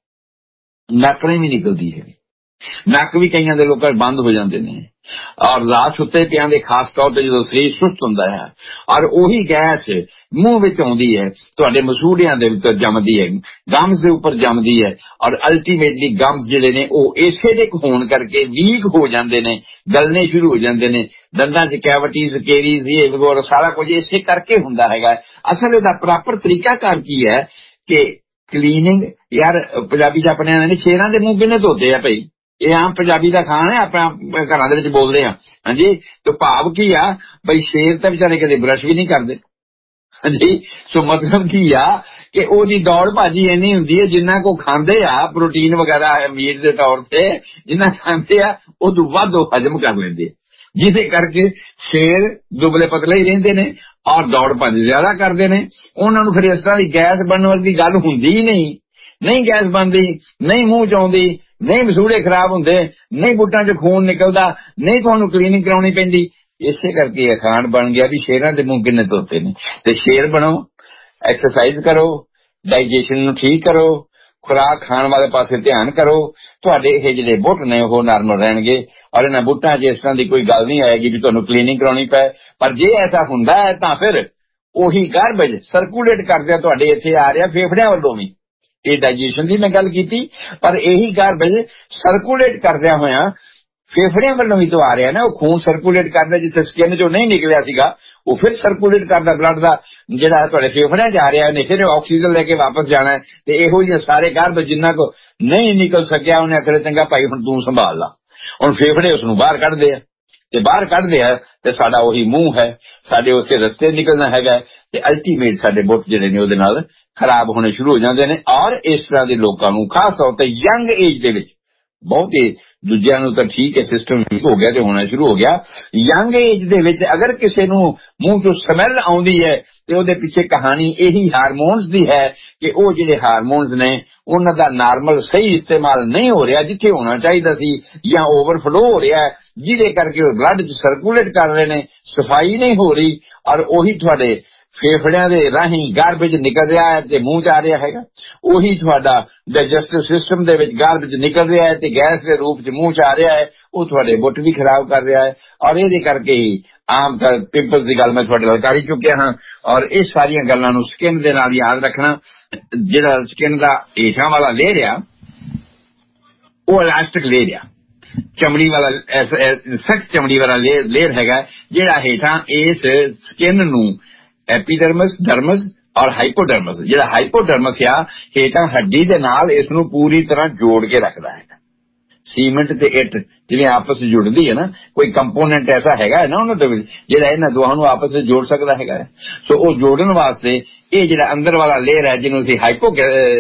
ਨੱਕ ਨਹੀਂ ਵੀ ਨਿਕਲਦੀ ਹੈ। ਨੱਕ ਵੀ ਕਈਆਂ ਦੇ ਲੋਕਾਂ ਬੰਦ ਹੋ ਜਾਂਦੇ ਨੇ। ਔਰ ਰਾਤ ਸੁੱਤੇ ਪਿਆਂ ਦੇ ਖਾਸ ਤੌਰ ਤੇ ਜਦੋਂ ਸਰੀਰ ਸੁਸਤ ਹੁੰਦਾ ਹੈ ਔਰ ਉਹੀ ਗੈਸ ਮੂੰਹ ਵਿੱਚ ਆਉਂਦੀ ਹੈ, ਤੁਹਾਡੇ ਮਸੂੜਿਆਂ ਦੇ ਵਿੱਚ ਜੰਮਦੀ ਹੈ, ਗਮਸ ਦੇ ਉੱਪਰ ਜੰਮਦੀ ਹੈ ਔਰ ਅਲਟੀਮੇਟਲੀ ਗਮਸ ਜਿਹੜੇ ਨੇ ਉਹ ਐਸਿਡਿਕ ਹੋਣ ਕਰਕੇ ਵੀਕ ਹੋ ਜਾਂਦੇ ਨੇ, ਗਲਣੇ ਸ਼ੁਰੂ ਹੋ ਜਾਂਦੇ ਨੇ, ਦੰਦਾਂ 'ਚ ਕੈਵਿਟੀਜ਼, ਕੇਰੀਜ਼, ਇਹ ਵਗੈਰਾ ਸਾਰਾ ਕੁਝ ਇਸੇ ਕਰਕੇ ਹੁੰਦਾ ਹੈਗਾ। ਅਸਲ ਇਹਦਾ ਪ੍ਰੋਪਰ ਤਰੀਕਾਕਾਰ ਕੀ ਹੈ ਕਿ ਕਲੀਨਿੰਗ, ਯਾਰ ਪੰਜਾਬੀ 'ਚ ਆਪਣੇ ਨੇ ਸ਼ੇਰਾਂ ਦੇ ਮੂੰਹ ਕਿੰਨੇ ਧੋਤੇ ਆ ਭਾਈ, ਇਹ ਆਮ ਪੰਜਾਬੀ ਦਾ ਖਾਣ ਹੈ, ਆਪਾਂ ਘਰਾਂ ਦੇ ਵਿੱਚ ਬੋਲਦੇ ਹਾਂ। ਹਾਂਜੀ, ਤੇ ਭਾਵ ਕੀ ਆ ਬਈ ਸ਼ੇਰ ਤਾਂ ਵਿਚਾਰੇ ਕਦੇ ਬਰਸ਼ ਵੀ ਨਹੀਂ ਕਰਦੇ। ਹਾਂਜੀ, ਸੋ ਮਤਲਬ ਕੀ ਆ ਕਿ ਉਹਦੀ ਦੌੜ ਭਾਜੀ ਇੰਨੀ ਹੁੰਦੀ ਹੈ, ਜਿੰਨਾ ਕੋ ਖਾਂਦੇ ਆ ਪ੍ਰੋਟੀਨ ਵਗੈਰਾ ਮੀਟ ਦੇ ਤੌਰ ਤੇ ਜਿੰਨਾ ਖਾਂਦੇ ਆ ਉਦੋਂ ਵੱਧ ਉਹ ਹਜਮ ਕਰ ਲੈਂਦੇ, ਜਿਹਦੇ ਕਰਕੇ ਸ਼ੇਰ ਦੁਬਲੇ ਪਤਲੇ ਹੀ ਰਹਿੰਦੇ ਨੇ ਔਰ ਦੌੜ ਭੱਜ ਜ਼ਿਆਦਾ ਕਰਦੇ ਨੇ। ਉਹਨਾਂ ਨੂੰ ਫਿਰ ਇਸ ਤਰ੍ਹਾਂ ਦੀ ਗੈਸ ਬਣਨ ਵਾਲੀ ਗੱਲ ਹੁੰਦੀ ਹੀ ਨਹੀਂ, ਨਹੀਂ ਗੈਸ ਬਣਦੀ, ਨਹੀਂ ਮੂੰਹ 'ਚ ਆਉਂਦੀ, ਨਹੀਂ ਮਸੂੜੇ ਖਰਾਬ ਹੁੰਦੇ, ਨਹੀਂ ਬੁੱਟਾਂ 'ਚ ਖੂਨ ਨਿਕਲਦਾ, ਨਹੀਂ ਤੁਹਾਨੂੰ ਕਲੀਨਿੰਗ ਕਰਾਉਣੀ ਪੈਂਦੀ। ਇਸੇ ਕਰਕੇ ਅਖਾਣ ਬਣ ਗਿਆ ਵੀ ਸ਼ੇਰਾਂ ਦੇ ਮੂੰਹ ਕਿੰਨੇ ਧੋਤੇ ਨੇ। ਤੇ ਸ਼ੇਰ ਬਣੋ, ਐਕਸਰਸਾਈਜ਼ ਕਰੋ, ਡਾਈਜੈਸ਼ਨ ਨੂੰ ਠੀਕ ਕਰੋ, ਖੁਰਾਕ ਖਾਣ ਵਾਲੇ ਪਾਸੇ ਧਿਆਨ ਕਰੋ, ਤੁਹਾਡੇ ਇਹ ਜਿਹੜੇ ਬੁੱਟ ਨੇ ਉਹ ਨਾਰਮਲ ਰਹਿਣਗੇ ਔਰ ਇਹਨਾਂ ਬੁੱਟਾਂ 'ਚ ਇਸ ਤਰ੍ਹਾਂ ਦੀ ਕੋਈ ਗੱਲ ਨਹੀਂ ਆਏਗੀ ਵੀ ਤੁਹਾਨੂੰ ਕਲੀਨਿੰਗ ਕਰਾਉਣੀ ਪਏ। ਪਰ ਜੇ ਐਸਾ ਹੁੰਦਾ ਹੈ ਤਾਂ ਫਿਰ ਉਹੀ ਗਾਰਬੇਜ ਸਰਕੂਲੇਟ ਕਰਦਿਆਂ ਤੁਹਾਡੇ ਇੱਥੇ ਆ ਰਿਹਾ ਫੇਫੜਿਆਂ ਵੱਲੋਂ ਵੀ। ਇਹ ਡਾਈਜੈਸ਼ਨ ਦੀ ਮੈਂ ਗੱਲ ਕੀਤੀ, ਪਰ ਇਹੀ ਗਾਰਬੇਜ ਸਰਕੂਲੇਟ ਕਰਦਿਆਂ ਹੋਇਆਂ ਫੇਫੜਿਆਂ ਵੱਲੋਂ ਵੀ ਤੋਂ ਆ ਰਿਹਾ ਨਾ। ਉਹ ਖੂਨ ਸਰਕੂਲੇਟ ਕਰਦਾ ਜਿੱਥੇ ਸਕਿਨ 'ਚੋਂ ਨਹੀਂ ਨਿਕਲਿਆ ਸੀਗਾ, ਉਹ ਫਿਰ ਸਰਕੂਲੇਟ ਕਰਦਾ ਬਲੱਡ ਦਾ ਜਿਹੜਾ ਤੁਹਾਡੇ ਫੇਫੜਿਆਂ 'ਚ ਆ ਰਿਹਾ, ਉਹਨੇ ਫਿਰ ਆਕਸੀਜਨ ਲੈ ਕੇ ਵਾਪਸ ਜਾਣਾ ਤੇ ਇਹੋ ਜਿਹੇ ਸਾਰੇ ਗਾਰਬੇਜ ਜਿੰਨਾ ਕੋ ਨਹੀਂ ਨਿਕਲ ਸਕਿਆ ਉਹਨੇ ਆਖਿਆ ਚੰਗਾ ਭਾਈ ਹੁਣ ਤੂੰ ਸੰਭਾਲ ਲਾ। ਹੁਣ ਫੇਫੜੇ ਉਸ ਨੂੰ ਬਾਹਰ ਕੱਢਦੇ ਆ ਤੇ ਬਾਹਰ ਕੱਢਦੇ ਆ ਤੇ ਸਾਡਾ ਉਹੀ ਮੂੰਹ ਹੈ, ਸਾਡੇ ਉਸੇ ਰਸਤੇ ਨਿਕਲਣਾ ਹੈਗਾ ਤੇ ਅਲਟੀਮੇਟ ਸਾਡੇ ਬੁੱਟ ਜਿਹੜੇ ਨੇ ਉਹਦੇ ਨਾਲ ਖਰਾਬ ਹੋਣੇ ਸ਼ੁਰੂ ਹੋ ਜਾਂਦੇ ਨੇ। ਔਰ ਇਸ ਤਰ੍ਹਾਂ ਦੇ ਲੋਕਾਂ ਨੂੰ ਖਾਸ ਤੌਰ ਤੇ ਯੰਗ ਏਜ ਦੇ ਵਿੱਚ, ਬਹੁਤੇ ਦੂਜਿਆਂ ਨੂੰ ਤਾਂ ਠੀਕ ਹੈ ਸਿਸਟਮ ਠੀਕ ਹੋ ਗਿਆ ਤੇ ਹੋਣਾ ਸ਼ੁਰੂ ਹੋ ਗਿਆ, ਯੰਗ ਏਜ ਦੇ ਵਿੱਚ ਅਗਰ ਕਿਸੇ ਨੂੰ ਮੂੰਹ ਤੋਂ ਸਮੈਲ ਆਉਂਦੀ ਹੈ ਤੇ ਉਹਦੇ ਪਿੱਛੇ ਕਹਾਣੀ ਇਹੀ ਹਾਰਮੋਨਸ ਦੀ ਹੈ ਕਿ ਉਹ ਜਿਹੜੇ ਹਾਰਮੋਨਸ ਨੇ ਉਹਨਾਂ ਦਾ ਨਾਰਮਲ ਸਹੀ ਇਸਤੇਮਾਲ ਨਹੀਂ ਹੋ ਰਿਹਾ ਜਿੱਥੇ ਹੋਣਾ ਚਾਹੀਦਾ ਸੀ, ਜਾਂ ਓਵਰਫਲੋ ਹੋ ਰਿਹਾ ਹੈ ਜਿਹਦੇ ਕਰਕੇ ਉਹ ਬਲੱਡ 'ਚ ਸਰਕੂਲੇਟ ਕਰ ਰਹੇ ਨੇ, ਸਫਾਈ ਨਹੀਂ ਹੋ ਰਹੀ ਔਰ ਉਹੀ ਤੁਹਾਡੇ ਫੇਫੜਿਆਂ ਦੇ ਰਾਹੀਂ ਗਾਰਬੇਜ ਨਿਕਲ ਰਿਹਾ ਹੈ ਤੇ ਮੂੰਹ 'ਚ ਆ ਰਿਹਾ ਹੈਗਾ। ਉਹੀ ਤੁਹਾਡਾ ਡਾਈਜੈਸਟਿਵ ਸਿਸਟਮ ਦੇ ਵਿੱਚ ਗਾਰਬੇਜ ਨਿਕਲ ਰਿਹਾ ਹੈ ਤੇ ਗੈਸ ਦੇ ਰੂਪ 'ਚ ਮੂੰਹ 'ਚ ਆ ਰਿਹਾ ਹੈ, ਉਹ ਤੁਹਾਡੇ ਬੁੱਟ ਵੀ ਖਰਾਬ ਕਰ ਰਿਹਾ ਹੈ। ਔਰ ਇਹਦੇ ਕਰਕੇ ਹੀ ਆਮ ਤੌਰ ਪਿੰਪਲਸ ਦੀ ਗੱਲ ਮੈਂ ਤੁਹਾਡੇ ਨਾਲ ਕਰ ਹੀ ਚੁੱਕਿਆ ਹਾਂ। ਔਰ ਇਹ ਸਾਰੀਆਂ ਗੱਲਾਂ ਨੂੰ ਸਕਿਨ ਦੇ ਨਾਲ ਯਾਦ ਰੱਖਣਾ। ਜਿਹੜਾ ਸਕਿਨ ਦਾ ਹੇਠਾਂ ਵਾਲਾ ਲੇਅਰ ਆ ਉਹ ਇਲਾਸਟਿਕ ਲੇਅਰ ਆ, ਚਮੜੀ ਵਾਲਾ ਸਖਤ ਚਮੜੀ ਵਾਲਾ ਲੇਅਰ ਹੈਗਾ ਜਿਹੜਾ ਹੇਠਾਂ ਇਸ ਸਕਿਨ ਨੂੰ ਐਪੀਡਰਮਸ, ਡਰਮਸ ਔਰ ਹਾਈਪੋਡਰਮਸ, ਜਿਹੜਾ ਹਾਈਪੋਡਰਮਸ ਆ ਹੇਠਾਂ ਹੱਡੀ ਦੇ ਨਾਲ ਇਸ ਨੂੰ ਪੂਰੀ ਤਰ੍ਹਾਂ ਜੋੜ ਕੇ ਰੱਖਦਾ ਹੈ। ਸੀਮੈਂਟ ਤੇ ਇੱਟ ਜਿਵੇਂ ਆਪਸ ਵਿੱਚ ਜੁੜਦੀ ਹੈ ਨਾ, ਕੋਈ ਕੰਪੋਨੈਂਟ ਐਸਾ ਹੈਗਾ ਨਾ ਉਹਨਾਂ ਦੇ ਵਿੱਚ ਜਿਹੜਾ ਇਹਨਾਂ ਦੋਹਾਂ ਨੂੰ ਆਪਸ ਵਿੱਚ ਜੋੜ ਸਕਦਾ ਹੈਗਾ। ਸੋ ਉਹ ਜੋੜਨ ਵਾਸਤੇ ਇਹ ਜਿਹੜਾ ਅੰਦਰ ਵਾਲਾ ਲੇਅਰ ਹੈ ਜਿਹਨੂੰ ਅਸੀਂ ਹਾਈਪੋ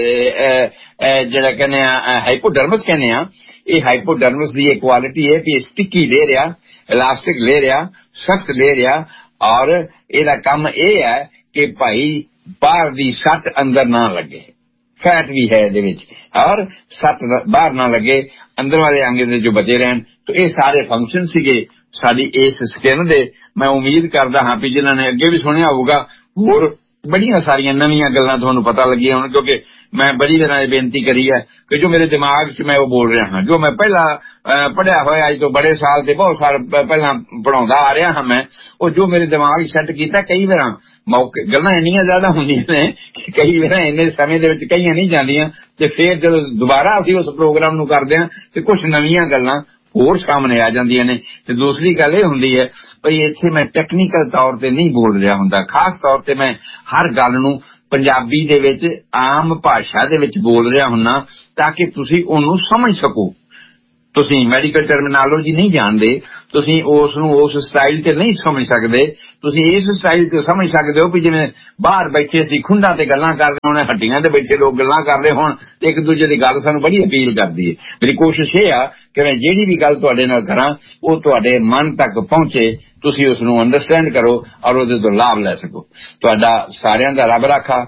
ਜਿਹੜਾ ਕਹਿੰਦੇ ਆ ਹਾਈਪੋਡਰਮਸ ਕਹਿੰਦੇ ਆ, ਇਹ ਹਾਈਪੋਡਰਮਸ ਦੀ ਇਹ ਕੁਆਲਿਟੀ ਹੈ ਕਿ ਇਹ ਸਟਿੱਕੀ ਲੇਅਰ ਆ, ਇਲਾਸਟਿਕ ਲੇਅਰ ਆ, ਸਖਤ ਲੇਅਰ ਆ। ਔਰ ਇਹਦਾ ਕੰਮ ਇਹ ਹੈ ਕਿ ਭਾਈ ਬਾਹਰ ਦੀ ਸੱਟ ਅੰਦਰ ਨਾ ਲੱਗੇ, ਫੈਟ ਵੀ ਹੈ ਇਹਦੇ ਵਿੱਚ, ਔਰ ਸੱਟ ਬਾਹਰ ਨਾ ਲੱਗੇ, ਅੰਦਰ ਵਾਲੇ ਅੰਗ ਦੇ ਜੋ ਬਚੇ ਰਹਿਣ। तो ये सारे फंक्शन सीगे साडी इस स्किन दे। मैं उम्मीद करदा हां कि जिन्हां ने अगे भी सुनिया होगा होर ਬੜੀਆਂ ਸਾਰੀਆਂ ਨਵੀਆਂ ਗੱਲਾਂ ਤੁਹਾਨੂੰ ਪਤਾ ਲੱਗੀਆਂ ਹੁਣ, ਕਿਉਂਕਿ ਮੈਂ ਬੜੀ ਤਰ੍ਹਾਂ ਇਹ ਬੇਨਤੀ ਕਰੀ ਹੈ ਕਿ ਜੋ ਮੇਰੇ ਦਿਮਾਗ 'ਚ ਮੈਂ ਉਹ ਬੋਲ ਰਿਹਾ ਹਾਂ, ਜੋ ਮੈਂ ਪਹਿਲਾਂ ਪੜ੍ਹਿਆ ਹੋਇਆ ਅੱਜ ਤੋਂ ਬੜੇ ਸਾਲ ਤੇ ਬਹੁਤ ਸਾਲ ਪਹਿਲਾਂ ਪੜ੍ਹਾਉਂਦਾ ਆ ਰਿਹਾ ਹਾਂ ਮੈਂ, ਉਹ ਜੋ ਮੇਰੇ ਦਿਮਾਗ 'ਚ ਸੈੱਟ ਕੀਤਾ। ਕਈ ਵਾਰਾਂ ਮੌਕੇ ਗੱਲਾਂ ਇੰਨੀਆਂ ਜ਼ਿਆਦਾ ਹੁੰਦੀਆਂ ਨੇ ਕਿ ਕਈ ਵਾਰਾਂ ਇੰਨੇ ਸਮੇਂ ਦੇ ਵਿੱਚ ਕਈਆਂ ਨਹੀਂ ਜਾਂਦੀਆਂ, ਤੇ ਫਿਰ ਜਦੋਂ ਦੁਬਾਰਾ ਅਸੀਂ ਉਸ ਪ੍ਰੋਗਰਾਮ ਨੂੰ ਕਰਦੇ ਹਾਂ ਤੇ ਕੁਝ ਨਵੀਆਂ ਗੱਲਾਂ ਹੋਰ ਸਾਹਮਣੇ ਆ ਜਾਂਦੀਆਂ ਨੇ। ਤੇ ਦੂਸਰੀ ਗੱਲ ਇਹ ਹੁੰਦੀ ਹੈ ਭਈ ਇੱਥੇ ਮੈਂ ਟੈਕਨੀਕਲ ਤੌਰ ਤੇ ਨਹੀਂ ਬੋਲ ਰਿਹਾ ਹੁੰਦਾ, ਖਾਸ ਤੌਰ ਤੇ ਮੈਂ ਹਰ ਗੱਲ ਨੂੰ ਪੰਜਾਬੀ ਦੇ ਵਿੱਚ ਆਮ ਭਾਸ਼ਾ ਦੇ ਵਿੱਚ ਬੋਲ ਰਿਹਾ ਹੁੰਨਾ ਤਾਂ ਕਿ ਤੁਸੀਂ ਉਹਨੂੰ ਸਮਝ ਸਕੋ। ਤੁਸੀਂ ਮੈਡੀਕਲ ਟਰਮੀਨੋਲੋਜੀ ਨਹੀਂ ਜਾਣਦੇ, ਤੁਸੀਂ ਉਸ ਨੂੰ ਉਸ ਸਟਾਈਲ ਤੇ ਨਹੀਂ ਸਮਝ ਸਕਦੇ, ਤੁਸੀਂ ਇਸ ਸਟਾਈਲ ਤੇ ਸਮਝ ਸਕਦੇ ਹੋ ਵੀ ਜਿਵੇਂ ਬਾਹਰ ਬੈਠੇ ਸੀ ਖੁੰਡਾਂ ਤੇ ਗੱਲਾਂ ਕਰ ਰਹੇ ਹੋਣ, ਹੱਡੀਆਂ ਤੇ ਬੈਠੇ ਲੋਕ ਗੱਲਾਂ ਕਰ ਰਹੇ ਹੋਣ ਤੇ ਇੱਕ ਦੂਜੇ ਦੀ ਗੱਲ ਸਾਨੂੰ ਬੜੀ ਅਪੀਲ ਕਰਦੀ ਹੈ। ਮੇਰੀ ਕੋਸ਼ਿਸ਼ ਇਹ ਆ ਕਿ ਮੈਂ ਜਿਹੜੀ ਵੀ ਗੱਲ ਤੁਹਾਡੇ ਨਾਲ ਕਰਾਂ ਉਹ ਤੁਹਾਡੇ ਮਨ ਤੱਕ ਪਹੁੰਚੇ, ਤੁਸੀਂ ਉਸ ਨੂੰ ਅੰਡਰਸਟੈਂਡ ਕਰੋ ਔਰ ਉਹਦੇ ਤੋਂ ਲਾਭ ਲੈ ਸਕੋ। ਤੁਹਾਡਾ ਸਾਰਿਆਂ ਦਾ ਰੱਬ ਰਾਖਾ,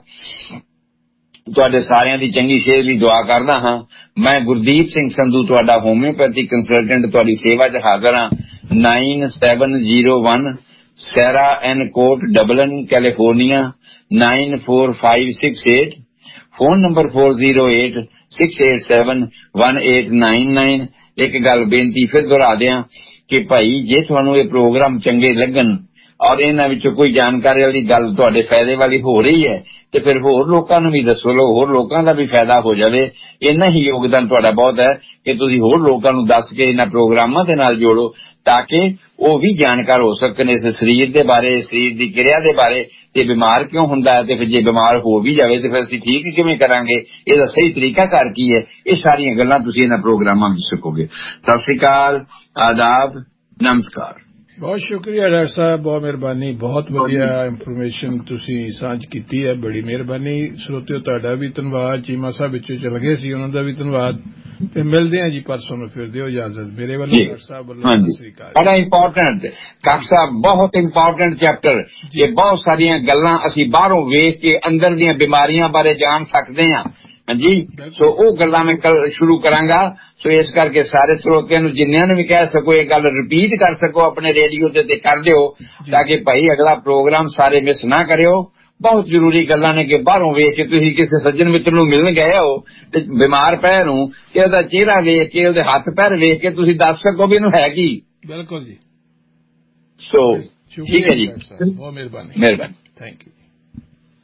ਤੁਹਾਡੇ ਸਾਰਿਆਂ ਦੀ ਚੰਗੀ ਸਿਹਤ ਲਈ ਦੁਆ ਕਰਦਾ ਹਾਂ। ਮੈਂ ਗੁਰਦੀਪ ਸਿੰਘ ਸੰਧੂ ਤੁਹਾਡਾ ਹੋਮਿਓਪੈਥੀ ਕੰਸਲਟੈਂਟ ਤੁਹਾਡੀ ਸੇਵਾ 'ਚ ਹਾਜ਼ਰ ਹਾਂ। ਨਾਈਨ ਸੈਵਨ ਜ਼ੀਰੋ ਵਨ ਸੈਰਾ ਐਨ ਕੋਟ ਡਬਲਨ California nine four five six eight, phone number four zero eight six eight seven one eight nine nine. ਇੱਕ ਗੱਲ ਬੇਨਤੀ ਫਿਰ ਦੁਹਰਾ ਦਿਆਂ ਕਿ ਭਾਈ ਜੇ ਤੁਹਾਨੂੰ ਇਹ ਪ੍ਰੋਗਰਾਮ ਚੰਗੇ ਲੱਗਣ ਔਰ ਇਹਨਾਂ ਵਿੱਚੋਂ ਕੋਈ ਜਾਣਕਾਰੀ ਵਾਲੀ ਗੱਲ ਤੁਹਾਡੇ ਫਾਇਦੇ ਵਾਲੀ ਹੋ ਰਹੀ ਹੈ ਤੇ ਫਿਰ ਹੋਰ ਲੋਕਾਂ ਨੂੰ ਵੀ ਦੱਸੋ, ਲੋ ਹੋਰ ਲੋਕਾਂ ਦਾ ਵੀ ਫਾਇਦਾ ਹੋ ਜਾਵੇ। ਇੰਨਾ ਹੀ ਯੋਗਦਾਨ ਤੁਹਾਡਾ ਬਹੁਤ ਹੈ ਕਿ ਤੁਸੀਂ ਹੋਰ ਲੋਕਾਂ ਨੂੰ ਦੱਸ ਕੇ ਇਹਨਾਂ ਪ੍ਰੋਗਰਾਮਾਂ ਦੇ ਨਾਲ ਜੋੜੋ ਤਾਂ ਕਿ ਉਹ ਵੀ ਜਾਣਕਾਰ ਹੋ ਸਕਣ ਇਸ ਸਰੀਰ ਦੇ ਬਾਰੇ, ਸਰੀਰ ਦੀ ਕਿਰਿਆ ਦੇ ਬਾਰੇ, ਤੇ ਬਿਮਾਰ ਕਿਉਂ ਹੁੰਦਾ ਹੈ ਤੇ ਫਿਰ ਜੇ ਬਿਮਾਰ ਹੋ ਵੀ ਜਾਵੇ ਤੇ ਫਿਰ ਅਸੀਂ ਠੀਕ ਕਿਵੇਂ ਕਰਾਂਗੇ, ਇਹਦਾ ਸਹੀ ਤਰੀਕਾ ਕਰ ਕੀ ਹੈ, ਇਹ ਸਾਰੀਆਂ ਗੱਲਾਂ ਤੁਸੀਂ ਇਹਨਾਂ ਪ੍ਰੋਗਰਾਮਾਂ ਵਿੱਚ ਸਿੱਖੋਗੇ। ਸਤਿ ਸ੍ਰੀ ਅਕਾਲ, ਆਦਾਬ, ਨਮਸਕਾਰ। ਬਹੁਤ ਸ਼ੁਕਰੀਆ ਡਾਕਟਰ ਸਾਹਿਬ, ਬਹੁਤ ਮਿਹਰਬਾਨੀ, ਬਹੁਤ ਵਧੀਆ ਇਨਫੋਰਮੇਸ਼ਨ ਤੁਸੀਂ ਸਾਂਝ ਕੀਤੀ ਹੈ, ਬੜੀ ਮਿਹਰਬਾਨੀ। ਸਰੋਤਿਓ ਤੁਹਾਡਾ ਵੀ ਧੰਨਵਾਦ, ਚੀਮਾ ਸਾਹਿਬ ਵਿੱਚੋਂ ਚਲ ਗਏ ਸੀ ਉਹਨਾਂ ਦਾ ਵੀ ਧੰਨਵਾਦ, ਤੇ ਮਿਲਦੇ ਹਾਂ ਜੀ ਪਰਸੋਂ ਨੂੰ, ਫਿਰ ਦਿਓ ਇਜਾਜ਼ਤ ਮੇਰੇ ਵੱਲੋਂ, ਡਾਕਟਰ ਸਾਹਿਬ ਵੱਲੋਂ ਸਤਿ ਸ੍ਰੀ ਅਕਾਲ। ਬੜਾ ਇੰਪੋਰਟੈਂਟ ਡਾਕਟਰ ਸਾਹਿਬ, ਬਹੁਤ ਇੰਪੋਰਟੈਂਟ ਚੈਪਟਰ, ਇਹ ਬਹੁਤ ਸਾਰੀਆਂ ਗੱਲਾਂ ਅਸੀਂ ਬਾਹਰੋਂ ਵੇਖ ਕੇ ਅੰਦਰ ਦੀਆਂ ਬਿਮਾਰੀਆਂ ਬਾਰੇ ਜਾਣ ਸਕਦੇ ਹਾਂ। ਹਾਂਜੀ, ਸੋ ਉਹ ਗੱਲਾਂ ਮੈਂ ਕੱਲ ਸ਼ੁਰੂ ਕਰਾਂਗਾ। ਸੋ ਇਸ ਕਰਕੇ ਸਾਰੇ ਸਰੋਤਿਆਂ ਨੂੰ ਜਿੰਨਿਆਂ ਨੂੰ ਵੀ ਕਹਿ ਸਕੋ ਇਹ ਗੱਲ ਰਿਪੀਟ ਕਰ ਸਕੋ ਆਪਣੇ ਰੇਡੀਓ ਤੇ ਤੇ ਕਰ ਦਿਓ ਤਾਂ ਕਿ ਭਾਈ ਅਗਲਾ ਪ੍ਰੋਗਰਾਮ ਸਾਰੇ ਮਿਸ ਨਾ ਕਰਿਓ। ਬਹੁਤ ਜ਼ਰੂਰੀ ਗੱਲਾਂ ਨੇ ਕਿ ਬਾਹਰੋਂ ਵੇਖ ਕੇ ਤੁਸੀਂ ਕਿਸੇ ਸੱਜਣ ਮਿੱਤਰ ਨੂੰ ਮਿਲਣ ਗਏ ਹੋ ਤੇ ਬਿਮਾਰ ਪੈ ਨੂੰ ਕਿ ਉਹਦਾ ਚਿਹਰਾ ਵੇਖ ਕੇ ਉਹਦੇ ਹੱਥ ਪੈਰ ਵੇਖ ਕੇ ਤੁਸੀਂ ਦੱਸ ਸਕੋ ਵੀ ਇਹਨੂੰ ਹੈ ਕੀ। ਬਿਲਕੁਲ ਜੀ। ਸੋ ਠੀਕ ਹੈ ਜੀ, ਬਹੁਤ ਮਿਹਰਬਾਨੀ, ਮਿਹਰਬਾਨੀ, ਥੈਂਕ ਯੂ।